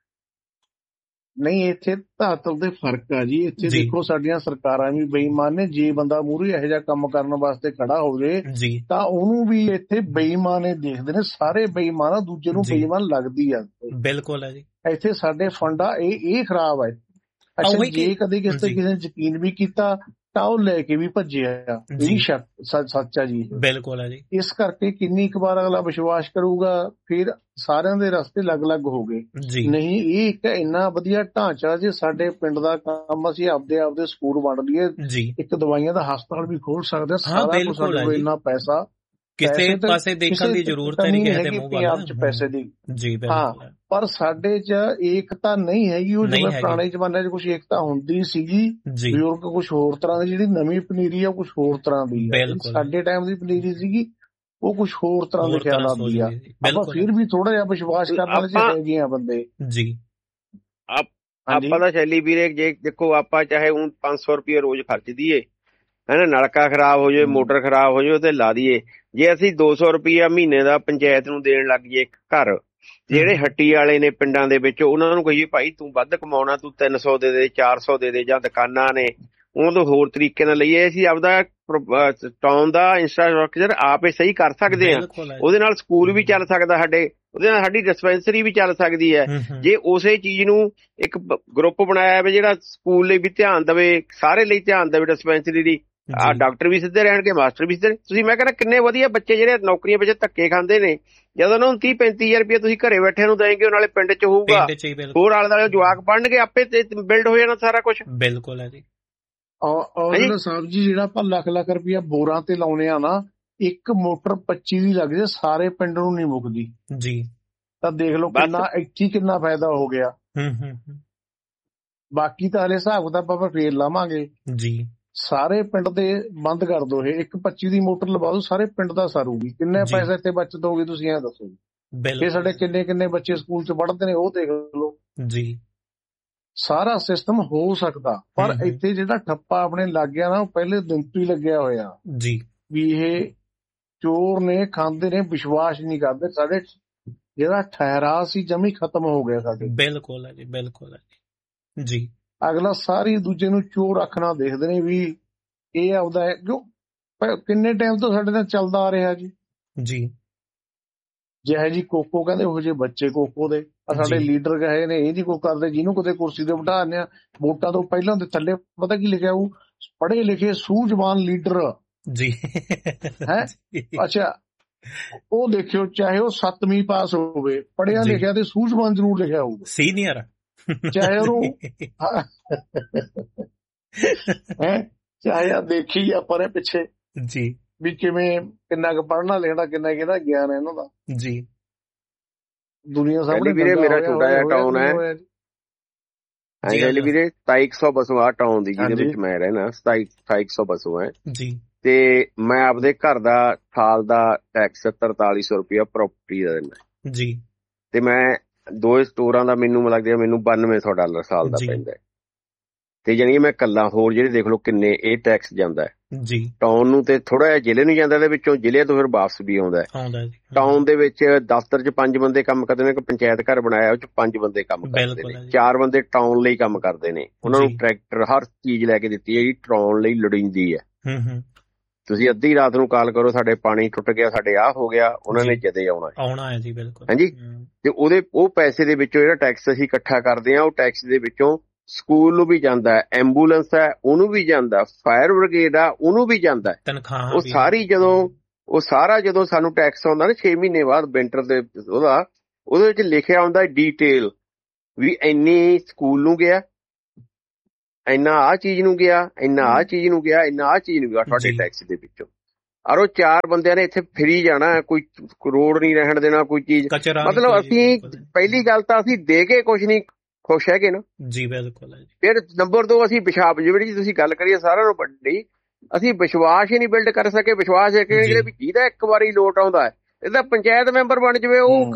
S5: ਨਹੀਂ, ਇੱਥੇ ਧਾਤਲ ਦੇ ਫਰਕ ਆ ਜੀ। ਇੱਥੇ ਦੇਖੋ ਸਾਡੀਆਂ ਸਰਕਾਰਾਂ ਵੀ ਬੇਈਮਾਨ ਨੇ। ਜੇ ਬੰਦਾ ਮੂਹਰੇ ਇਹੋ ਜਿਹਾ ਕੰਮ ਕਰਨ ਵਾਸਤੇ ਖੜਾ ਹੋਵੇ ਤਾਂ ਉਹਨੂੰ ਵੀ ਇੱਥੇ ਬੇਈਮਾਨ ਦੇਖਦੇ ਨੇ। ਸਾਰੇ ਬੇਈਮਾਨ, ਦੂਜੇ ਨੂੰ ਬੇਈਮਾਨ ਲੱਗਦੀ ਆ।
S2: ਬਿਲਕੁਲ ਹੈ ਜੀ।
S5: ਇੱਥੇ ਸਾਡੇ ਫੰਡਾ ਇਹ ਇਹ ਖਰਾਬ ਹੈ। ਅੱਛਾ, ਜੇ ਕਦੇ ਕਿਸੇ ਤੇ ਕਿਸੇ ਨੇ ਯਕੀਨ ਵੀ ਕੀਤਾ ਤਾਂ ਉਹ ਲੈ ਕੇ ਵੀ ਭੱਜਿਆ, ਇਹ ਸੱਚ ਆ ਜੀ।
S2: ਬਿਲਕੁਲ ਹੈ ਜੀ।
S5: ਇਸ ਕਰਕੇ ਕਿੰਨੀ ਕੁ ਵਾਰ ਅਗਲਾ ਵਿਸ਼ਵਾਸ ਕਰੂਗਾ, ਫਿਰ ਸਾਰਿਆਂ ਦੇ ਰਸਤੇ ਅਲੱਗ-ਅਲੱਗ ਹੋ ਗਏ। ਨਹੀਂ, ਇਹ ਇੱਕ ਇੰਨਾ ਵਧੀਆ ਢਾਂਚਾ ਜੇ ਸਾਡੇ ਪਿੰਡ ਦਾ ਕੰਮ ਅਸੀਂ ਆਪਦੇ ਆਪਦੇ ਸਕੂਲ ਵੰਡ ਲਈਏ, ਇੱਕ ਦਵਾਈਆਂ ਦਾ ਹਸਪਤਾਲ ਵੀ ਖੋਲ ਸਕਦੇ, ਸਾਰਾ ਕੁਝ ਸਾਡੇ ਕੋਲ ਇੰਨਾ ਪੈਸਾ,
S2: ਕਿਸੇ ਪਾਸੇ ਦੇਖਣ ਦੀ ਜ਼ਰੂਰਤ ਨਹੀਂ ਕਿਸੇ ਦੇ ਮੂੰਹ ਵੱਲ
S5: ਪੈਸੇ ਦੀ।
S2: ਜੀ
S5: ਹਾਂ, ਪਰ ਸਾਡੇ ਚ ਏਕਤਾ ਨਹੀਂ ਹੈਗੀ। ਉਹ ਜਿਵੇਂ ਪੁਰਾਣੇ ਜ਼ਮਾਨੇ ਚ ਕੁਛ ਏਕਤਾ ਹੁੰਦੀ ਸੀਗੀ, ਬਜ਼ੁਰਗ ਕੁਛ ਹੋਰ ਤਰ੍ਹਾਂ ਦੀ, ਜਿਹੜੀ ਨਵੀਂ ਪਨੀਰੀ ਆ ਕੁਛ ਹੋਰ ਤਰ੍ਹਾਂ ਦੀ। ਸਾਡੇ ਟਾਈਮ ਦੀ ਪਨੀਰੀ ਸੀਗੀ ਉਹ ਕੁਛ ਹੋਰ ਤਰ੍ਹਾਂ ਦੇ ਖਿਆਲ ਆਉਂਦੀ ਆ। ਆਪਾਂ ਫਿਰ ਵੀ ਥੋੜਾ ਜਿਹਾ ਵਿਸ਼ਵਾਸ ਕਰਨ ਚਾਹੀਦੇ ਆ ਬੰਦੇ।
S2: ਜੀ
S3: ਆਪਾਂ ਦਾ ਸ਼ੈਲੀ ਵੀਰੇ, ਜੇ ਦੇਖੋ ਆਪਾਂ ਚਾਹੇ ਹੁਣ ਪੰਜ ਸੌ ਰੁਪਏ ਰੋਜ਼ ਖਰਚ ਦੀਏ, ਹੈਨਾ, ਨਲਕਾ ਖਰਾਬ ਹੋ ਜਾਵੇ, ਮੋਟਰ ਖਰਾਬ ਹੋ ਜਾਵੇ ਤੇ ਲਾ ਦੀਏ। ਜੇ ਅਸੀਂ ਦੋ ਸੌ ਰੁਪਇਆ ਮਹੀਨੇ ਦਾ ਪੰਚਾਇਤ ਨੂੰ ਦੇਣ ਲੱਗ ਜਾਈਏ ਇੱਕ ਘਰ, ਜਿਹੜੇ ਹੱਟੀ ਵਾਲੇ ਨੇ ਪਿੰਡਾਂ ਦੇ ਵਿੱਚ, ਉਹਨਾਂ ਨੂੰ ਕਹੀਏ ਭਾਈ ਤੂੰ ਵੱਧ ਕਮਾਉਣਾ, ਤੂੰ ਤਿੰਨ ਸੌ ਦੇ ਦੇ, ਚਾਰ ਸੌ ਦੇ ਦੇ, ਜਾਂ ਦੁਕਾਨਾਂ ਨੇ ਉਹਨਾਂ ਤੋਂ ਹੋਰ ਤਰੀਕੇ ਨਾਲ ਲਈਏ। ਅਸੀਂ ਆਪਦਾ ਟਾਊਨ ਦਾ ਇੰਫਰਾਸਟਰਕਚਰ ਆਪੇ ਸਹੀ ਕਰ ਸਕਦੇ ਹਾਂ। ਉਹਦੇ ਨਾਲ ਸਕੂਲ ਵੀ ਚੱਲ ਸਕਦਾ ਸਾਡੇ, ਉਹਦੇ ਨਾਲ ਸਾਡੀ ਡਿਸਪੈਂਸਰੀ ਵੀ ਚੱਲ ਸਕਦੀ ਹੈ। ਜੇ ਉਸੇ ਚੀਜ਼ ਨੂੰ ਇੱਕ ਗਰੁੱਪ ਬਣਾਇਆ ਹੋਵੇ ਜਿਹੜਾ ਸਕੂਲ ਲਈ ਵੀ ਧਿਆਨ ਦੇਵੇ, ਸਾਰੇ ਲਈ ਧਿਆਨ ਦੇਵੇ, ਡਿਸਪੈਂਸਰੀ ਦੀ, ਆ ਡਾਕਟਰ ਵੀ ਸਿੱਧੇ ਰਹਿਣਗੇ, ਮਾਸਟਰ ਵੀ ਸਿੱਧੇ। ਤੁਸੀਂ ਮੈਂ ਕਹਿੰਦਾ ਕਿੰਨੇ ਵਧੀਆ ਬੱਚੇ ਜਿਹੜੇ ਨੌਕਰੀਆਂ ਵਿੱਚ ਧੱਕੇ ਖਾਂਦੇ ਨੇ, ਜਦੋਂ ਉਹਨਾਂ ਨੂੰ ਤੀਹ ਪੈਂਤੀ ਹਜ਼ਾਰ ਰੁਪਇਆ ਤੁਸੀਂ ਘਰੇ ਬੈਠੇ ਨੂੰ ਦੇਂਗੇ, ਨਾਲੇ ਪਿੰਡ ਚ ਹੋਊਗਾ, ਹੋਰ ਆਲੇ ਦੁਆਲੇ ਜਵਾਕ ਪੜ੍ਹਨਗੇ, ਆਪੇ ਬਿਲਡ ਹੋ ਜਾਣਾ ਸਾਰਾ ਕੁਛ।
S2: ਬਿਲਕੁਲ ਹੈ ਜੀ।
S5: ਔਰ ਸਾਹਿਬ ਜੀ, ਜਿਹੜਾ ਆਪਾਂ ਲੱਖ ਲੱਖ ਰੁਪਇਆ ਬੋਰਾਂ ਤੇ ਲਾਉਣੇ ਆ ਨਾ, ਇੱਕ ਮੋਟਰ ਪੱਚੀ ਦੀ ਲੱਗ ਜੇ, ਸਾਰੇ ਪਿੰਡ ਨੂੰ ਨਹੀਂ ਮੁੱਕਦੀ
S2: ਜੀ।
S5: ਤਾਂ ਦੇਖ ਲਓ ਕਿੰਨਾ ਇੱਥੇ ਕਿੰਨਾ ਫਾਇਦਾ ਹੋ ਗਿਆ। ਬਾਕੀ ਤਾਂ ਹਲੇ ਹਿਸਾਬ ਕਿਤਾਬ ਆਪਾਂ ਫੇਰ ਲਾਵਾਂਗੇ
S2: ਜੀ।
S5: ਸਾਰੇ ਪਿੰਡ ਦੇ ਬੰਦ ਕਰ ਦੋ, ਇਹ ਇੱਕ ਪੱਚੀ ਦੀ ਮੋਟਰ ਲਵਾ ਦੋ, ਸਾਰੇ ਪਿੰਡ ਦਾ ਸਾਰੂਗੀ। ਕਿੰਨੇ ਪੈਸੇ ਇੱਥੇ ਬਚਤ ਹੋਊਗੀ ਤੁਸੀਂ ਐਂ ਦੱਸੋ ਜੀ। ਇਹ ਸਾਡੇ ਕਿੰਨੇ ਕਿੰਨੇ ਬੱਚੇ ਸਕੂਲ ਚ ਪੜ੍ਹਦੇ ਨੇ, ਉਹ ਦੇਖ ਲਓ ਜੀ। ਸਾਰਾ ਸਿਸਟਮ ਹੋ ਸਕਦਾ, ਪਰ ਇੱਥੇ ਜਿਹੜਾ ਠੱਪਾ ਆਪਣੇ ਲੱਗ ਗਿਆ ਨਾ, ਉਹ ਪਹਿਲੇ ਦਿਨ ਤੋਂ ਹੀ ਲੱਗਿਆ ਹੋਇਆ
S2: ਜੀ ਵੀ
S5: ਇਹ ਚੋਰ ਨੇ, ਖਾਂਦੇ ਨੇ, ਵਿਸ਼ਵਾਸ ਨਹੀਂ ਕਰਦੇ। ਸਾਡੇ ਜਿਹੜਾ ਠਹਿਰਾਅ ਸੀ ਜਮੀ ਖਤਮ ਹੋ ਗਿਆ ਸਾਡੇ।
S2: ਬਿਲਕੁਲ ਹੈ ਜੀ, ਬਿਲਕੁਲ ਹੈ ਜੀ।
S5: ਅਗਲਾ ਸਾਰੀ ਦੂਜੇ ਨੂੰ ਚੋਰ ਰੱਖਣਾ ਦੇਖਦੇ ਨੇ ਵੀ ਇਹ ਆਉਦਾ ਹੈ, ਜੋ ਕਿੰਨੇ ਟਾਈਮ ਤੋਂ ਸਾਡੇ ਨਾਲ ਚੱਲਦਾ ਆ ਰਿਹਾ ਜੀ
S2: ਜੀ।
S5: ਜਿਹੇ ਜੀ ਕੋਕੋ ਕਹਿੰਦੇ ਉਹ ਜਿਹੇ ਬੱਚੇ ਕੋਕੋ ਦੇ। ਸਾਡੇ ਲੀਡਰ ਕਹੇ ਨੇ ਇਹ ਜੀ ਕੋ ਕਰਦੇ, ਜਿਹਨੂੰ ਕਿਤੇ ਕੁਰਸੀ ਤੇ ਬਿਠਾ ਦਿੰਦੇ ਆ। ਵੋਟਾਂ ਤੋਂ ਪਹਿਲਾਂ ਦੇ ਥੱਲੇ ਪਤਾ ਕੀ ਲਿਖਿਆ, ਉਹ ਪੜ੍ਹੇ ਲਿਖੇ ਸੂਝਵਾਨ ਲੀਡਰ
S2: ਜੀ
S5: ਹੈ। ਅੱਛਾ, ਉਹ ਦੇਖਿਓ, ਚਾਹੇ ਉਹ ਸੱਤਵੀਂ ਪਾਸ ਹੋਵੇ, ਪੜ੍ਹਿਆ ਲਿਖਿਆ ਤੇ ਸੂਝਵਾਨ ਜ਼ਰੂਰ ਲਿਖਿਆ ਹੋਊਗਾ,
S2: ਸੀਨੀਅਰ,
S5: ਚਾਹੇ ਉਹਨੂੰ ਹੈ, ਚਾਹੇ ਆ ਦੇਖੀ ਆਪਾਂ ਨੇ ਪਿੱਛੇ
S2: ਜੀ
S5: ਵੀ ਕਿਵੇਂ ਕਿੰਨਾ ਕੁ ਪੜ੍ਹਨਾ ਲਿਖਣਾ, ਕਿੰਨਾ ਕਿਹਦਾ ਗਿਆਨ ਹੈ ਇਹਨਾਂ ਦਾ
S2: ਜੀ।
S5: ਦੁਨੀਆ ਸਾਹਮਣੇ
S3: ਵੀਰੇ ਮੇਰਾ ਛੋਟਾ ਜਿਹਾ ਟਾਊਨ ਹੈ ਵੀਰੇ, ਸਤਾਈ ਸੌ ਬਸੋਂ ਆ ਟਾਊਨ ਦੀ, ਜਿਹਦੇ ਵਿੱਚ ਮੈਂ ਰਹਿਣਾ, ਸਤਾਈ ਸਤਾਈ ਸੌ ਬਸੋਂ ਹੈ
S2: ਜੀ।
S3: ਤੇ ਮੈਂ ਆਪਦੇ ਘਰ ਦਾ ਸਾਲ ਦਾ ਟੈਕਸ ਤਰਤਾਲੀ ਸੌ ਰੁਪਇਆ ਪ੍ਰੋਪਰਟੀ ਦਾ ਦਿੰਦਾ
S2: ਜੀ।
S3: ਤੇ ਮੈਂ ਦੋ ਸਟੋਰਾਂ ਦਾ ਮੈਨੂੰ ਲੱਗਦਾ ਮੈਨੂੰ ਬਾਨਵੇਂ ਸੌ ਡਾਲਰ ਸਾਲ ਦਾ ਪੈਂਦਾ। ਤੇ ਜਾਣੀ ਮੈਂ ਕੱਲਾ, ਹੋਰ ਜਿਹੜੇ ਦੇਖ ਲਓ ਕਿੰਨੇ ਇਹ ਟੈਕਸ ਜਾਂਦਾ
S2: ਜੀ
S3: ਟਾਊਨ ਨੂੰ, ਤੇ ਥੋੜਾ ਜਿਹਾ ਜ਼ਿਲ੍ਹੇ ਨੂੰ ਜਾਂਦਾ, ਇਹਦੇ ਵਿੱਚੋਂ ਜ਼ਿਲ੍ਹੇ ਤੋਂ ਫਿਰ ਵਾਪਸ ਵੀ ਆਉਂਦਾ। ਟਾਊਨ ਦੇ ਵਿੱਚ ਦਫ਼ਤਰ ਚ ਪੰਜ ਬੰਦੇ ਕੰਮ ਕਰਦੇ ਨੇ, ਪੰਚਾਇਤ ਘਰ ਬਣਾਇਆ ਉਹ ਚ ਪੰਜ ਬੰਦੇ ਕੰਮ ਕਰਦੇ ਨੇ, ਚਾਰ ਬੰਦੇ ਟਾਊਨ ਲਈ ਕੰਮ ਕਰਦੇ ਨੇ। ਉਹਨਾਂ ਨੂੰ ਟਰੈਕਟਰ ਹਰ ਚੀਜ਼ ਲੈ ਕੇ ਦਿੱਤੀ ਹੈ ਜੀ, ਟਾਊਨ ਲਈ ਲੋੜੀਂਦੀ ਹੈ। ਤੁਸੀਂ ਅੱਧੀ ਰਾਤ ਨੂੰ ਕਾਲ ਕਰੋ, ਸਾਡੇ ਪਾਣੀ ਟੁੱਟ ਗਿਆ, ਸਾਡੇ ਆਹ ਹੋ ਗਿਆ, ਉਹਨਾਂ ਨੇ ਜਦੇ ਆਉਣਾ
S2: ਆਉਣਾ ਹੈ ਜੀ। ਬਿਲਕੁਲ
S3: ਹਾਂਜੀ। ਤੇ ਉਹਦੇ ਉਹ ਪੈਸੇ ਦੇ ਵਿੱਚੋਂ ਜਿਹੜਾ ਟੈਕਸ ਅਸੀਂ ਇਕੱਠਾ ਕਰਦੇ ਹਾਂ, ਉਹ ਟੈਕਸ ਦੇ ਵਿੱਚੋਂ ਸਕੂਲ ਨੂੰ ਵੀ ਜਾਂਦਾ, ਐਂਬੂਲੈਂਸ ਹੈ ਉਹਨੂੰ ਵੀ ਜਾਂਦਾ, ਫਾਇਰ ਬ੍ਰਿਗੇਡ ਆ ਉਹਨੂੰ ਵੀ ਜਾਂਦਾ। ਉਹ ਸਾਰੀ ਜਦੋਂ ਉਹ ਸਾਰਾ ਜਦੋਂ ਸਾਨੂੰ ਟੈਕਸ ਆਉਂਦਾ ਨਾ ਛੇ ਮਹੀਨੇ ਬਾਅਦ ਵਿੰਟਰ ਦੇ, ਉਹਦਾ ਉਹਦੇ ਵਿੱਚ ਲਿਖਿਆ ਹੁੰਦਾ ਡਿਟੇਲ ਵੀ ਇੰਨੀ ਸਕੂਲ ਨੂੰ ਗਿਆ, ਇੰਨਾ ਆਹ ਚੀਜ਼ ਨੂੰ ਗਿਆ, ਇੰਨਾ ਆਹ ਚੀਜ਼ ਨੂੰ ਗਿਆ, ਇੰਨਾ ਆਹ ਚੀਜ਼ ਨੂੰ ਗਿਆ ਤੁਹਾਡੇ ਟੈਕਸ ਦੇ ਵਿੱਚੋਂ। ਔਰ ਉਹ ਚਾਰ ਬੰਦਿਆਂ ਨੇ ਇੱਥੇ ਫਰੀ ਜਾਣਾ, ਕੋਈ ਰੋਡ ਨਹੀਂ ਰਹਿਣ ਦੇਣਾ, ਕੋਈ ਚੀਜ਼। ਮਤਲਬ ਅਸੀਂ ਪਹਿਲੀ ਗੱਲ ਤਾਂ ਅਸੀਂ ਦੇ ਕੇ ਕੁਛ ਨਹੀਂ ਖੁਸ਼ ਹੈਗੇ ਨਾ ਜੀ। ਬਿਲਕੁਲ। ਫਿਰ ਨੰਬਰ ਦੋ ਅਸੀਂ ਪਿਸ਼ਾਬ ਜਿਹੜੀ ਤੁਸੀਂ ਗੱਲ ਕਰੀਏ ਸਾਰਿਆਂ ਨੂੰ ਵੱਡੀ, ਅਸੀਂ ਵਿਸ਼ਵਾਸ ਹੀ ਨਹੀਂ ਬਿਲਡ ਕਰ ਸਕੇ। ਵਿਸ਼ਵਾਸ ਹੈ ਕਿ ਵੀ ਜਿਹਦਾ ਇੱਕ ਵਾਰੀ ਲੋਟ ਆਉਂਦਾ ਇਹਦਾ ਪੰਚਾਇਤ ਮੈਂਬਰ ਬਣ ਜਾਵੇ, ਉਹ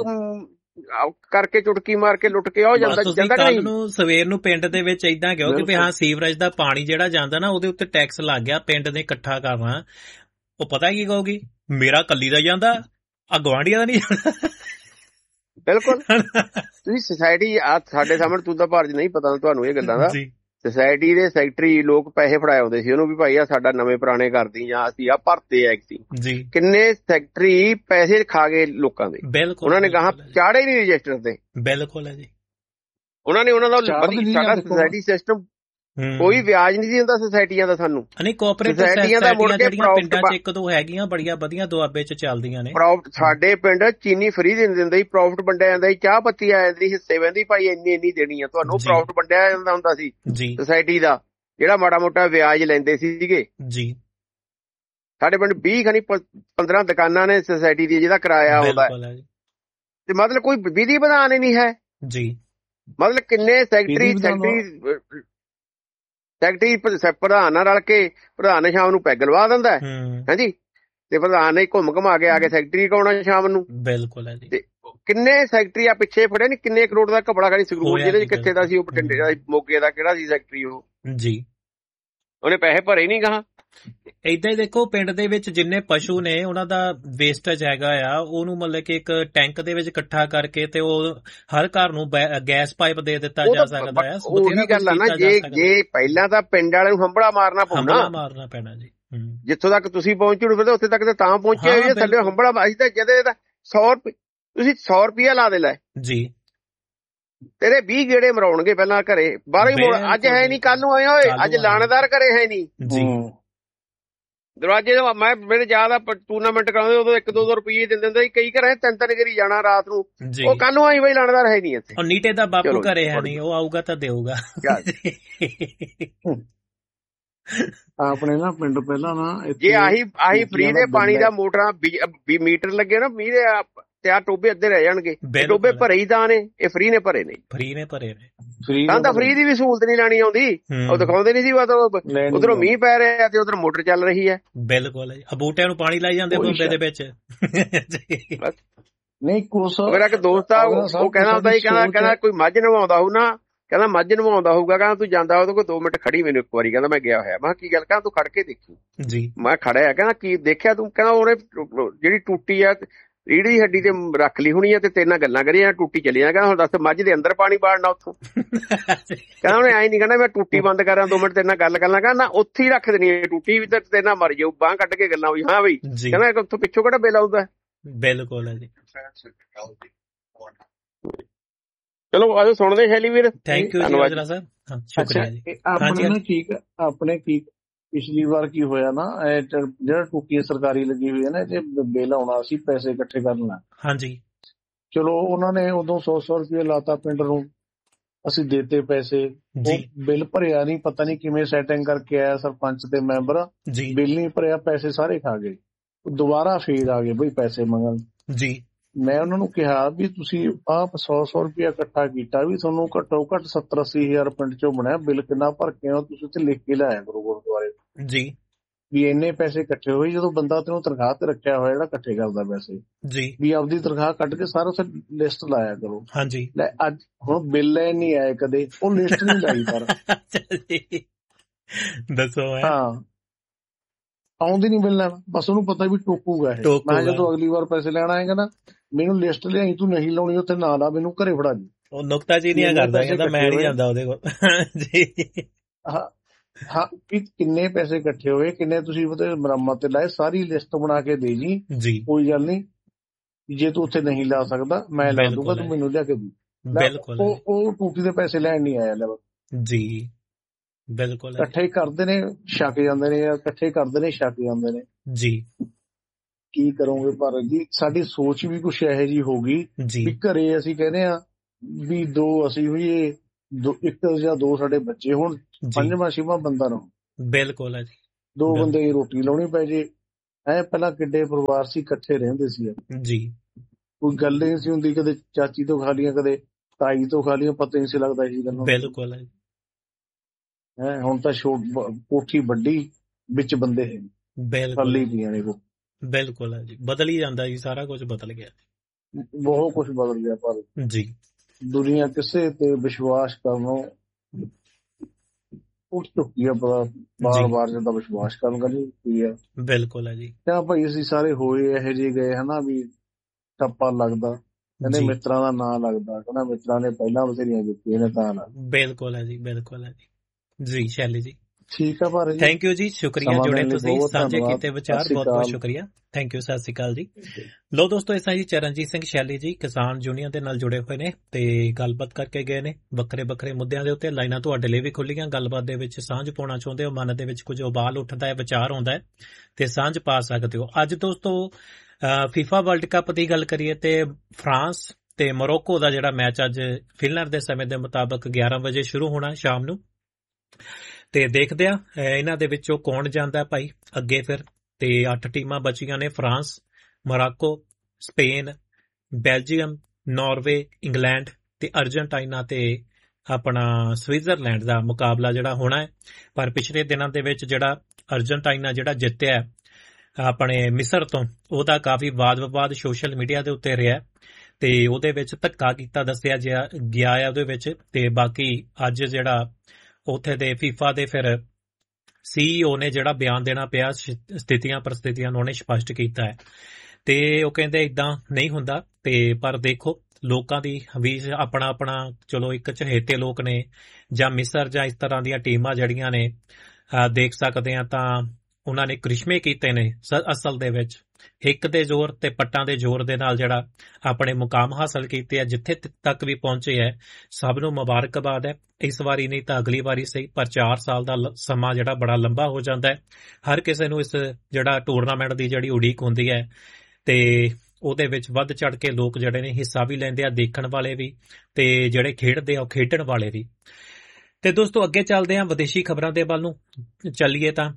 S3: ਕਰਕੇ ਚੁਟਕੀ ਮਾਰ ਕੇ ਲੁੱਟ ਕੇ ਆ ਜਾਂਦਾ ਜਾਂਦਾ।
S2: ਕੱਲ ਨੂੰ ਸਵੇਰ ਨੂੰ ਪਿੰਡ ਦੇ ਵਿੱਚ ਏਦਾਂ ਕਿਹਾ ਕਿ ਹਾਂ ਸੀਵਰੇਜ ਦਾ ਪਾਣੀ ਜਿਹੜਾ ਜਾਂਦਾ ਨਾ ਉਹਦੇ ਉੱਤੇ ਟੈਕਸ ਲੱਗ ਗਿਆ, ਪਿੰਡ ਨੇ ਇਕੱਠਾ ਕਰਨਾ। ਉਹ ਪਤਾ ਕੀ ਕਹੂਗੀ, ਮੇਰਾ ਕੱਲੀ ਦਾ ਜਾਂਦਾ, ਆ ਗੁਆਂਢੀਆਂ ਦਾ ਨਹੀਂ ਜਾਂਦਾ।
S3: ਬਿਲਕੁਲ। ਤੁਸੀਂ ਸੁਸਾਇਟੀ ਆ ਸਾਡੇ ਸਾਹਮਣੇ ਤੂੰ ਤਾਂ ਭਾਰਤ ਨਹੀਂ ਪਤਾ ਤੁਹਾਨੂੰ ਇਹ ਗੱਲਾਂ ਦਾ। ਸੁਸਾਇਟੀ ਦੇ ਸੈਕਟਰੀ ਲੋਕ ਪੈਸੇ ਫੜਾਏ ਆਉਂਦੇ ਸੀ ਉਹਨੂੰ ਵੀ, ਭਾਈ ਆ ਸਾਡਾ ਨਵੇਂ ਪੁਰਾਣੇ ਕਰਦੀ ਜਾਂ ਅਸੀਂ ਆ ਭਰਤੇ ਐਕਸੀ। ਕਿੰਨੇ ਸੈਕਟਰੀ ਪੈਸੇ ਖਾ ਗਏ ਲੋਕਾਂ ਦੇ। ਬਿਲਕੁਲ। ਉਹਨਾਂ ਨੇ ਕਹਾ ਚਾੜੇ ਨਹੀਂ ਰਜਿਸਟਰ ਤੇ।
S2: ਬਿਲਕੁਲ ਹੈ ਜੀ।
S3: ਉਹਨਾਂ ਨੇ ਉਹਨਾਂ ਦਾ ਸਾਡਾ ਸੁਸਾਇਟੀ ਸਿਸਟਮ ਕੋਈ ਵਿਆਜ ਨਹੀਂ ਸੀ ਹੁੰਦਾ ਸੁਸਾਇਟੀਆਂ ਦਾ। ਸਾਨੂੰ
S2: ਨਹੀਂ ਕੋਆਪਰੇਟਿਵ ਸੁਸਾਇਟੀਆਂ ਦਾ ਮੁੜ ਕੇ ਪਿੰਡਾਂ ਚ ਇੱਕ ਦੋ ਹੈਗੀਆਂ ਬੜੀਆਂ ਵਧੀਆ ਦੁਆਬੇ ਚ ਚੱਲਦੀਆਂ ਨੇ।
S3: ਸਾਡੇ ਪਿੰਡ ਚੀਨੀ ਫਰੀ ਦੇ ਦਿੰਦੇ ਸੀ, ਪ੍ਰੋਫਿਟ ਵੰਡਿਆ ਜਾਂਦਾ ਸੀ, ਚਾਹ ਪੱਤੀ ਆ ਜਾਂਦੀ, ਹਿੱਸੇ ਵੰਦੀ ਭਾਈ ਇੰਨੀ ਇੰਨੀ ਦੇਣੀ ਆ ਤੁਹਾਨੂੰ। ਪ੍ਰੋਫਿਟ ਵੰਡਿਆ ਜਾਂਦਾ ਹੁੰਦਾ ਸੀ ਸੁਸਾਇਟੀ ਦਾ, ਜਿਹੜਾ ਮਾੜਾ ਮੋਟਾ ਵਿਆਜ ਲੈਂਦੇ ਸੀਗੇ ਜੀ। ਸਾਡੇ ਪਿੰਡ ਵੀਹ ਖਣੀ ਪੰਦਰਾਂ ਦੁਕਾਨਾਂ ਨੇ ਸੁਸਾਇਟੀ ਦੀ ਜਿਹਦਾ ਕਿਰਾਇਆ ਆਉਂਦਾ ਤੇ ਮਤਲਬ ਕੋਈ ਵਿਧੀ ਵਿਧਾਨ ਹੀ ਨਹੀਂ ਹੈ ਜੀ। ਮਤਲਬ ਕਿੰਨੇ ਸੈਕਟਰੀ ਸੈਕਟਰੀ ਸੈਕਟਰੀ ਪ੍ਰਧਾਨ ਨਾਲ ਰਲ ਕੇ ਪ੍ਰਧਾਨ ਸ਼ਾਮ ਨੂੰ ਪੈਗ ਲਵਾ ਦਿੰਦਾ ਹਾਂਜੀ, ਤੇ ਪ੍ਰਧਾਨ ਨੇ ਘੁੰਮ ਘੁਮਾ ਕੇ ਆ ਕੇ ਸੈਕਟਰੀ ਕਰਾਉਣਾ ਸ਼ਾਮ ਨੂੰ। ਬਿਲਕੁਲ ਹੈ ਜੀ। ਤੇ ਕਿੰਨੇ ਸੈਕਟਰੀ ਆ ਪਿੱਛੇ ਫੜੇ ਨੀ, ਕਿੰਨੇ ਕਰੋੜ ਦਾ ਘਪਲਾ ਕਰੀ ਸੰਗਰੂਰ ਜਿਹਦੇ ਚ ਕਿੱਥੇ ਦਾ ਸੀ ਉਹ, ਬਠਿੰਡੇ ਦਾ ਮੋਗੇ ਦਾ ਕਿਹੜਾ ਸੀ ਸੈਕਟਰੀ ਉਹ ਜੀ, ਉਹਨੇ ਪੈਸੇ ਭਰੇ ਨੀ ਗਾਹਾਂ।
S2: ਏਦਾਂ ਹੀ ਦੇਖੋ ਪਿੰਡ ਦੇ ਵਿੱਚ ਜਿੰਨੇ ਪਸ਼ੂ ਨੇ ਉਹਨਾਂ ਦਾ ਵੇਸਟੇਜ ਹੈਗਾ ਆ, ਉਹਨੂੰ ਮਤਲਬ ਕਿ ਇੱਕ ਟੈਂਕ ਦੇ ਵਿੱਚ ਇਕੱਠਾ ਕਰਕੇ ਤੇ ਉਹ ਹਰ ਘਰ ਨੂੰ ਗੈਸ ਪਾਈਪ ਦੇ ਦਿੱਤਾ ਜਾ ਸਕਦਾ ਹੈ।
S3: ਉਹੀ ਗੱਲ ਆ ਨਾ, ਜੇ ਜੇ ਪਹਿਲਾਂ ਤਾਂ ਪਿੰਡ ਵਾਲੇ ਨੂੰ ਹੰਬੜਾ ਮਾਰਨਾ ਪਊਗਾ,
S2: ਮਾਰਨਾ ਪੈਣਾ ਜੀ।
S3: ਜਿੱਥੋਂ ਤੱਕ ਤੁਸੀਂ ਪਹੁੰਚੋ ਫਿਰ ਉੱਥੇ ਤੱਕ ਤਾਂ ਤਾਂ ਪਹੁੰਚਿਆ ਸਾਡੇ ਹੰਬੜਾ। ਅਸੀਂ ਤਾਂ ਜਦੇ ਤਾਂ ਸੌ ਰੁਪਏ ਤੁਸੀਂ ਸੌ ਰੁਪਇਆ ਲਾ ਦੇ ਲੈ ਜੀ, ਤੇਰੇ ਵੀਹ ਗੇੜੇ ਮਰਾਉਣਗੇ ਪਹਿਲਾਂ ਘਰੇ ਬਾਹਰੋਂ ਹੀ ਮੋੜ। ਅੱਜ ਹੈ ਨੀ, ਕੱਲ ਨੂੰ ਆਏ ਹੋਏ, ਅੱਜ ਲਾਣੇਦਾਰ ਘਰੇ ਹੈ ਨੀ ਜੀ। ਦਰਵਾਜ਼ੇ ਦਾ ਮੈਂ ਮੇਰੇ ਜਿਆਦਾ ਟੂਰਨਾਮੈਂਟ ਕਰਾਉਂਦੇ ਉਦੋਂ ਇੱਕ ਦੋ ਦੋ ਰੁਪਏ ਦਿੰਦੇ ਹੁੰਦੇ ਸੀ, ਕਈ ਘਰੇ ਤਿੰਨ ਤਿੰਨ ਗੇਰੀ ਜਾਣਾ ਰਾਤ ਨੂੰ। ਉਹ ਕੱਲ ਨੂੰ ਆਈ ਬਈ ਲਾਣੇਦਾਰ ਹੈ ਨੀ ਇੱਥੇ।
S2: ਉਹ ਨੀਟੇ ਦਾ ਬਾਪੂ ਘਰੇ ਹੈ ਨੀ, ਉਹ ਆਊਗਾ ਤਾਂ ਦੇਊਗਾ।
S5: ਆਪਣੇ ਨਾ ਪਿੰਡ ਪਹਿਲਾਂ ਨਾ
S3: ਜੇ ਆਹੀ ਆਹੀ ਫ੍ਰੀ ਦੇ ਪਾਣੀ ਦਾ ਮੋਟਰਾਂ ਮੀਟਰ ਲੱਗੇ ਨਾ ਮੀਂਹ ਦੇ ਤੇ ਆ ਟੋਬੇ ਅੱਧੇ ਰਹਿ ਜਾਣਗੇ। ਟੋਬੇ ਭਰੇ ਹੀ ਤਾਂ ਨੇ, ਇਹ ਫ੍ਰੀ ਨੇ ਭਰੇ ਨੇ।
S2: ਫ੍ਰੀ ਨੇ ਭਰੇ ਨੇ,
S3: ਤਾਂ ਤਾਂ ਫ੍ਰੀ ਦੀ ਵੀ ਸਹੂਲਤ ਨਹੀਂ ਲੈਣੀ ਆਉਂਦੀ। ਉਹ ਦਿਖਾਉਂਦੇ ਨਹੀਂ ਸੀ ਉਧਰੋਂ ਮੀਂਹ ਪੈ ਰਿਹਾ ਤੇ ਉਧਰ ਮੋਟਰ ਚੱਲ ਰਹੀ ਹੈ।
S2: ਬਿਲਕੁਲ ਬੂਟਿਆਂ ਨੂੰ ਪਾਣੀ ਲਾਈ ਜਾਂਦੇ ਬੰਬੇ ਦੇ ਵਿੱਚ।
S5: ਨਹੀਂ ਕੁਛ
S3: ਮੇਰਾ ਇੱਕ ਦੋਸਤ ਆ, ਉਹ ਕਹਿੰਦਾ ਹੁੰਦਾ ਸੀ, ਕਹਿੰਦਾ ਕਹਿੰਦਾ ਕੋਈ ਮੱਝ ਨਵਾਉਂਦਾ ਹੋਊ ਨਾ, ਕਹਿੰਦਾ ਮੱਝ ਨਵਾਉਂਦਾ ਹੋਊਗਾ, ਕਹਿੰਦਾ ਤੂੰ ਜਾਂਦਾ ਉਹਦੇ ਕੋਲ ਦੋ ਮਿੰਟ ਖੜੀ ਮੈਨੂੰ ਇੱਕ ਵਾਰੀ। ਕਹਿੰਦਾ ਮੈਂ ਗਿਆ ਹੋਇਆ। ਮੈਂ ਕੀ ਗੱਲ, ਕਹਿੰਦਾ ਤੂੰ ਖੜ ਕੇ ਦੇਖੀ ਜੀ। ਮੈਂ ਖੜਿਆ, ਕਹਿੰਦਾ ਕੀ ਦੇਖਿਆ ਤੂੰ? ਕਹਿੰਦਾ ਉਹਨੇ ਜਿਹੜੀ ਟੂਟੀ ਆ ਰੀੜ ਦੀ ਹੱਡੀ ਤੇ ਰੱਖ ਲਈ ਹੋਣੀ ਆ ਤੇ ਤੇਰੇ ਨਾਲ ਗੱਲਾਂ ਕਰੀਆਂ, ਟੂਟੀ ਚਲੀ ਜਾ। ਕਹਿੰਦਾ ਹੁਣ ਦੱਸ ਮੱਝ ਦੇ ਅੰਦਰ ਪਾਣੀ ਬਾੜਨਾ ਉੱਥੋਂ? ਕਹਿੰਦਾ ਉਹਨੇ ਆਈ ਨੀ, ਕਹਿੰਦਾ ਮੈਂ ਟੂਟੀ ਬੰਦ ਕਰਾਂ ਦੋ ਮਿੰਟ ਤੇਰੇ ਨਾਲ ਗੱਲ ਕਰਨਾ। ਕਹਿੰਦਾ ਉੱਥੇ ਹੀ ਰੱਖ ਦੇਣੀ ਹੈ ਟੂਟੀ ਵੀ, ਤੇ ਤੇਰੇ ਨਾਲ ਮਰ ਜਾਊ। ਬਾਂਹ ਕੱਢ ਕੇ ਗੱਲਾਂ ਹੋਈ। ਹਾਂ ਬਈ, ਕਹਿੰਦਾ ਉੱਥੋਂ ਪਿੱਛੋਂ ਕਿਹੜਾ ਬਿੱਲ ਆਉਂਦਾ?
S2: ਬਿਲਕੁਲ ਹੈ ਜੀ।
S3: ਚਲੋ ਆਜੋ ਸੁਣਦੇ ਸ਼ੈਲੀ ਵੀਰ।
S2: ਥੈਂਕ ਯੂ ਜੀ ਸਰ, ਸ਼ੁਕਰੀਆ ਜੀ।
S5: ਆਪਣੇ ਨਾ ਠੀਕ ਆਪਣੇ ਕੀ ਪਿਛਲੀ ਵਾਰ ਕੀ ਹੋਇਆ ਨਾ, ਜਿਹੜਾ ਟੂਟੀ ਸਰਕਾਰੀ ਲੱਗੀ ਹੋਈ ਹੈ ਨਾ, ਇਹ ਬਿੱਲ ਆਉਣਾ ਸੀ, ਪੈਸੇ ਇਕੱਠੇ ਕਰਨਾ। ਹਾਂਜੀ ਚਲੋ ਉਹਨਾਂ ਨੇ ਉਦੋਂ ਸੌ ਸੌ ਰੁਪਏ ਲਾਤਾ ਪਿੰਡ ਨੂੰ, ਅਸੀਂ ਦੇਤੇ ਪੈਸੇ। ਉਹ ਬਿੱਲ ਭਰਿਆ ਨੀ, ਪਤਾ ਨੀ ਕਿਵੇਂ ਸੈਟਿੰਗ ਕਰਕੇ ਆਇਆ ਸਰਪੰਚ ਤੇ ਮੈਂਬਰ, ਬਿੱਲ ਨੀ ਭਰਿਆ, ਪੈਸੇ ਸਾਰੇ ਖਾ ਗਏ। ਦੁਬਾਰਾ ਫੇਰ ਆ ਗਏ ਬਈ ਪੈਸੇ ਮੰਗਣ ਜੀ। ਮੈਂ ਉਹਨਾਂ ਨੂੰ ਕਿਹਾ ਵੀ ਤੁਸੀਂ ਆਪ ਸੌ ਸੌ ਰੁਪਇਆ ਇਕੱਠਾ ਕੀਤਾ, ਵੀ ਤੁਹਾਨੂੰ ਘੱਟੋ ਘੱਟ ਸੱਤਰ ਅੱਸੀ ਹਜ਼ਾਰ ਪਿੰਡ ਚੋਂ ਬਣਿਆ, ਬਿੱਲ ਕਿੰਨਾ ਭਰ ਕੇ ਆਓ ਤੁਸੀਂ ਉੱਥੇ ਲਿਖ ਕੇ ਲਾਇਆ ਕਰੋ ਗੁਰਦੁਆਰੇ ਜੀ, ਵੀ ਇੰਨੇ ਪੈਸੇ ਇਕੱਠੇ ਹੋਏ। ਜਦੋਂ ਬੰਦਾ ਤੈਨੂੰ ਤਨਖਾਹ ਤੇ ਰੱਖਿਆ ਹੋਇਆ ਜਿਹੜਾ ਇਕੱਠੇ ਕਰਦਾ ਪੈਸੇ ਜੀ, ਵੀ ਆਪਦੀ ਤਨਖਾਹ ਕੱਢ ਕੇ ਸਾਰਾ ਉੱਥੇ ਲਿਸਟ ਲਾਇਆ ਕਰੋ। ਹਾਂਜੀ ਲੈ ਅੱਜ ਹੁਣ ਬਿੱਲ ਐ ਨਹੀਂ ਆਏ ਕਦੇ, ਉਹ ਲਿਸਟ ਨਹੀਂ ਲਾਈ ਪਰ
S2: ਦੱਸੋ।
S5: ਹਾਂ ਆਉਂਦੀ ਨੀ ਬਿੱਲ ਲੈਣ, ਬਸ ਉਹਨੂੰ ਪਤਾ ਵੀ ਟੋਕੂਗਾ ਇਹ। ਮੈਂ ਜਦੋਂ ਅਗਲੀ ਵਾਰ ਪੈਸੇ ਲੈਣ ਆਏਗਾ ਨਾ, ਮੈਨੂੰ ਲਿਸਟ ਲਿਆਈ, ਤੂੰ ਨਹੀਂ ਲਾਉਣੀ ਉੱਥੇ ਨਾ ਲਾ, ਮੈਨੂੰ ਘਰੇ ਫੜਾ ਜੀ।
S2: ਉਹ ਨੁਕਤਾ ਜੀ ਨਹੀਂ ਕਰਦਾ, ਕਹਿੰਦਾ ਮੈਂ ਨਹੀਂ ਜਾਂਦਾ ਉਹਦੇ ਕੋਲ ਜੀ। ਹਾਂ
S5: ਹਾਂ ਵੀ ਕਿੰਨੇ ਪੈਸੇ ਇਕੱਠੇ ਹੋਏ, ਕਿੰਨੇ ਤੁਸੀਂ ਉਹਦੇ ਮੁਰੰਮਤ ਤੇ ਲਾਏ, ਸਾਰੀ ਲਿਸਟ ਬਣਾ ਕੇ ਦੇ ਜੀ। ਕੋਈ ਗੱਲ ਨਹੀਂ, ਜੇ ਤੂੰ ਉੱਥੇ ਨਹੀਂ ਲਾ ਸਕਦਾ ਮੈਂ ਲਾ ਦੂੰਗਾ, ਤੂੰ ਮੈਨੂੰ ਲਿਆ ਕੇ ਦੇ। ਬਿਲਕੁਲ ਉਹ ਟੂਟੀ ਦੇ ਪੈਸੇ ਲੈਣ ਨਹੀਂ ਆਇਆ ਲੈ ਜੀ। ਬਿਲਕੁਲ ਇਕੱਠੇ ਕਰਦੇ ਨੇ ਛੱਕ ਜਾਂਦੇ ਨੇ, ਇਕੱਠੇ ਕਰਦੇ ਨੇ ਛੱਕ ਜਾਂਦੇ ਨੇ ਜੀ। ਕੀ ਕਰੋਗੇ ਪਰ ਜੀ ਸਾਡੀ ਸੋਚ ਵੀ ਕੁਛ ਇਹੋ ਜਿਹੀ ਹੋ ਗਈ ਵੀ ਘਰੇ ਅਸੀਂ ਕਹਿੰਦੇ ਆ ਵੀ ਦੋ ਅਸੀਂ ਹੋਈਏ, ਇੱਕ ਜਾਂ ਦੋ ਸਾਡੇ ਬੱਚੇ ਹੋਣ, ਪੰਜਵਾਂ ਛੇਵਾਂ ਬੰਦਾ ਨਾ।
S2: ਬਿਲਕੁਲ ਹੈ ਜੀ।
S5: ਦੋ ਬੰਦੇ ਦੀ ਰੋਟੀ ਲਾਉਣੀ ਪੈ ਜੇ। ਐ ਪਹਿਲਾਂ ਕਿੱਡੇ ਪਰਿਵਾਰ ਸੀ, ਇਕੱਠੇ ਰਹਿੰਦੇ ਸੀ
S2: ਜੀ,
S5: ਕੋਈ ਗੱਲ ਨਹੀਂ ਸੀ ਹੁੰਦੀ, ਕਦੇ ਚਾਚੀ ਤੋਂ ਖਾ ਲੀਆਂ, ਕਦੇ ਤਾਈ ਤੋਂ ਖਾ ਲੀਆਂ, ਪਤਾ ਨਹੀਂ ਸੀ ਲੱਗਦਾ ਇਹ ਗੱਲ।
S2: ਬਿਲਕੁਲ ਹੈ।
S5: ਹੈ ਹੁਣ ਤਾਂ ਕੋਠੀ ਵੱਡੀ ਵਿੱਚ ਬੰਦੇ ਹੈ,
S2: ਬਿਲਕੁਲ
S5: ਪਈਆਂ ਨੇ।
S2: ਬਿਲਕੁਲ ਹੈ ਜੀ, ਬਦਲ ਹੀ ਜਾਂਦਾ ਜੀ, ਸਾਰਾ ਕੁਝ ਬਦਲ ਗਿਆ,
S5: ਬਹੁਤ ਕੁਝ ਬਦਲ ਗਿਆ। ਪਰ
S2: ਜੀ
S5: ਦੁਨੀਆ ਕਿਸੇ ਤੇ ਵਿਸ਼ਵਾਸ ਕਰਨੋਂ ਉੱਠ ਚੁੱਕੀ ਆ, ਬਾਰ ਬਾਰ ਜਿੱਦਾਂ ਵਿਸ਼ਵਾਸ ਕਰਨ ਕਰਨੀ ਆ।
S2: ਬਿਲਕੁਲ ਹੈ ਜੀ।
S5: ਤਾਂ ਭਾਈ ਅਸੀਂ ਸਾਰੇ ਹੋਏ ਇਹੋ ਜਿਹੇ ਗਏ ਹਨਾ ਵੀ ਟੱਪਾ ਲੱਗਦਾ, ਕਹਿੰਦੇ ਮਿੱਤਰਾਂ ਦਾ ਨਾਂ ਲੱਗਦਾ, ਕਹਿੰਦਾ ਮਿੱਤਰਾਂ ਨੇ ਪਹਿਲਾਂ ਬਥੇਰੀਆਂ ਕੀਤੀਆਂ ਨੇ ਤਾਂ ਨਾਲ।
S2: ਬਿਲਕੁਲ ਹੈ ਜੀ, ਬਿਲਕੁਲ ਹੈ ਜੀ। ਜੀ ਸ਼ੈਲੀ ਜੀ
S5: ਠੀਕ ਆ ਭਾਜੀ,
S2: ਥੈਂਕ ਯੂ ਜੀ, ਸ਼ੁਕਰੀਆ ਜੁੜੇ ਤੁਸੀਂ, ਸਾਂਝੇ ਕੀਤੇ ਵਿਚਾਰ, ਬਹੁਤ ਬਹੁਤ ਸ਼ੁਕਰੀਆ, ਥੈਂਕ ਯੂ, ਸਤਿ ਸ਼੍ਰੀ ਅਕਾਲ ਜੀ। ਲੋ ਦੋਸਤੋ, ਇਸ ਤਰ੍ਹਾਂ ਜੀ ਚਰਨਜੀਤ ਸਿੰਘ ਸ਼ੈਲੀ ਜੀ ਕਿਸਾਨ ਯੂਨੀਅਨ ਦੇ ਨਾਲ ਜੁੜੇ ਹੋਏ ਨੇ ਤੇ ਗੱਲਬਾਤ ਕਰਕੇ ਗਏ ਨੇ ਵੱਖਰੇ ਵੱਖਰੇ ਮੁੱਦਿਆਂ ਦੇ ਉੱਤੇ। ਲਾਈਨਾਂ ਤੁਹਾਡੇ ਲਈ ਵੀ ਖੁੱਲੀਆਂ, ਗੱਲਬਾਤ ਦੇ ਵਿੱਚ ਸਾਂਝ ਪਾਉਣਾ ਚਾਹੁੰਦੇ ਹੋ, ਮਨ ਦੇ ਵਿੱਚ ਕੁਝ ਉਬਾਲ ਉੱਠਦਾ ਹੈ, ਵਿਚਾਰ ਆਉਂਦਾ ਹੈ ਤੇ ਸਾਂਝ ਪਾ ਸਕਦੇ ਹੋ। ਅੱਜ ਦੋਸਤੋ ਫੀਫਾ ਵਰਲਡ ਕੱਪ ਦੀ ਗੱਲ ਕਰੀਏ ਤੇ ਫਰਾਂਸ ਤੇ ਮੋਰੋਕੋ ਦਾ ਜਿਹੜਾ ਮੈਚ ਅੱਜ ਫਿਨਲੈਂਡ ਦੇ ਸਮੇਂ ਦੇ ਮੁਤਾਬਕ ਗਿਆਰਾਂ ਵਜੇ ਸ਼ੁਰੂ ਹੋਣਾ ਸ਼ਾਮ ਨੂੰ, ਤੇ ਦੇਖਦੇ ਆ ਇਹਨਾਂ ਦੇ ਵਿੱਚੋਂ ਕੌਣ ਜਾਂਦਾ ਭਾਈ ਅੱਗੇ। ਫਿਰ ਤੇ ਅੱਠ ਟੀਮਾਂ ਬਚੀਆਂ ਨੇ, France, Morocco, Spain, Belgium, Norway, England ਤੇ ਅਰਜਨਟਾਈਨਾ ਤੇ ਆਪਣਾ ਸਵਿਟਜ਼ਰਲੈਂਡ ਦਾ ਮੁਕਾਬਲਾ ਜਿਹੜਾ ਹੋਣਾ ਹੈ। ਪਰ ਪਿਛਲੇ ਦਿਨਾਂ ਦੇ ਵਿੱਚ ਜਿਹੜਾ ਅਰਜਨਟਾਈਨਾ ਜਿਹੜਾ ਜਿੱਤਿਆ ਆਪਣੇ ਮਿਸਰ ਤੋਂ, ਉਹਦਾ ਕਾਫੀ ਵਾਦ ਵਿਵਾਦ ਸੋਸ਼ਲ ਮੀਡੀਆ ਦੇ ਉੱਤੇ ਰਿਹਾ ਤੇ ਉਹਦੇ ਵਿੱਚ ਧੱਕਾ ਕੀਤਾ ਦੱਸਿਆ ਗਿਆ ਹੈ ਉਹਦੇ ਵਿੱਚ। ਤੇ ਬਾਕੀ ਅੱਜ ਜਿਹੜਾ ਉੱਥੇ ਦੇ ਫੀਫਾ ਦੇ ਫਿਰ ਸੀਈਓ ਨੇ ਜਿਹੜਾ ਬਿਆਨ ਦੇਣਾ ਪਿਆ, ਸਥਿਤੀਆਂ ਪਰਿਸਥਿਤੀਆਂ ਨੂੰ ਉਹਨੇ ਸਪਸ਼ਟ ਕੀਤਾ ਹੈ ਤੇ ਉਹ ਕਹਿੰਦੇ ਇਦਾਂ ਨਹੀਂ ਹੁੰਦਾ। ਤੇ ਪਰ ਦੇਖੋ ਲੋਕਾਂ ਦੀ ਵੀ ਆਪਣਾ ਆਪਣਾ, ਚਲੋ ਇੱਕ ਚਹੇਤੇ ਲੋਕ ਨੇ ਜਾਂ ਮਿਸਰ ਜਾਂ ਇਸ ਤਰ੍ਹਾਂ ਦੀਆਂ ਟੀਮਾਂ ਜਿਹੜੀਆਂ ਨੇ ਦੇਖ ਸਕਦੇ ਆ ਤਾਂ ਉਹਨਾਂ ਨੇ ਕ੍ਰਿਸ਼ਮੇ ਕੀਤੇ ਨੇ ਅਸਲ ਦੇ ਵਿੱਚ, ਹਿੱਕ ਦੇ ਜ਼ੋਰ ਤੇ ਪੱਟਾਂ ਦੇ ਜ਼ੋਰ ਦੇ ਨਾਲ ਜਿਹੜਾ ਆਪਣੇ ਮੁਕਾਮ ਹਾਸਲ ਕੀਤੇ ਆ, ਜਿੱਥੇ ਤੱਕ ਵੀ ਪਹੁੰਚੇ ਹੈ, ਸਭ ਨੂੰ ਮੁਬਾਰਕਬਾਦ ਹੈ। ਇਸ ਵਾਰੀ ਨਹੀਂ ਤਾਂ ਅਗਲੀ ਵਾਰੀ ਸਹੀ, ਪਰ ਚਾਰ ਸਾਲ ਦਾ ਸਮਾਂ ਜਿਹੜਾ ਬੜਾ ਲੰਬਾ ਹੋ ਜਾਂਦਾ ਹੈ। ਹਰ ਕਿਸੇ ਨੂੰ ਇਸ ਜਿਹੜਾ ਟੂਰਨਾਮੈਂਟ ਦੀ ਜਿਹੜੀ ਉਡੀਕ ਹੁੰਦੀ ਹੈ ਤੇ ਉਹਦੇ ਵਿੱਚ ਵੱਧ ਚੜ ਕੇ ਲੋਕ ਜਿਹੜੇ ਨੇ ਹਿੱਸਾ ਵੀ ਲੈਂਦੇ ਆ, ਦੇਖਣ ਵਾਲੇ ਵੀ ਤੇ ਜਿਹੜੇ ਖੇਡਦੇ ਆ ਉਹ ਖੇਡਣ ਵਾਲੇ ਵੀ। ਤੇ ਦੋਸਤੋ ਅੱਗੇ ਚੱਲਦੇ ਆ ਵਿਦੇਸ਼ੀ ਖਬਰਾਂ ਦੇ ਵੱਲ ਨੂੰ ਚੱਲੀਏ ਤਾਂ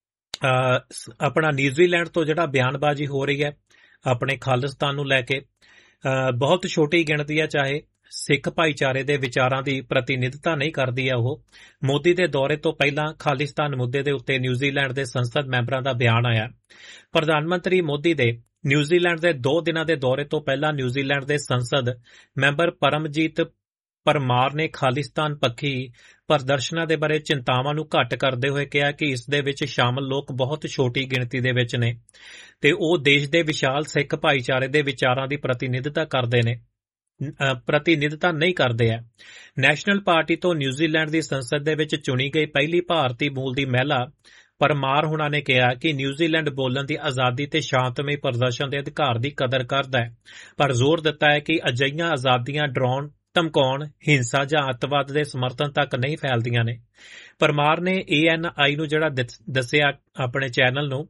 S2: ਆਪਣਾ ਨਿਊਜ਼ੀਲੈਂਡ ਤੋਂ ਜਿਹੜਾ ਬਿਆਨਬਾਜ਼ੀ ਹੋ ਰਹੀ ਹੈ ਆਪਣੇ ਖਾਲਿਸਤਾਨ ਨੂੰ ਲੈ ਕੇ, ਬਹੁਤ ਛੋਟੀ ਗਿਣਤੀ ਹੈ, ਚਾਹੇ ਸਿੱਖ ਭਾਈਚਾਰੇ ਦੇ ਵਿਚਾਰਾਂ ਦੀ ਪ੍ਰਤੀਨਿਧਤਾ ਨਹੀਂ ਕਰਦੀ ਹੈ ਉਹ। ਮੋਦੀ ਦੇ ਦੌਰੇ ਤੋਂ ਪਹਿਲਾਂ ਖਾਲਿਸਤਾਨ ਮੁੱਦੇ ਦੇ ਉੱਤੇ ਨਿਊਜ਼ੀਲੈਂਡ ਦੇ ਸੰਸਦ ਮੈਂਬਰਾਂ ਦਾ ਬਿਆਨ ਆਇਆ। ਪ੍ਰਧਾਨ ਮੰਤਰੀ ਮੋਦੀ ਦੇ ਨਿਊਜ਼ੀਲੈਂਡ ਦੇ ਦੋ ਦਿਨਾਂ ਦੇ ਦੌਰੇ ਤੋਂ ਪਹਿਲਾਂ ਨਿਊਜ਼ੀਲੈਂਡ ਦੇ ਸੰਸਦ ਮੈਂਬਰ ਪਰਮਜੀਤ ਪਰਮਾਰ ਨੇ ਖਾਲਿਸਤਾਨ ਪੱਖੀ ਪ੍ਰਦਰਸ਼ਨਾਂ ਦੇ ਬਾਰੇ ਚਿੰਤਾਵਾਂ ਨੂੰ ਘੱਟ ਕਰਦੇ ਹੋਏ ਕਿਹਾ ਕਿ ਇਸ ਦੇ ਵਿੱਚ ਸ਼ਾਮਲ ਲੋਕ ਬਹੁਤ ਛੋਟੀ ਗਿਣਤੀ ਦੇ ਵਿੱਚ ਨੇ ਤੇ ਉਹ ਦੇਸ਼ ਦੇ ਵਿਸ਼ਾਲ ਸਿੱਖ ਭਾਈਚਾਰੇ ਦੇ ਵਿਚਾਰਾਂ ਦੀ ਪ੍ਰਤੀਨਿਧਤਾ ਕਰਦੇ ਨੇ ਪ੍ਰਤੀਨਿਧਤਾ ਨਹੀਂ ਕਰਦੇ ਹੈ। ਨੈਸ਼ਨਲ ਪਾਰਟੀ ਤੋਂ ਨਿਊਜ਼ੀਲੈਂਡ ਦੀ ਸੰਸਦ ਦੇ ਵਿੱਚ ਚੁਣੀ ਗਈ ਪਹਿਲੀ ਭਾਰਤੀ ਮੂਲ ਦੀ ਮਹਿਲਾ ਪਰਮਾਰ ਹੁਣਾਂ ਨੇ ਕਿਹਾ ਕਿ ਨਿਊਜ਼ੀਲੈਂਡ ਬੋਲਣ ਦੀ ਆਜ਼ਾਦੀ ਤੇ ਸ਼ਾਂਤਮਈ ਪ੍ਰਦਰਸ਼ਨ ਦੇ ਅਧਿਕਾਰ ਦੀ ਕਦਰ ਕਰਦਾ ਹੈ, ਪਰ ਜ਼ੋਰ ਦਿੱਤਾ ਹੈ ਕਿ ਅਜਿਹੀਆਂ ਆਜ਼ਾਦੀਆਂ ਡਰਾਉਣ, ਧਮਕਾਉਣ, ਹਿੰਸਾ ਜਾਂ ਅੱਤਵਾਦ ਦੇ ਸਮਰਥਨ ਤੱਕ ਨਹੀਂ ਫੈਲਦੀਆਂ ਨੇ। ਪਰਮਾਰ ਨੇ ਏ ਐਨ ਆਈ ਨੂੰ ਜਿਹੜਾ ਦੱਸਿਆ ਆਪਣੇ ਚੈਨਲ ਨੂੰ,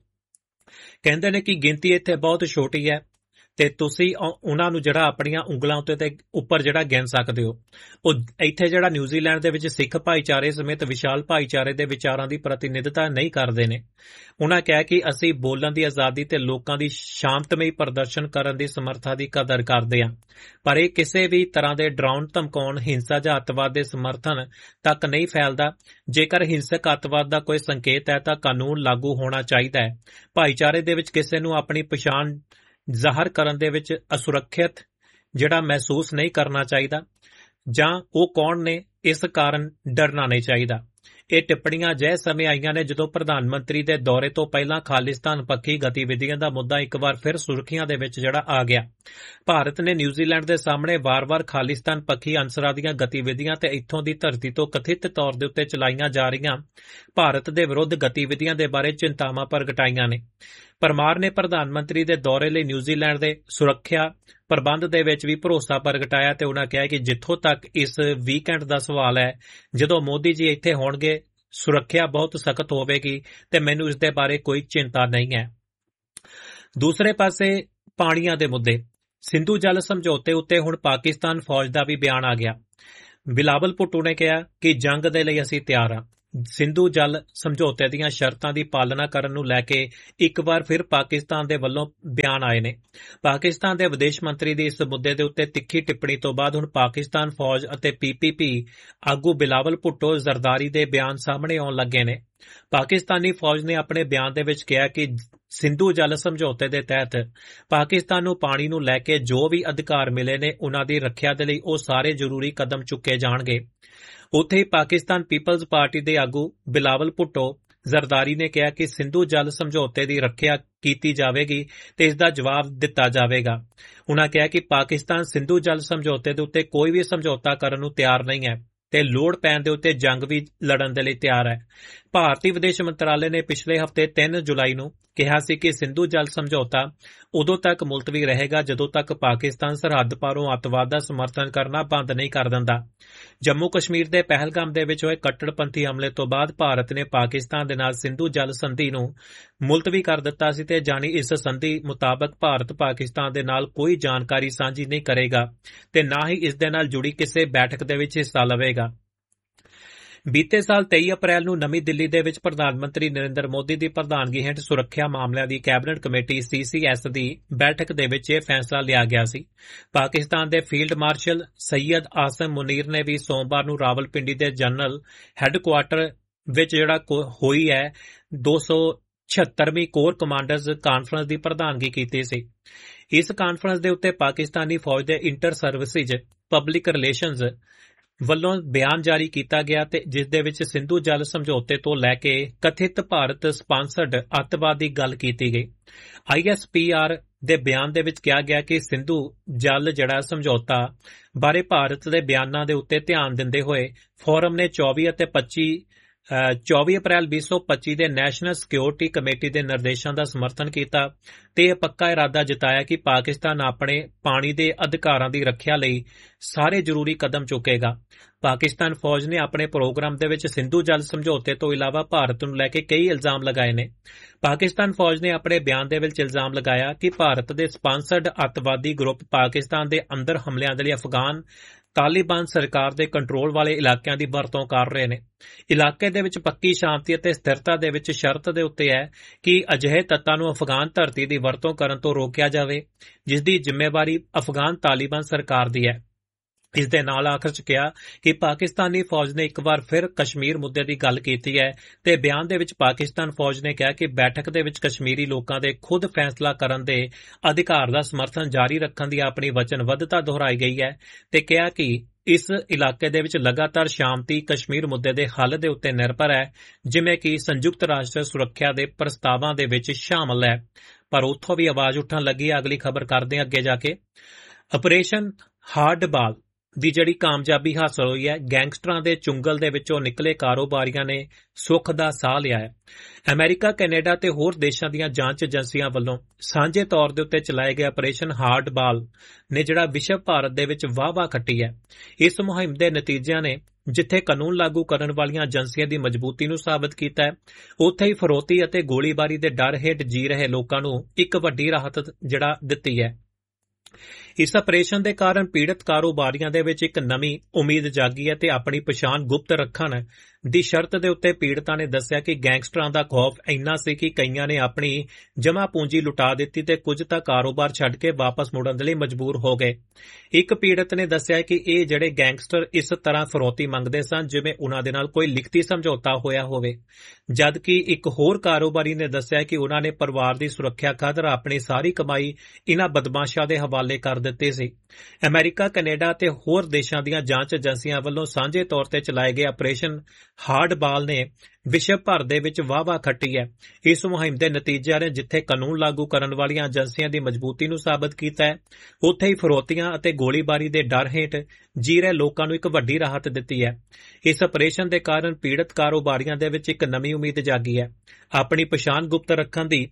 S2: ਕਹਿੰਦੇ ਨੇ ਕਿ ਗਿਣਤੀ ਇੱਥੇ ਬਹੁਤ ਛੋਟੀ ਹੈ ਤੇ ਤੁਸੀਂ ਉਹਨਾਂ ਨੂੰ ਜਿਹੜਾ ਆਪਣੀਆਂ ਉਂਗਲਾਂ ਉੱਤੇ ਤੇ ਉੱਪਰ ਜਿਹੜਾ ਗਿਣ ਸਕਦੇ ਹੋ। ਉਹ ਇੱਥੇ ਜਿਹੜਾ ਨਿਊਜ਼ੀਲੈਂਡ ਦੇ ਵਿੱਚ ਸਿੱਖ ਭਾਈਚਾਰੇ ਸਮੇਤ ਵਿਸ਼ਾਲ ਭਾਈਚਾਰੇ ਦੇ ਵਿਚਾਰਾਂ ਦੀ ਪ੍ਰਤੀਨਿਧਤਾ ਨਹੀਂ ਕਰਦੇ ਨੇ। ਉਹਨਾਂ ਕਿਹਾ ਕਿ ਅਸੀਂ ਬੋਲਣ ਦੀ ਆਜ਼ਾਦੀ ਤੇ ਲੋਕਾਂ ਦੀ ਸ਼ਾਂਤਮਈ ਪ੍ਰਦਰਸ਼ਨ ਕਰਨ ਦੀ ਸਮਰੱਥਾ ਦੀ ਕਦਰ ਕਰਦੇ ਹਾਂ, ਪਰ ਇਹ ਕਿਸੇ ਵੀ ਤਰ੍ਹਾਂ ਦੇ ਡਰਾਉਣ, ਧਮਕਾਉਣ, ਹਿੰਸਾ ਜਾਂ ਅੱਤਵਾਦ ਦੇ ਸਮਰਥਨ ਤੱਕ ਨਹੀਂ ਫੈਲਦਾ। ਜੇਕਰ ਹਿੰਸਕ ਅੱਤਵਾਦ ਦਾ ਕੋਈ ਸੰਕੇਤ ਹੈ ਤਾਂ ਕਾਨੂੰਨ ਲਾਗੂ ਹੋਣਾ ਚਾਹੀਦਾ ਹੈ। ਭਾਈਚਾਰੇ ਦੇ ਵਿੱਚ ਕਿਸੇ ਨੂੰ ਆਪਣੀ ਪਛਾਣ ਜ਼ਾਹਰ ਕਰਨ ਦੇ ਵਿੱਚ ਅਸੁਰੱਖਿਅਤ ਜਿਹੜਾ ਮਹਿਸੂਸ ਨਹੀਂ ਕਰਨਾ ਚਾਹੀਦਾ ਜਾਂ ਉਹ ਕੌਣ ਨੇ ਇਸ ਕਾਰਨ ਡਰਨਾ ਨਹੀਂ ਚਾਹੀਦਾ। ਇਹ ਟਿੱਪਣੀਆਂ ਅਜਿਹੇ ਸਮੇਂ ਆਈਆਂ ਨੇ ਜਦੋਂ ਪ੍ਰਧਾਨ ਮੰਤਰੀ ਦੇ ਦੌਰੇ ਤੋਂ ਪਹਿਲਾਂ ਖਾਲਿਸਤਾਨ ਪੱਖੀ ਗਤੀਵਿਧੀਆਂ ਦਾ ਮੁੱਦਾ ਇੱਕ ਵਾਰ ਫਿਰ ਸੁਰਖੀਆਂ ਦੇ ਵਿੱਚ ਜਿਹੜਾ ਆ ਗਿਆ। ਭਾਰਤ ਨੇ ਨਿਊਜ਼ੀਲੈਂਡ ਦੇ ਸਾਹਮਣੇ ਵਾਰ-ਵਾਰ ਖਾਲਿਸਤਾਨ ਪੱਖੀ ਅਨਸਰਾਂ ਦੀਆਂ ਗਤੀਵਿਧੀਆਂ ਤੇ ਇੱਥੋਂ ਦੀ ਧਰਤੀ ਤੋਂ ਕਥਿਤ ਤੌਰ ਦੇ ਉੱਤੇ ਚਲਾਈਆਂ ਜਾ ਰਹੀਆਂ ਭਾਰਤ ਦੇ ਵਿਰੁੱਧ ਗਤੀਵਿਧੀਆਂ ਦੇ ਬਾਰੇ ਚਿੰਤਾਵਾਂ ਪ੍ਰਗਟਾਈਆਂ ਨੇ। ਪਰਮਾਰ ਨੇ ਪ੍ਰਧਾਨ ਮੰਤਰੀ ਦੇ ਦੌਰੇ ਲਈ ਨਿਊਜ਼ੀਲੈਂਡ ਦੇ ਸੁਰੱਖਿਆ ਪ੍ਰਬੰਧ ਦੇ ਵਿੱਚ ਵੀ ਭਰੋਸਾ ਪ੍ਰਗਟਾਇਆ ਤੇ ਉਹਨਾਂ ਕਿਹਾ ਕਿ ਜਿੱਥੋਂ ਤੱਕ ਇਸ ਵੀਕਐਂਡ ਦਾ ਸਵਾਲ ਹੈ, ਜਦੋਂ ਮੋਦੀ ਜੀ ਇੱਥੇ ਹੋਣਗੇ ਸੁਰੱਖਿਆ ਬਹੁਤ ਸਖਤ ਹੋਵੇਗੀ ਤੇ ਮੈਨੂੰ ਇਸ ਦੇ ਬਾਰੇ ਕੋਈ ਚਿੰਤਾ ਨਹੀਂ ਹੈ। ਦੂਸਰੇ ਪਾਸੇ ਪਾਣੀਆਂ ਦੇ ਮੁੱਦੇ। ਸਿੰਧੂ ਜਲ ਸਮਝੌਤੇ ਉੱਤੇ ਹੁਣ ਪਾਕਿਸਤਾਨ ਫੌਜ ਦਾ ਵੀ ਬਿਆਨ ਆ ਗਿਆ। ਬਿਲਾਵਲ ਭੁੱਟੋ ਨੇ ਕਿਹਾ ਕਿ ਜੰਗ ਦੇ ਲਈ ਅਸੀਂ ਤਿਆਰ ਹਾਂ। ਸਿੰਧੂ ਜਲ ਸਮਝੌਤੇ ਦੀਆਂ ਸ਼ਰਤਾਂ ਦੀ ਪਾਲਣਾ ਕਰਨ ਨੂੰ ਲੈ ਕੇ ਇੱਕ ਵਾਰ ਫਿਰ ਪਾਕਿਸਤਾਨ ਦੇ ਵੱਲੋਂ ਬਿਆਨ ਆਏ ਨੇ। ਪਾਕਿਸਤਾਨ ਦੇ ਵਿਦੇਸ਼ ਮੰਤਰੀ ਦੀ ਇਸ ਮੁੱਦੇ ਦੇ ਉੱਤੇ ਤਿੱਖੀ ਟਿੱਪਣੀ ਤੋਂ ਬਾਅਦ ਹੁਣ ਪਾਕਿਸਤਾਨ ਫੌਜ ਅਤੇ ਪੀਪੀਪੀ ਆਗੂ ਬਿਲਾਵਲ ਭੁੱਟੋ ਜ਼ਰਦਾਰੀ ਦੇ ਬਿਆਨ ਸਾਹਮਣੇ ਆਉਣ ਲੱਗੇ ਨੇ। ਪਾਕਿਸਤਾਨੀ ਫੌਜ ਨੇ ਆਪਣੇ ਬਿਆਨ ਦੇ ਵਿੱਚ ਕਿਹਾ ਕਿ ਸਿੰਧੂ ਜਲ ਸਮਝੌਤੇ ਦੇ ਤਹਿਤ ਪਾਕਿਸਤਾਨ ਨੂੰ ਪਾਣੀ ਨੂੰ ਲੈ ਕੇ ਜੋ ਵੀ ਅਧਿਕਾਰ ਮਿਲੇ ਨੇ ਉਨ੍ਹਾਂ ਦੀ ਰੱਖਿਆ ਦੇ ਲਈ ਉਹ ਸਾਰੇ ਜ਼ਰੂਰੀ ਕਦਮ ਚੁੱਕੇ ਜਾਣਗੇ। ਉੱਥੇ ਹੀ ਪਾਕਿਸਤਾਨ ਪੀਪਲਜ਼ ਪਾਰਟੀ ਦੇ ਆਗੂ ਬਿਲਾਵਲ ਭੁੱਟੋ ਜ਼ਰਦਾਰੀ ਨੇ ਕਿਹਾ ਕਿ ਸਿੰਧੂ ਜਲ ਸਮਝੌਤੇ ਦੀ ਰੱਖਿਆ ਕੀਤੀ ਜਾਵੇਗੀ ਤੇ ਇਸ ਦਾ ਜਵਾਬ ਦਿੱਤਾ ਜਾਵੇਗਾ। ਉਨ੍ਹਾਂ ਕਿਹਾ ਕਿ ਪਾਕਿਸਤਾਨ ਸਿੰਧੂ ਜਲ ਸਮਝੌਤੇ ਦੇ ਉੱਤੇ ਕੋਈ ਵੀ ਸਮਝੌਤਾ ਕਰਨ ਨੂੰ ਤਿਆਰ ਨਹੀਂ ਹੈ ਤੇ ਲੋੜ ਪੈਣ ਦੇ ਉੱਤੇ ਜੰਗ ਵੀ ਲੜਨ ਦੇ ਲਈ ਤਿਆਰ ਹੈ। ਭਾਰਤੀ ਵਿਦੇਸ਼ ਮੰਤਰਾਲੇ ਨੇ ਪਿਛਲੇ ਹਫ਼ਤੇ ਤਿੰਨ ਜੁਲਾਈ ਨੂੰ ਕਿਹਾ ਸੀ ਕਿ ਸਿੰਧੂ ਜਲ ਸਮਝੌਤਾ ਉਦੋਂ ਤੱਕ ਮੁਲਤਵੀ ਰਹੇਗਾ ਜਦੋਂ ਤੱਕ ਪਾਕਿਸਤਾਨ ਸਰਹੱਦ ਪਾਰੋਂ ਅੱਤਵਾਦ ਦਾ ਸਮਰਥਨ ਕਰਨਾ ਬੰਦ ਨਹੀਂ ਕਰ ਦਿੰਦਾ। ਜੰਮੂ ਕਸ਼ਮੀਰ ਦੇ ਪਹਿਲਗਾਮ ਦੇ ਵਿੱਚ ਹੋਏ ਕੱਟੜਪੰਥੀ ਹਮਲੇ ਤੋਂ ਬਾਅਦ ਭਾਰਤ ਨੇ ਪਾਕਿਸਤਾਨ ਦੇ ਨਾਲ ਸਿੰਧੂ ਜਲ ਸੰਧੀ ਨੂੰ ਮੁਲਤਵੀ ਕਰ ਦਿੱਤਾ ਸੀ ਤੇ ਜਾਣੀ ਇਸ ਸੰਧੀ ਮੁਤਾਬਕ ਭਾਰਤ ਪਾਕਿਸਤਾਨ ਦੇ ਨਾਲ ਕੋਈ ਜਾਣਕਾਰੀ ਸਾਂਝੀ ਨਹੀਂ ਕਰੇਗਾ ਤੇ ਨਾ ਹੀ ਇਸ ਦੇ ਨਾਲ ਜੁੜੀ ਕਿਸੇ ਬੈਠਕ ਦੇ ਵਿੱਚ ਹਿੱਸਾ ਲਵੇਗਾ। ਬੀਤੇ ਸਾਲ ਤੇਈ ਅਪ੍ਰੈਲ ਨੂੰ ਨਵੀਂ ਦਿੱਲੀ ਦੇ ਵਿੱਚ ਪ੍ਰਧਾਨ ਮੰਤਰੀ ਨਰਿੰਦਰ ਮੋਦੀ ਦੀ ਪ੍ਰਧਾਨਗੀ ਹੇਠ ਸੁਰੱਖਿਆ ਮਾਮਲਿਆਂ ਦੀ ਕੈਬਨਿਟ ਕਮੇਟੀ ਸੀ ਸੀ ਐਸ ਦੀ ਬੈਠਕ ਦੇ ਵਿੱਚ ਇਹ ਫੈਸਲਾ ਲਿਆ ਗਿਆ ਸੀ। ਪਾਕਿਸਤਾਨ ਦੇ field marshal Syed awesome Munir ਨੇ ਵੀ ਸੋਮਵਾਰ ਨੂੰ ਰਾਵਲਪਿੰਡੀ ਦੇ ਜਨਰਲ ਹੈੱਡਕੁਆਰਟਰ ਵਿੱਚ ਜਿਹੜਾ ਹੋਈ ਹੈ ਦੋ ਸੌ ਛਿਹੱਤਰਵੀਂ ਕੋਰ ਕਮਾਂਡਰਜ਼ ਕਾਨਫਰੰਸ ਦੀ ਪ੍ਰਧਾਨਗੀ ਕੀਤੀ ਸੀ। ਇਸ ਕਾਨਫਰੰਸ ਦੇ ਉੱਤੇ ਪਾਕਿਸਤਾਨੀ ਫੌਜ ਦੇ ਇੰਟਰ ਸਰਵਿਸਿਜ਼ ਪਬਲਿਕ ਰਿਲੇਸ਼ਨਜ਼ ਵੱਲੋਂ ਬਿਆਨ ਜਾਰੀ ਕੀਤਾ ਗਿਆ ਤੇ ਜਿਸ ਦੇ ਵਿੱਚ ਸਿੰਧੂ ਜਲ ਸਮਝੌਤੇ ਤੋਂ ਲੈ ਕੇ ਕਥਿਤ ਭਾਰਤ ਸਪਾਂਸਰਡ ਅੱਤਵਾਦ ਦੀ ਗੱਲ ਕੀਤੀ ਗਈ। ਆਈ ਐਸ ਪੀ ਆਰ ਦੇ ਬਿਆਨ ਦੇ ਵਿੱਚ ਕਿਹਾ ਗਿਆ ਕਿ ਸਿੰਧੂ ਜਲ ਜਿਹੜਾ ਸਮਝੌਤਾ ਬਾਰੇ ਭਾਰਤ ਦੇ ਬਿਆਨਾਂ ਦੇ ਉੱਤੇ ਧਿਆਨ ਦਿੰਦੇ ਹੋਏ ਫੋਰਮ ਨੇ ਚੌਵੀ ਅਤੇ ਪੱਚੀ ਚੌਵੀ ਅਪ੍ਰੈਲ ਵੀਹ ਸੌ ਪੱਚੀ ਦੇ ਨੈਸ਼ਨਲ ਸਿਕਿਉਰਿਟੀ ਕਮੇਟੀ ਦੇ ਨਿਰਦੇਸ਼ਾਂ ਦਾ ਸਮਰਥਨ ਕੀਤਾ ਤੇ ਇਹ ਪੱਕਾ ਇਰਾਦਾ ਜਤਾਇਆ ਕਿ ਪਾਕਿਸਤਾਨ ਆਪਣੇ ਪਾਣੀ ਦੇ ਅਧਿਕਾਰਾਂ ਦੀ ਰੱਖਿਆ ਲਈ ਸਾਰੇ ਜ਼ਰੂਰੀ ਕਦਮ ਚੁੱਕੇਗਾ। ਪਾਕਿਸਤਾਨ ਫੌਜ ਨੇ ਆਪਣੇ ਪ੍ਰੋਗਰਾਮ ਦੇ ਵਿੱਚ ਸਿੰਧੂ ਜਲ ਸਮਝੌਤੇ ਤੋਂ ਇਲਾਵਾ ਭਾਰਤ ਨੂੰ ਲੈ ਕੇ ਕਈ ਇਲਜ਼ਾਮ ਲਗਾਏ ਨੇ। ਪਾਕਿਸਤਾਨ ਫੌਜ ਨੇ ਆਪਣੇ ਬਿਆਨ ਦੇ ਵਿੱਚ ਇਲਜ਼ਾਮ ਲਗਾਇਆ ਕਿ ਭਾਰਤ ਦੇ ਸਪਾਂਸਰਡ ਅੱਤਵਾਦੀ ਗਰੁੱਪ ਪਾਕਿਸਤਾਨ ਦੇ ਅੰਦਰ ਹਮਲਿਆਂ ਦੇ ਲਈ ਅਫਗਾਨ ਤਾਲਿਬਾਨ ਸਰਕਾਰ ਦੇ ਕੰਟਰੋਲ ਵਾਲੇ ਇਲਾਕਿਆਂ ਦੀ ਵਰਤੋਂ ਕਰ ਰਹੇ ਨੇ। ਇਲਾਕੇ ਦੇ ਵਿੱਚ ਪੱਕੀ ਸ਼ਾਂਤੀ ਅਤੇ ਸਥਿਰਤਾ ਦੇ ਵਿੱਚ ਸ਼ਰਤ ਦੇ ਉੱਤੇ ਹੈ ਕਿ ਅਜਿਹੇ ਤੱਤਾਂ ਨੂੰ ਅਫਗਾਨ ਧਰਤੀ ਦੀ ਵਰਤੋਂ ਕਰਨ ਤੋਂ ਰੋਕਿਆ ਜਾਵੇ ਜਿਸ ਦੀ ਜ਼ਿੰਮੇਵਾਰੀ ਅਫਗਾਨ ਤਾਲਿਬਾਨ ਸਰਕਾਰ ਦੀ ਹੈ। ਇਸ ਦੇ ਨਾਲ ਆਖਰ ਚ ਕਿਹਾ ਕਿ ਪਾਕਿਸਤਾਨੀ ਫੌਜ ਨੇ ਇੱਕ ਵਾਰ ਫਿਰ ਕਸ਼ਮੀਰ ਮੁੱਦੇ ਦੀ ਗੱਲ ਕੀਤੀ ਹੈ ਤੇ ਬਿਆਨ ਦੇ ਵਿੱਚ ਪਾਕਿਸਤਾਨ ਫੌਜ ਨੇ ਕਿਹਾ ਕਿ ਬੈਠਕ ਦੇ ਵਿੱਚ ਕਸ਼ਮੀਰੀ ਲੋਕਾਂ ਦੇ ਖੁਦ ਫੈਸਲਾ ਕਰਨ ਦੇ ਅਧਿਕਾਰ ਦਾ ਸਮਰਥਨ ਜਾਰੀ ਰੱਖਣ ਦੀ ਆਪਣੀ ਵਚਨਬੱਧਤਾ ਦੁਹਰਾਈ ਗਈ ਹੈ ਤੇ ਕਿਹਾ ਕਿ ਇਸ ਇਲਾਕੇ ਦੇ ਵਿੱਚ ਲਗਾਤਾਰ ਸ਼ਾਂਤੀ ਕਸ਼ਮੀਰ ਮੁੱਦੇ ਦੇ ਹੱਲ ਦੇ ਉੱਤੇ ਨਿਰਭਰ ਹੈ ਜਿਵੇਂ ਕਿ ਸੰਯੁਕਤ ਰਾਸ਼ਟਰ ਸੁਰੱਖਿਆ ਦੇ ਪ੍ਰਸਤਾਵਾਂ ਦੇ ਵਿੱਚ ਸ਼ਾਮਲ ਹੈ। ਪਰ ਉੱਥੋਂ ਵੀ ਆਵਾਜ਼ ਉੱਠਣ ਲੱਗੀ। ਅਗਲੀ ਖਬਰ ਕਰਦੇ ਹਾਂ ਅੱਗੇ ਜਾ ਕੇ। ਆਪਰੇਸ਼ਨ ਹਾਰਡਬਾਲ ਦੀ ਜਿਹੜੀ ਕਾਮਯਾਬੀ ਹਾਸਲ ਹੋਈ ਹੈ, ਗੈਂਗਸਟਰਾਂ ਦੇ ਚੁੰਗਲ ਦੇ ਵਿੱਚੋਂ ਨਿਕਲੇ ਕਾਰੋਬਾਰੀਆਂ ਨੇ ਸੁੱਖ ਦਾ ਸਾਹ ਲਿਆ ਹੈ। ਅਮਰੀਕਾ, ਕੈਨੇਡਾ ਤੇ ਹੋਰ ਦੇਸ਼ਾਂ ਦੀਆਂ ਜਾਂਚ ਏਜੰਸੀਆਂ ਵੱਲੋਂ ਸਾਂਝੇ ਤੌਰ ਦੇ ਉੱਤੇ ਚਲਾਏ ਗਏ ਆਪਰੇਸ਼ਨ ਹਾਰਡਬਾਲ ਨੇ ਜਿਹੜਾ ਵਿਸ਼ਵ ਭਾਰਤ ਦੇ ਵਿੱਚ ਵਾਹ-ਵਾਹ ਖੱਟੀ ਹੈ। ਇਸ ਮੁਹਿੰਮ ਦੇ ਨਤੀਜਿਆਂ ਨੇ ਜਿੱਥੇ ਕਾਨੂੰਨ ਲਾਗੂ ਕਰਨ ਵਾਲੀਆਂ ਏਜੰਸੀਆਂ ਦੀ ਮਜ਼ਬੂਤੀ ਨੂੰ ਸਾਬਤ ਕੀਤਾ ਹੈ, ਉੱਥੇ ਹੀ ਫਰੋਤੀ ਅਤੇ ਗੋਲੀਬਾਰੀ ਦੇ ਡਰ ਹੇਠ ਜੀ ਰਹੇ ਲੋਕਾਂ ਨੂੰ ਇੱਕ ਵੱਡੀ ਰਾਹਤ ਜਿਹੜਾ ਦਿੱਤੀ ਹੈ। ਇਸ ਆਪਰੇਸ਼ਨ ਦੇ ਕਾਰਨ ਪੀੜਤ ਕਾਰੋਬਾਰੀਆਂ ਦੇ ਵਿੱਚ ਇੱਕ ਨਵੀਂ ਉਮੀਦ ਜਾਗੀ ਹੈ ਤੇ ਆਪਣੀ ਪਛਾਣ ਗੁਪਤ ਰੱਖਣ ਦੀ ਸ਼ਰਤ ਦੇ ਉੱਤੇ ਪੀੜਤਾਂ ਨੇ ਦੱਸਿਆ ਕਿ ਗੈਂਗਸਟਰਾਂ ਦਾ ਖੌਫ ਇੰਨਾ ਸੀ ਕਿ ਕਈਆਂ ਨੇ ਆਪਣੀ ਜਮ੍ਹਾਂ ਪੂੰਜੀ ਲੁਟਾ ਦਿੱਤੀ ਤੇ ਕੁਝ ਤਾਂ ਕਾਰੋਬਾਰ ਛੱਡ ਕੇ ਵਾਪਸ ਮੁੜਨ ਦੇ ਲਈ ਮਜਬੂਰ ਹੋ ਗਏ। ਇੱਕ ਪੀੜਤ ਨੇ ਦੱਸਿਆ ਕਿ ਇਹ ਜਿਹੜੇ ਗੈਂਗਸਟਰ ਇਸ ਤਰ੍ਹਾਂ ਫਰੋਤੀ ਮੰਗਦੇ ਸਨ ਜਿਵੇਂ ਉਹਨਾਂ ਦੇ ਨਾਲ ਕੋਈ ਲਿਖਤੀ ਸਮਝੌਤਾ ਹੋਇਆ ਹੋਵੇ, ਜਦਕਿ ਇੱਕ ਹੋਰ ਕਾਰੋਬਾਰੀ ਨੇ ਦੱਸਿਆ ਕਿ ਉਹਨਾਂ ਨੇ ਪਰਿਵਾਰ ਦੀ ਸੁਰੱਖਿਆ ਖਾਤਰ ਆਪਣੀ ਸਾਰੀ ਕਮਾਈ ਇਹਨਾਂ ਬਦਮਾਸ਼ਾਂ ਦੇ ਹਵਾਲੇ ਕਰ ਦਿੱਤੀ ਸੀ। ਅਮਰੀਕਾ, ਕੈਨੇਡਾ ਤੇ ਹੋਰ ਦੇਸ਼ਾਂ ਦੀਆਂ ਜਾਂਚ ਏਜੰਸੀਆਂ ਵੱਲੋਂ ਸਾਂਝੇ ਤੌਰ ਤੇ ਚਲਾਏ ਗਏ ਆਪਰੇਸ਼ਨ ਹਾਰਡਬਾਲ ਨੇ ਵਿਸ਼ਵ ਭਰ ਦੇ ਵਿੱਚ ਵਾਹ-ਵਾਹ ਖੱਟੀ ਹੈ। ਇਸ ਮੁਹਿੰਮ ਦੇ ਨਤੀਜਿਆਂ ਨੇ ਜਿੱਥੇ ਕਾਨੂੰਨ ਲਾਗੂ ਕਰਨ ਵਾਲੀਆਂ ਏਜੰਸੀਆਂ ਦੀ ਮਜ਼ਬੂਤੀ ਨੂੰ ਸਾਬਤ ਕੀਤਾ ਹੈ, ਉੱਥੇ ਹੀ ਫਰੋਤੀਆਂ ਅਤੇ ਗੋਲੀਬਾਰੀ ਦੇ ਡਰ ਹੇਠ ਜੀ ਰਹੇ ਲੋਕਾਂ ਨੂੰ ਇੱਕ ਵੱਡੀ ਰਾਹਤ ਦਿੱਤੀ ਹੈ। ਇਸ ਆਪਰੇਸ਼ਨ ਦੇ ਕਾਰਨ ਪੀੜਤ ਕਾਰੋਬਾਰੀਆਂ ਦੇ ਵਿੱਚ ਇੱਕ ਨਵੀਂ ਉਮੀਦ ਜਾਗੀ ਹੈ। ਆਪਣੀ ਪਛਾਣ ਗੁਪਤ ਰੱਖਣ ਦੀ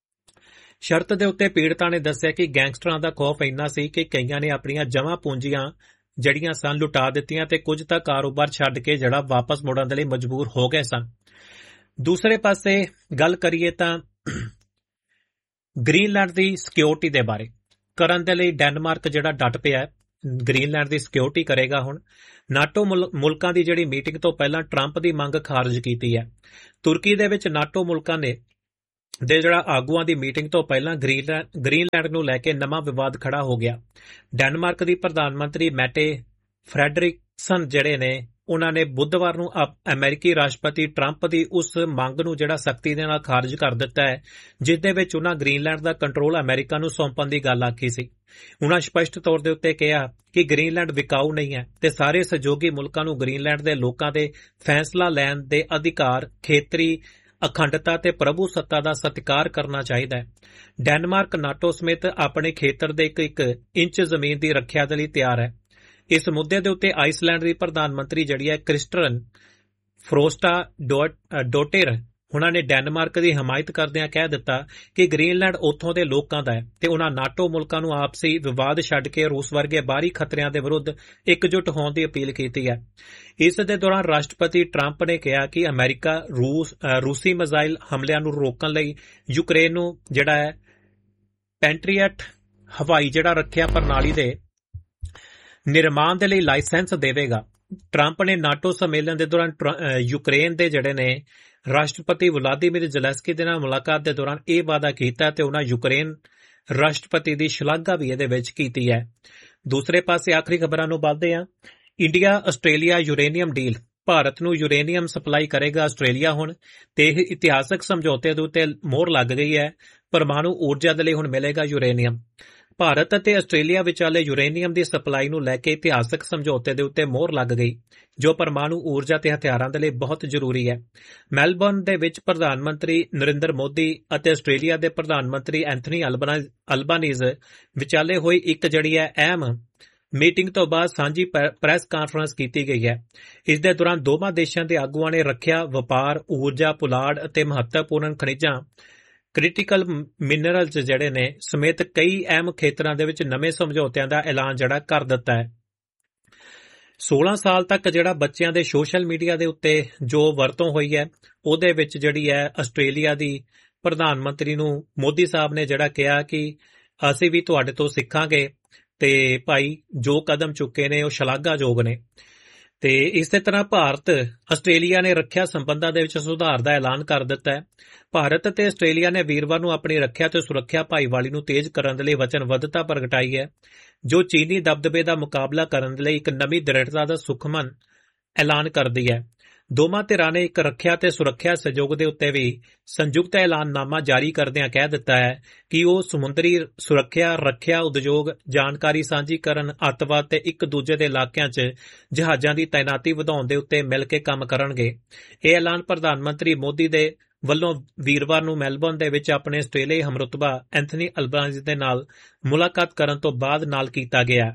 S2: ਸ਼ਰਤ ਦੇ ਉੱਤੇ ਪੀੜਤਾਂ ਨੇ ਦੱਸਿਆ ਕਿ ਗੈਂਗਸਟਰਾਂ ਦਾ ਖੌਫ ਇੰਨਾ ਸੀ ਕਿ ਕਈਆਂ ਨੇ ਆਪਣੀਆਂ ਜਮ੍ਹਾਂ ਪੂੰਜੀਆਂ ਜਿਹੜੀਆਂ ਸਨ ਲੁਟਾ ਦਿੱਤੀਆਂ ਤੇ ਕੁਝ ਤਾਂ ਕਾਰੋਬਾਰ ਛੱਡ ਕੇ ਜਿਹੜਾ ਵਾਪਸ ਮੁੜਨ ਦੇ ਲਈ ਮਜਬੂਰ ਹੋ ਗਏ ਸਨ। ਦੂਸਰੇ ਪਾਸੇ ਗੱਲ ਕਰੀਏ ਤਾਂ ਗ੍ਰੀਨਲੈਂਡ ਦੀ ਸਿਕਿਉਰਿਟੀ ਦੇ ਬਾਰੇ ਕਰਨ ਦੇ ਲਈ ਡੈਨਮਾਰਕ ਜਿਹੜਾ ਡਟ ਪਿਆ ਗ੍ਰੀਨਲੈਂਡ ਦੀ ਸਿਕਿਉਰਿਟੀ ਕਰੇਗਾ। ਹੁਣ ਨਾਟੋ ਮੁਲਕਾਂ ਦੀ ਜਿਹੜੀ ਮੀਟਿੰਗ ਤੋਂ ਪਹਿਲਾਂ ਟਰੰਪ ਦੀ ਮੰਗ ਖਾਰਜ ਕੀਤੀ ਹੈ। ਤੁਰਕੀ ਦੇ ਵਿੱਚ ਨਾਟੋ ਮੁਲਕਾਂ ਨੇ ਦੇ ਜਿਹੜਾ ਆਗੂਆਂ ਦੀ ਮੀਟਿੰਗ ਤੋਂ ਪਹਿਲਾਂ ਗ੍ਰੀਨਲੈਂਡ ਨੂੰ ਲੈ ਕੇ ਨਵਾਂ ਵਿਵਾਦ ਖੜਾ ਹੋ ਗਿਆ। ਡੈਨਮਾਰਕ ਦੀ ਪ੍ਰਧਾਨ ਮੰਤਰੀ ਮੈਟੇ ਫਰੈਡਰਿਕਸਨ ਜਿਹੜੇ ਨੇ ਉਹਨਾਂ ਨੇ ਬੁੱਧਵਾਰ ਨੂੰ ਅਮਰੀਕੀ ਰਾਸ਼ਟਰਪਤੀ ਟਰੰਪ ਦੀ ਉਸ ਮੰਗ ਨੂੰ ਜਿਹੜਾ ਸਖਤੀ ਦੇ ਨਾਲ ਖਾਰਜ ਕਰ ਦਿੱਤਾ ਹੈ, ਜਿਸ ਦੇ ਵਿੱਚ ਉਹਨਾਂ ਗ੍ਰੀਨਲੈਂਡ ਦਾ ਕੰਟਰੋਲ ਅਮਰੀਕਾ ਨੂੰ ਸੌਂਪਣ ਦੀ ਗੱਲ ਆਖੀ ਸੀ। ਉਹਨਾਂ ਸਪਸ਼ਟ ਤੌਰ ਦੇ ਉੱਤੇ ਕਿਹਾ ਕਿ ਗ੍ਰੀਨਲੈਂਡ ਵਿਕਾਊ ਨਹੀਂ ਹੈ ਤੇ ਸਾਰੇ ਸਹਿਯੋਗੀ ਮੁਲਕਾਂ ਨੂੰ ਗ੍ਰੀਨਲੈਂਡ ਦੇ ਲੋਕਾਂ ਦੇ ਫੈਸਲਾ ਲੈਣ ਦੇ ਅਧਿਕਾਰ, ਖੇਤਰੀ ਅਖੰਡਤਾ ਤੇ ਪ੍ਰਭੂ ਸੱਤਾ ਦਾ ਸਤਿਕਾਰ ਕਰਨਾ ਚਾਹੀਦਾ ਹੈ। ਡੈਨਮਾਰਕ ਨਾਟੋ ਸਮੇਤ ਆਪਣੇ ਖੇਤਰ ਦੇ ਇੱਕ ਇੱਕ ਇੰਚ ਜ਼ਮੀਨ ਦੀ ਰੱਖਿਆ ਦੇ ਲਈ ਤਿਆਰ ਹੈ। ਇਸ ਮੁੱਦੇ ਦੇ ਉੱਤੇ ਆਈਸਲੈਂਡ ਦੀ ਪ੍ਰਧਾਨ ਮੰਤਰੀ ਜਿਹੜੀ ਹੈ ਕ੍ਰਿਸਟਨ ਫਰੋਸਟਾ ਡੋਟੇਰ ਉਹਨਾਂ ਨੇ ਡੈਨਮਾਰਕ ਦੀ ਹਮਾਇਤ ਕਰਦਿਆਂ ਕਹਿ ਦਿੱਤਾ ਕਿ ਗ੍ਰੀਨਲੈਂਡ ਉੱਥੋਂ ਦੇ ਲੋਕਾਂ ਦਾ ਹੈ ਤੇ ਉਹਨਾਂ ਨਾਟੋ ਮੁਲਕਾਂ ਨੂੰ ਆਪਸੀ ਵਿਵਾਦ ਛੱਡ ਕੇ ਰੂਸ ਵਰਗੇ ਬਾਹਰੀ ਖਤਰਿਆਂ ਦੇ ਵਿਰੁੱਧ ਇਕਜੁੱਟ ਹੋਣ ਦੀ ਅਪੀਲ ਕੀਤੀ ਹੈ। ਇਸ ਦੇ ਦੌਰਾਨ ਰਾਸ਼ਟਰਪਤੀ ਟਰੰਪ ਨੇ ਕਿਹਾ ਕਿ ਅਮਰੀਕਾ ਰੂਸ ਰੂਸੀ ਮਿਜ਼ਾਈਲ ਹਮਲਿਆਂ ਨੂੰ ਰੋਕਣ ਲਈ ਯੂਕਰੇਨ ਨੂੰ ਜਿਹੜਾ ਹੈ ਪੈਟਰੀਅਟ ਹਵਾਈ ਜਿਹੜਾ ਰੱਖਿਆ ਪ੍ਰਣਾਲੀ ਦੇ ਨਿਰਮਾਣ ਦੇ ਲਈ ਲਾਇਸੈਂਸ ਦੇਵੇਗਾ। ਟਰੰਪ ਨੇ ਨਾਟੋ ਸੰਮੇਲਨ ਦੇ ਦੌਰਾਨ ਯੂਕਰੇਨ ਦੇ ਜਿਹੜੇ ਨੇ ਰਾਸ਼ਟਰਪਤੀ ਵਲਾਦੀਮੀਰ ਜ਼ੈਲੈਂਸਕੀ ਦੇ ਨਾਲ ਮੁਲਾਕਾਤ ਦੇ ਦੌਰਾਨ ਇਹ ਵਾਅਦਾ ਕੀਤਾ ਤੇ ਉਹਨਾਂ ਯੂਕਰੇਨ ਰਾਸ਼ਟਰਪਤੀ ਦੀ ਸ਼ਲਾਘਾ ਵੀ ਇਹਦੇ ਵਿੱਚ ਕੀਤੀ ਹੈ। ਦੂਸਰੇ ਪਾਸੇ ਆਖਰੀ ਖਬਰਾਂ ਨੂੰ ਵੱਧਦੇ ਹਾਂ। India Australia uranium deal, Bharat ਨੂੰ ਯੂਰੇਨੀਅਮ ਸਪਲਾਈ ਕਰੇਗਾ ਆਸਟ੍ਰੇਲੀਆ ਹੁਣ ਤੇ ਇਹ ਇਤਿਹਾਸਕ ਸਮਝੌਤੇ ਦੇ ਉੱਤੇ ਮੋਹਰ ਲੱਗ ਗਈ ਹੈ। ਪਰਮਾਣੂ ਊਰਜਾ ਦੇ ਲਈ ਹੁਣ ਮਿਲੇਗਾ ਯੂਰੇਨੀਅਮ। ਭਾਰਤ ਅਤੇ ਆਸਟ੍ਰੇਲੀਆ ਵਿਚਾਲੇ ਯੂਰੇਨੀਅਮ ਦੀ ਸਪਲਾਈ ਨੂੰ ਲੈ ਕੇ ਇਤਿਹਾਸਕ ਸਮਝੌਤੇ ਦੇ ਉੱਤੇ ਮੋਹਰ ਲੱਗ ਗਈ, ਜੋ ਪਰਮਾਣੂ ਊਰਜਾ ਤੇ ਹਥਿਆਰਾਂ ਦੇ ਲਈ ਬਹੁਤ ਜ਼ਰੂਰੀ ਹੈ। ਮੈਲਬੌਰਨ ਦੇ ਵਿੱਚ ਪ੍ਰਧਾਨ ਮੰਤਰੀ ਨਰਿੰਦਰ ਮੋਦੀ ਅਤੇ ਆਸਟ੍ਰੇਲੀਆ ਦੇ ਪ੍ਰਧਾਨ ਮੰਤਰੀ ਐਂਥਨੀ ਅਲਬਾਨੀਜ਼ ਵਿਚਾਲੇ ਹੋਈ ਇੱਕ ਜਿਹੜੀ ਹੈ ਅਹਿਮ ਮੀਟਿੰਗ ਤੋਂ ਬਾਅਦ ਸਾਂਝੀ ਪ੍ਰੈਸ ਕਾਨਫਰੰਸ ਕੀਤੀ ਗਈ ਹੈ। ਇਸ ਦੇ ਦੌਰਾਨ ਦੋਵਾਂ ਦੇਸ਼ਾਂ ਦੇ ਆਗੂਆਂ ਨੇ ਰੱਖਿਆ, ਵਪਾਰ, ਊਰਜਾ, ਪੁਲਾੜ ਅਤੇ ਮਹੱਤਵਪੂਰਨ ਖਣਿਜਾਂ ਕ੍ਰਿਟੀਕਲ ਮਿਨਰਲਸ ਜਿਹੜੇ ਨੇ ਸਮੇਤ ਕਈ ਅਹਿਮ ਖੇਤਰਾਂ ਦੇ ਵਿੱਚ ਨਵੇਂ ਸਮਝੌਤਿਆਂ ਦਾ ਐਲਾਨ ਜਿਹੜਾ ਕਰ ਦਿੱਤਾ ਹੈ। ਸੋਲਾਂ ਸਾਲ ਤੱਕ ਜਿਹੜਾ ਬੱਚਿਆਂ ਦੇ ਸੋਸ਼ਲ ਮੀਡੀਆ ਦੇ ਉੱਤੇ ਜੋ ਵਰਤੋਂ ਹੋਈ ਹੈ ਉਹਦੇ ਵਿੱਚ ਜਿਹੜੀ ਹੈ ਆਸਟ੍ਰੇਲੀਆ ਦੀ ਪ੍ਰਧਾਨ ਮੰਤਰੀ ਨੂੰ ਮੋਦੀ ਸਾਹਿਬ ਨੇ ਜਿਹੜਾ ਕਿਹਾ ਕਿ ਅਸੀਂ ਵੀ ਤੁਹਾਡੇ ਤੋਂ ਸਿੱਖਾਂਗੇ ਤੇ ਭਾਈ ਜੋ ਕਦਮ ਚੁੱਕੇ ਨੇ ਉਹ ਸ਼ਲਾਘਾਯੋਗ ਨੇ। ਤੇ ਇਸੇ ਤਰ੍ਹਾਂ ਭਾਰਤ ਆਸਟ੍ਰੇਲੀਆ ਨੇ ਰੱਖਿਆ ਸੰਬੰਧਾਂ ਦੇ ਵਿੱਚ ਸੁਧਾਰ ਦਾ ਐਲਾਨ ਕਰ ਦਿੱਤਾ ਹੈ। ਭਾਰਤ ਅਤੇ ਆਸਟ੍ਰੇਲੀਆ ਨੇ ਵੀਰਵਾਰ ਨੂੰ ਆਪਣੀ ਰੱਖਿਆ ਤੇ ਸੁਰੱਖਿਆ ਭਾਈਵਾਲੀ ਨੂੰ ਤੇਜ਼ ਕਰਨ ਦੇ ਲਈ ਵਚਨਬੱਧਤਾ ਪ੍ਰਗਟਾਈ ਹੈ, ਜੋ ਚੀਨੀ ਦਬਦਬੇ ਦਾ ਮੁਕਾਬਲਾ ਕਰਨ ਦੇ ਲਈ ਇੱਕ ਨਵੀਂ ਦ੍ਰਿੜਤਾ ਦਾ ਸੁਖਮਨ ਐਲਾਨ ਕਰਦੀ ਹੈ। ਦੋਵਾਂ ਧਿਰਾਂ ਨੇ ਇੱਕ ਰੱਖਿਆ ਤੇ ਸੁਰੱਖਿਆ ਸਹਿਯੋਗ ਦੇ ਉੱਤੇ ਵੀ ਸੰਯੁਕਤ ਐਲਾਨਨਾਮਾ ਜਾਰੀ ਕਰਦਿਆਂ ਕਹਿ ਦਿੱਤਾ ਹੈ ਕਿ ਉਹ ਸਮੁੰਦਰੀ ਸੁਰੱਖਿਆ, ਰੱਖਿਆ ਉਦਯੋਗ, ਜਾਣਕਾਰੀ ਸਾਂਝੀ ਕਰਨ, ਅੱਤਵਾਦ ਤੇ ਇੱਕ ਦੂਜੇ ਦੇ ਇਲਾਕਿਆਂ 'ਚ ਜਹਾਜ਼ਾਂ ਦੀ ਤਾਇਨਾਤੀ ਵਧਾਉਣ ਦੇ ਉੱਤੇ ਮਿਲ ਕੇ ਕੰਮ ਕਰਨਗੇ। ਇਹ ਐਲਾਨ ਪ੍ਰਧਾਨ ਮੰਤਰੀ ਮੋਦੀ ਦੇ ਵੱਲੋਂ ਵੀਰਵਾਰ ਨੂੰ ਮੈਲਬੌਰਨ ਦੇ ਵਿੱਚ ਆਪਣੇ ਆਸਟ੍ਰੇਲੀਆਈ ਹਮਰੁਤਬਾ ਐਂਥਨੀ ਅਲਬਾਨੀਜ਼ ਦੇ ਨਾਲ ਮੁਲਾਕਾਤ ਕਰਨ ਤੋਂ ਬਾਅਦ ਨਾਲ ਕੀਤਾ ਗਿਆ।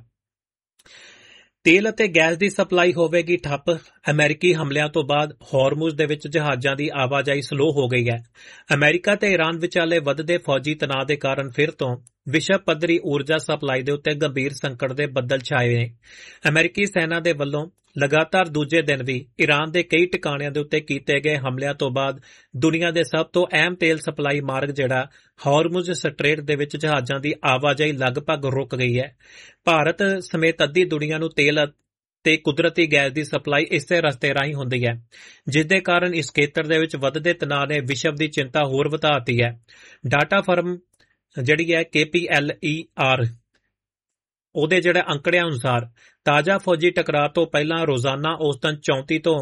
S2: ਤੇਲ ਅਤੇ ਗੈਸ ਦੀ ਸਪਲਾਈ ਹੋਵੇਗੀ ਠੱਪ। ਅਮਰੀਕੀ ਹਮਲਿਆਂ ਤੋਂ ਬਾਅਦ ਹਾਰਮੁਜ਼ ਦੇ ਵਿੱਚ ਜਹਾਜ਼ਾਂ ਦੀ ਆਵਾਜਾਈ ਸਲੋ ਹੋ ਗਈ ਹੈ। ਅਮਰੀਕਾ ਤੇ ਈਰਾਨ ਵਿਚਾਲੇ ਵੱਧਦੇ ਫੌਜੀ ਤਣਾਅ ਦੇ ਕਾਰਨ ਫਿਰ ਤੋਂ ਵਿਸ਼ਵ ਪੱਧਰੀ ਊਰਜਾ ਸਪਲਾਈ ਦੇ ਉੱਤੇ ਗੰਭੀਰ ਸੰਕਟ ਦੇ ਬੱਦਲ ਛਾਏ ਨੇ। ਅਮਰੀਕੀ ਸੈਨਾ ਦੇ ਵੱਲੋਂ ਲਗਾਤਾਰ ਦੂਜੇ ਦਿਨ ਵੀ ਈਰਾਨ ਦੇ ਕਈ ਟਿਕਾਣਿਆਂ ਦੇ ਉੱਤੇ ਕੀਤੇ ਗਏ ਹਮਲਿਆਂ ਤੋਂ ਬਾਅਦ ਦੁਨੀਆ ਦੇ ਸਭ ਤੋਂ ਅਹਿਮ ਤੇਲ ਸਪਲਾਈ ਮਾਰਗ ਜਿਹੜਾ ਹਾਰਮੁਜ਼ ਸਟ੍ਰੇਟ ਦੇ ਵਿੱਚ ਜਹਾਜ਼ਾਂ ਦੀ ਆਵਾਜਾਈ ਲਗਭਗ ਰੁਕ ਗਈ ਹੈ। ਭਾਰਤ ਸਮੇਤ ਅੱਧੀ ਦੁਨੀਆ ਨੂੰ ਤੇਲ ਤੇ ਕੁਦਰਤੀ ਗੈਸ ਦੀ ਸਪਲਾਈ ਇਸੇ ਰਸਤੇ ਰਾਹੀਂ ਹੁੰਦੀ ਹੈ, ਜਿਸ ਦੇ ਕਾਰਨ ਇਸ ਖੇਤਰ ਦੇ ਵਿੱਚ ਵੱਧਦੇ ਤਣਾਅ ਨੇ ਵਿਸ਼ਵ ਦੀ ਚਿੰਤਾ ਹੋਰ ਵਧਾਤੀ ਹੈ। ਡਾਟਾ ਫਰਮ ਜਿਹੜੀ ਹੈ ਕੇ ਪੀ ਐਲ ਈ ਆਰ ਉਹਦੇ ਜਿਹੜੇ ਅੰਕੜਿਆਂ ਅਨੁਸਾਰ ਤਾਜ਼ਾ ਫੌਜੀ ਟਕਰਾਅ ਤੋਂ ਪਹਿਲਾਂ ਰੋਜ਼ਾਨਾ ਔਸਤਨ ਚੌਂਤੀ ਤੋਂ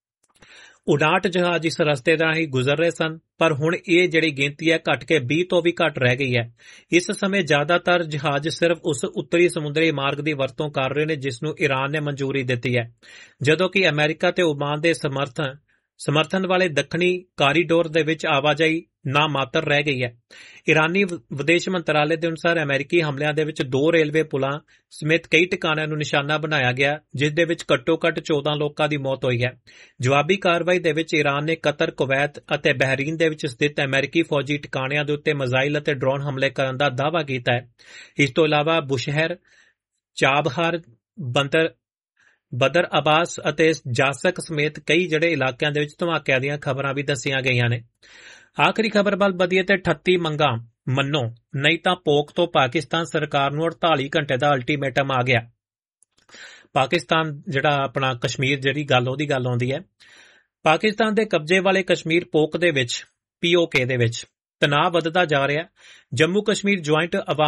S2: ਉਨਾਹਠ ਜਹਾਜ਼ ਇਸ ਰਸਤੇ ਰਾਹੀਂ ਗੁਜ਼ਰ ਰਹੇ ਸਨ, ਪਰ ਹੁਣ ਇਹ ਜਿਹੜੀ ਗਿਣਤੀ ਹੈ ਘਟ ਕੇ ਵੀਹ ਤੋਂ ਵੀ ਘੱਟ ਰਹਿ ਗਈ ਹੈ। ਇਸ ਸਮੇਂ ਜ਼ਿਆਦਾਤਰ ਜਹਾਜ਼ ਸਿਰਫ ਉਸ ਉੱਤਰੀ ਸਮੁੰਦਰੀ ਮਾਰਗ ਦੀ ਵਰਤੋਂ ਕਰ ਰਹੇ ਨੇ ਜਿਸ ਨੂੰ ਈਰਾਨ ਨੇ ਮਨਜ਼ੂਰੀ ਦਿੱਤੀ ਹੈ, ਜਦੋਂ ਕਿ ਅਮਰੀਕਾ ਤੇ ਓਮਾਨ ਦੇ ਸਮਰਥਨ ਸਮਰਥਨ ਵਾਲੇ ਦੱਖਣੀ ਕਾਰੀਡੋਰ ਦੇ ਵਿੱਚ ਆਵਾਜਾਈ ਨਾ ਮਾਤਰ ਰਹਿ ਗਈ ਹੈ। ਈਰਾਨੀ ਵਿਦੇਸ਼ ਮੰਤਰਾਲੇ ਦੇ ਅਨੁਸਾਰ ਅਮਰੀਕੀ ਹਮਲਿਆਂ ਦੇ ਵਿੱਚ ਦੋ ਰੇਲਵੇ ਪੁਲਾਂ ਸਮੇਤ ਕਈ ਟਿਕਾਣਿਆਂ ਨੂੰ ਨਿਸ਼ਾਨਾ ਬਣਾਇਆ ਗਿਆ, ਜਿਸ ਦੇ ਵਿੱਚ ਘੱਟੋ ਘੱਟ ਚੌਦਾਂ ਲੋਕਾਂ ਦੀ ਮੌਤ ਹੋਈ ਹੈ। ਜਵਾਬੀ ਕਾਰਵਾਈ ਦੇ ਵਿੱਚ ਈਰਾਨ ਨੇ ਕਤਰ, ਕੁਵੈਤ ਅਤੇ ਬਹਿਰੀਨ ਦੇ ਵਿੱਚ ਸਥਿਤ ਅਮਰੀਕੀ ਫੌਜੀ ਟਿਕਾਣਿਆਂ ਦੇ ਉੱਤੇ ਮਿਜ਼ਾਈਲ ਅਤੇ ਡਰੋਨ ਹਮਲੇ ਕਰਨ ਦਾ ਦਾਅਵਾ ਕੀਤਾ ਹੈ। ਇਸ ਤੋਂ ਇਲਾਵਾ ਬੁਸ਼ਹਿਰ, ਚਾਬਹਾਰ, ਬੰਦਰ ਬਦਰ ਅਬਾਸ ਅਤੇ ਜਾਸਕ ਸਮੇਤ ਕਈ ਜਿਹੜੇ ਇਲਾਕਿਆਂ ਦੇ ਵਿੱਚ ਧਮਾਕਿਆਂ ਦੀਆਂ ਖਬਰਾਂ ਵੀ ਦੱਸੀਆਂ ਗਈਆਂ ਨੇ। ਆਖਰੀ ਖਬਰ ਵੱਲ ਵਧੀਏ ਤੇ ਅਠੱਤੀ ਮੰਗਾਂ ਮੰਨੋ, ਨਹੀਂ ਤਾਂ ਪੋਕ ਤੋਂ ਪਾਕਿਸਤਾਨ ਸਰਕਾਰ ਨੂੰ ਅੜਤਾਲੀ ਘੰਟੇ ਦਾ ਅਲਟੀਮੇਟਮ ਆ ਗਿਆ। ਪਾਕਿਸਤਾਨ ਜਿਹੜਾ ਆਪਣਾ ਕਸ਼ਮੀਰ ਜਿਹੜੀ ਗੱਲ ਉਹਦੀ ਗੱਲ ਆਉਂਦੀ ਹੈ, ਪਾਕਿਸਤਾਨ ਦੇ ਕਬਜ਼ੇ ਵਾਲੇ ਕਸ਼ਮੀਰ ਪੋਕ ਦੇ ਵਿੱਚ ਪੀਓਕੇ ਦੇ ਵਿੱਚ ਤਣਾਅ ਵੱਧਦਾ ਜਾ ਰਿਹਾ। ਜੰਮੂ ਕਸ਼ਮੀਰ ਜੁਆਇੰਟ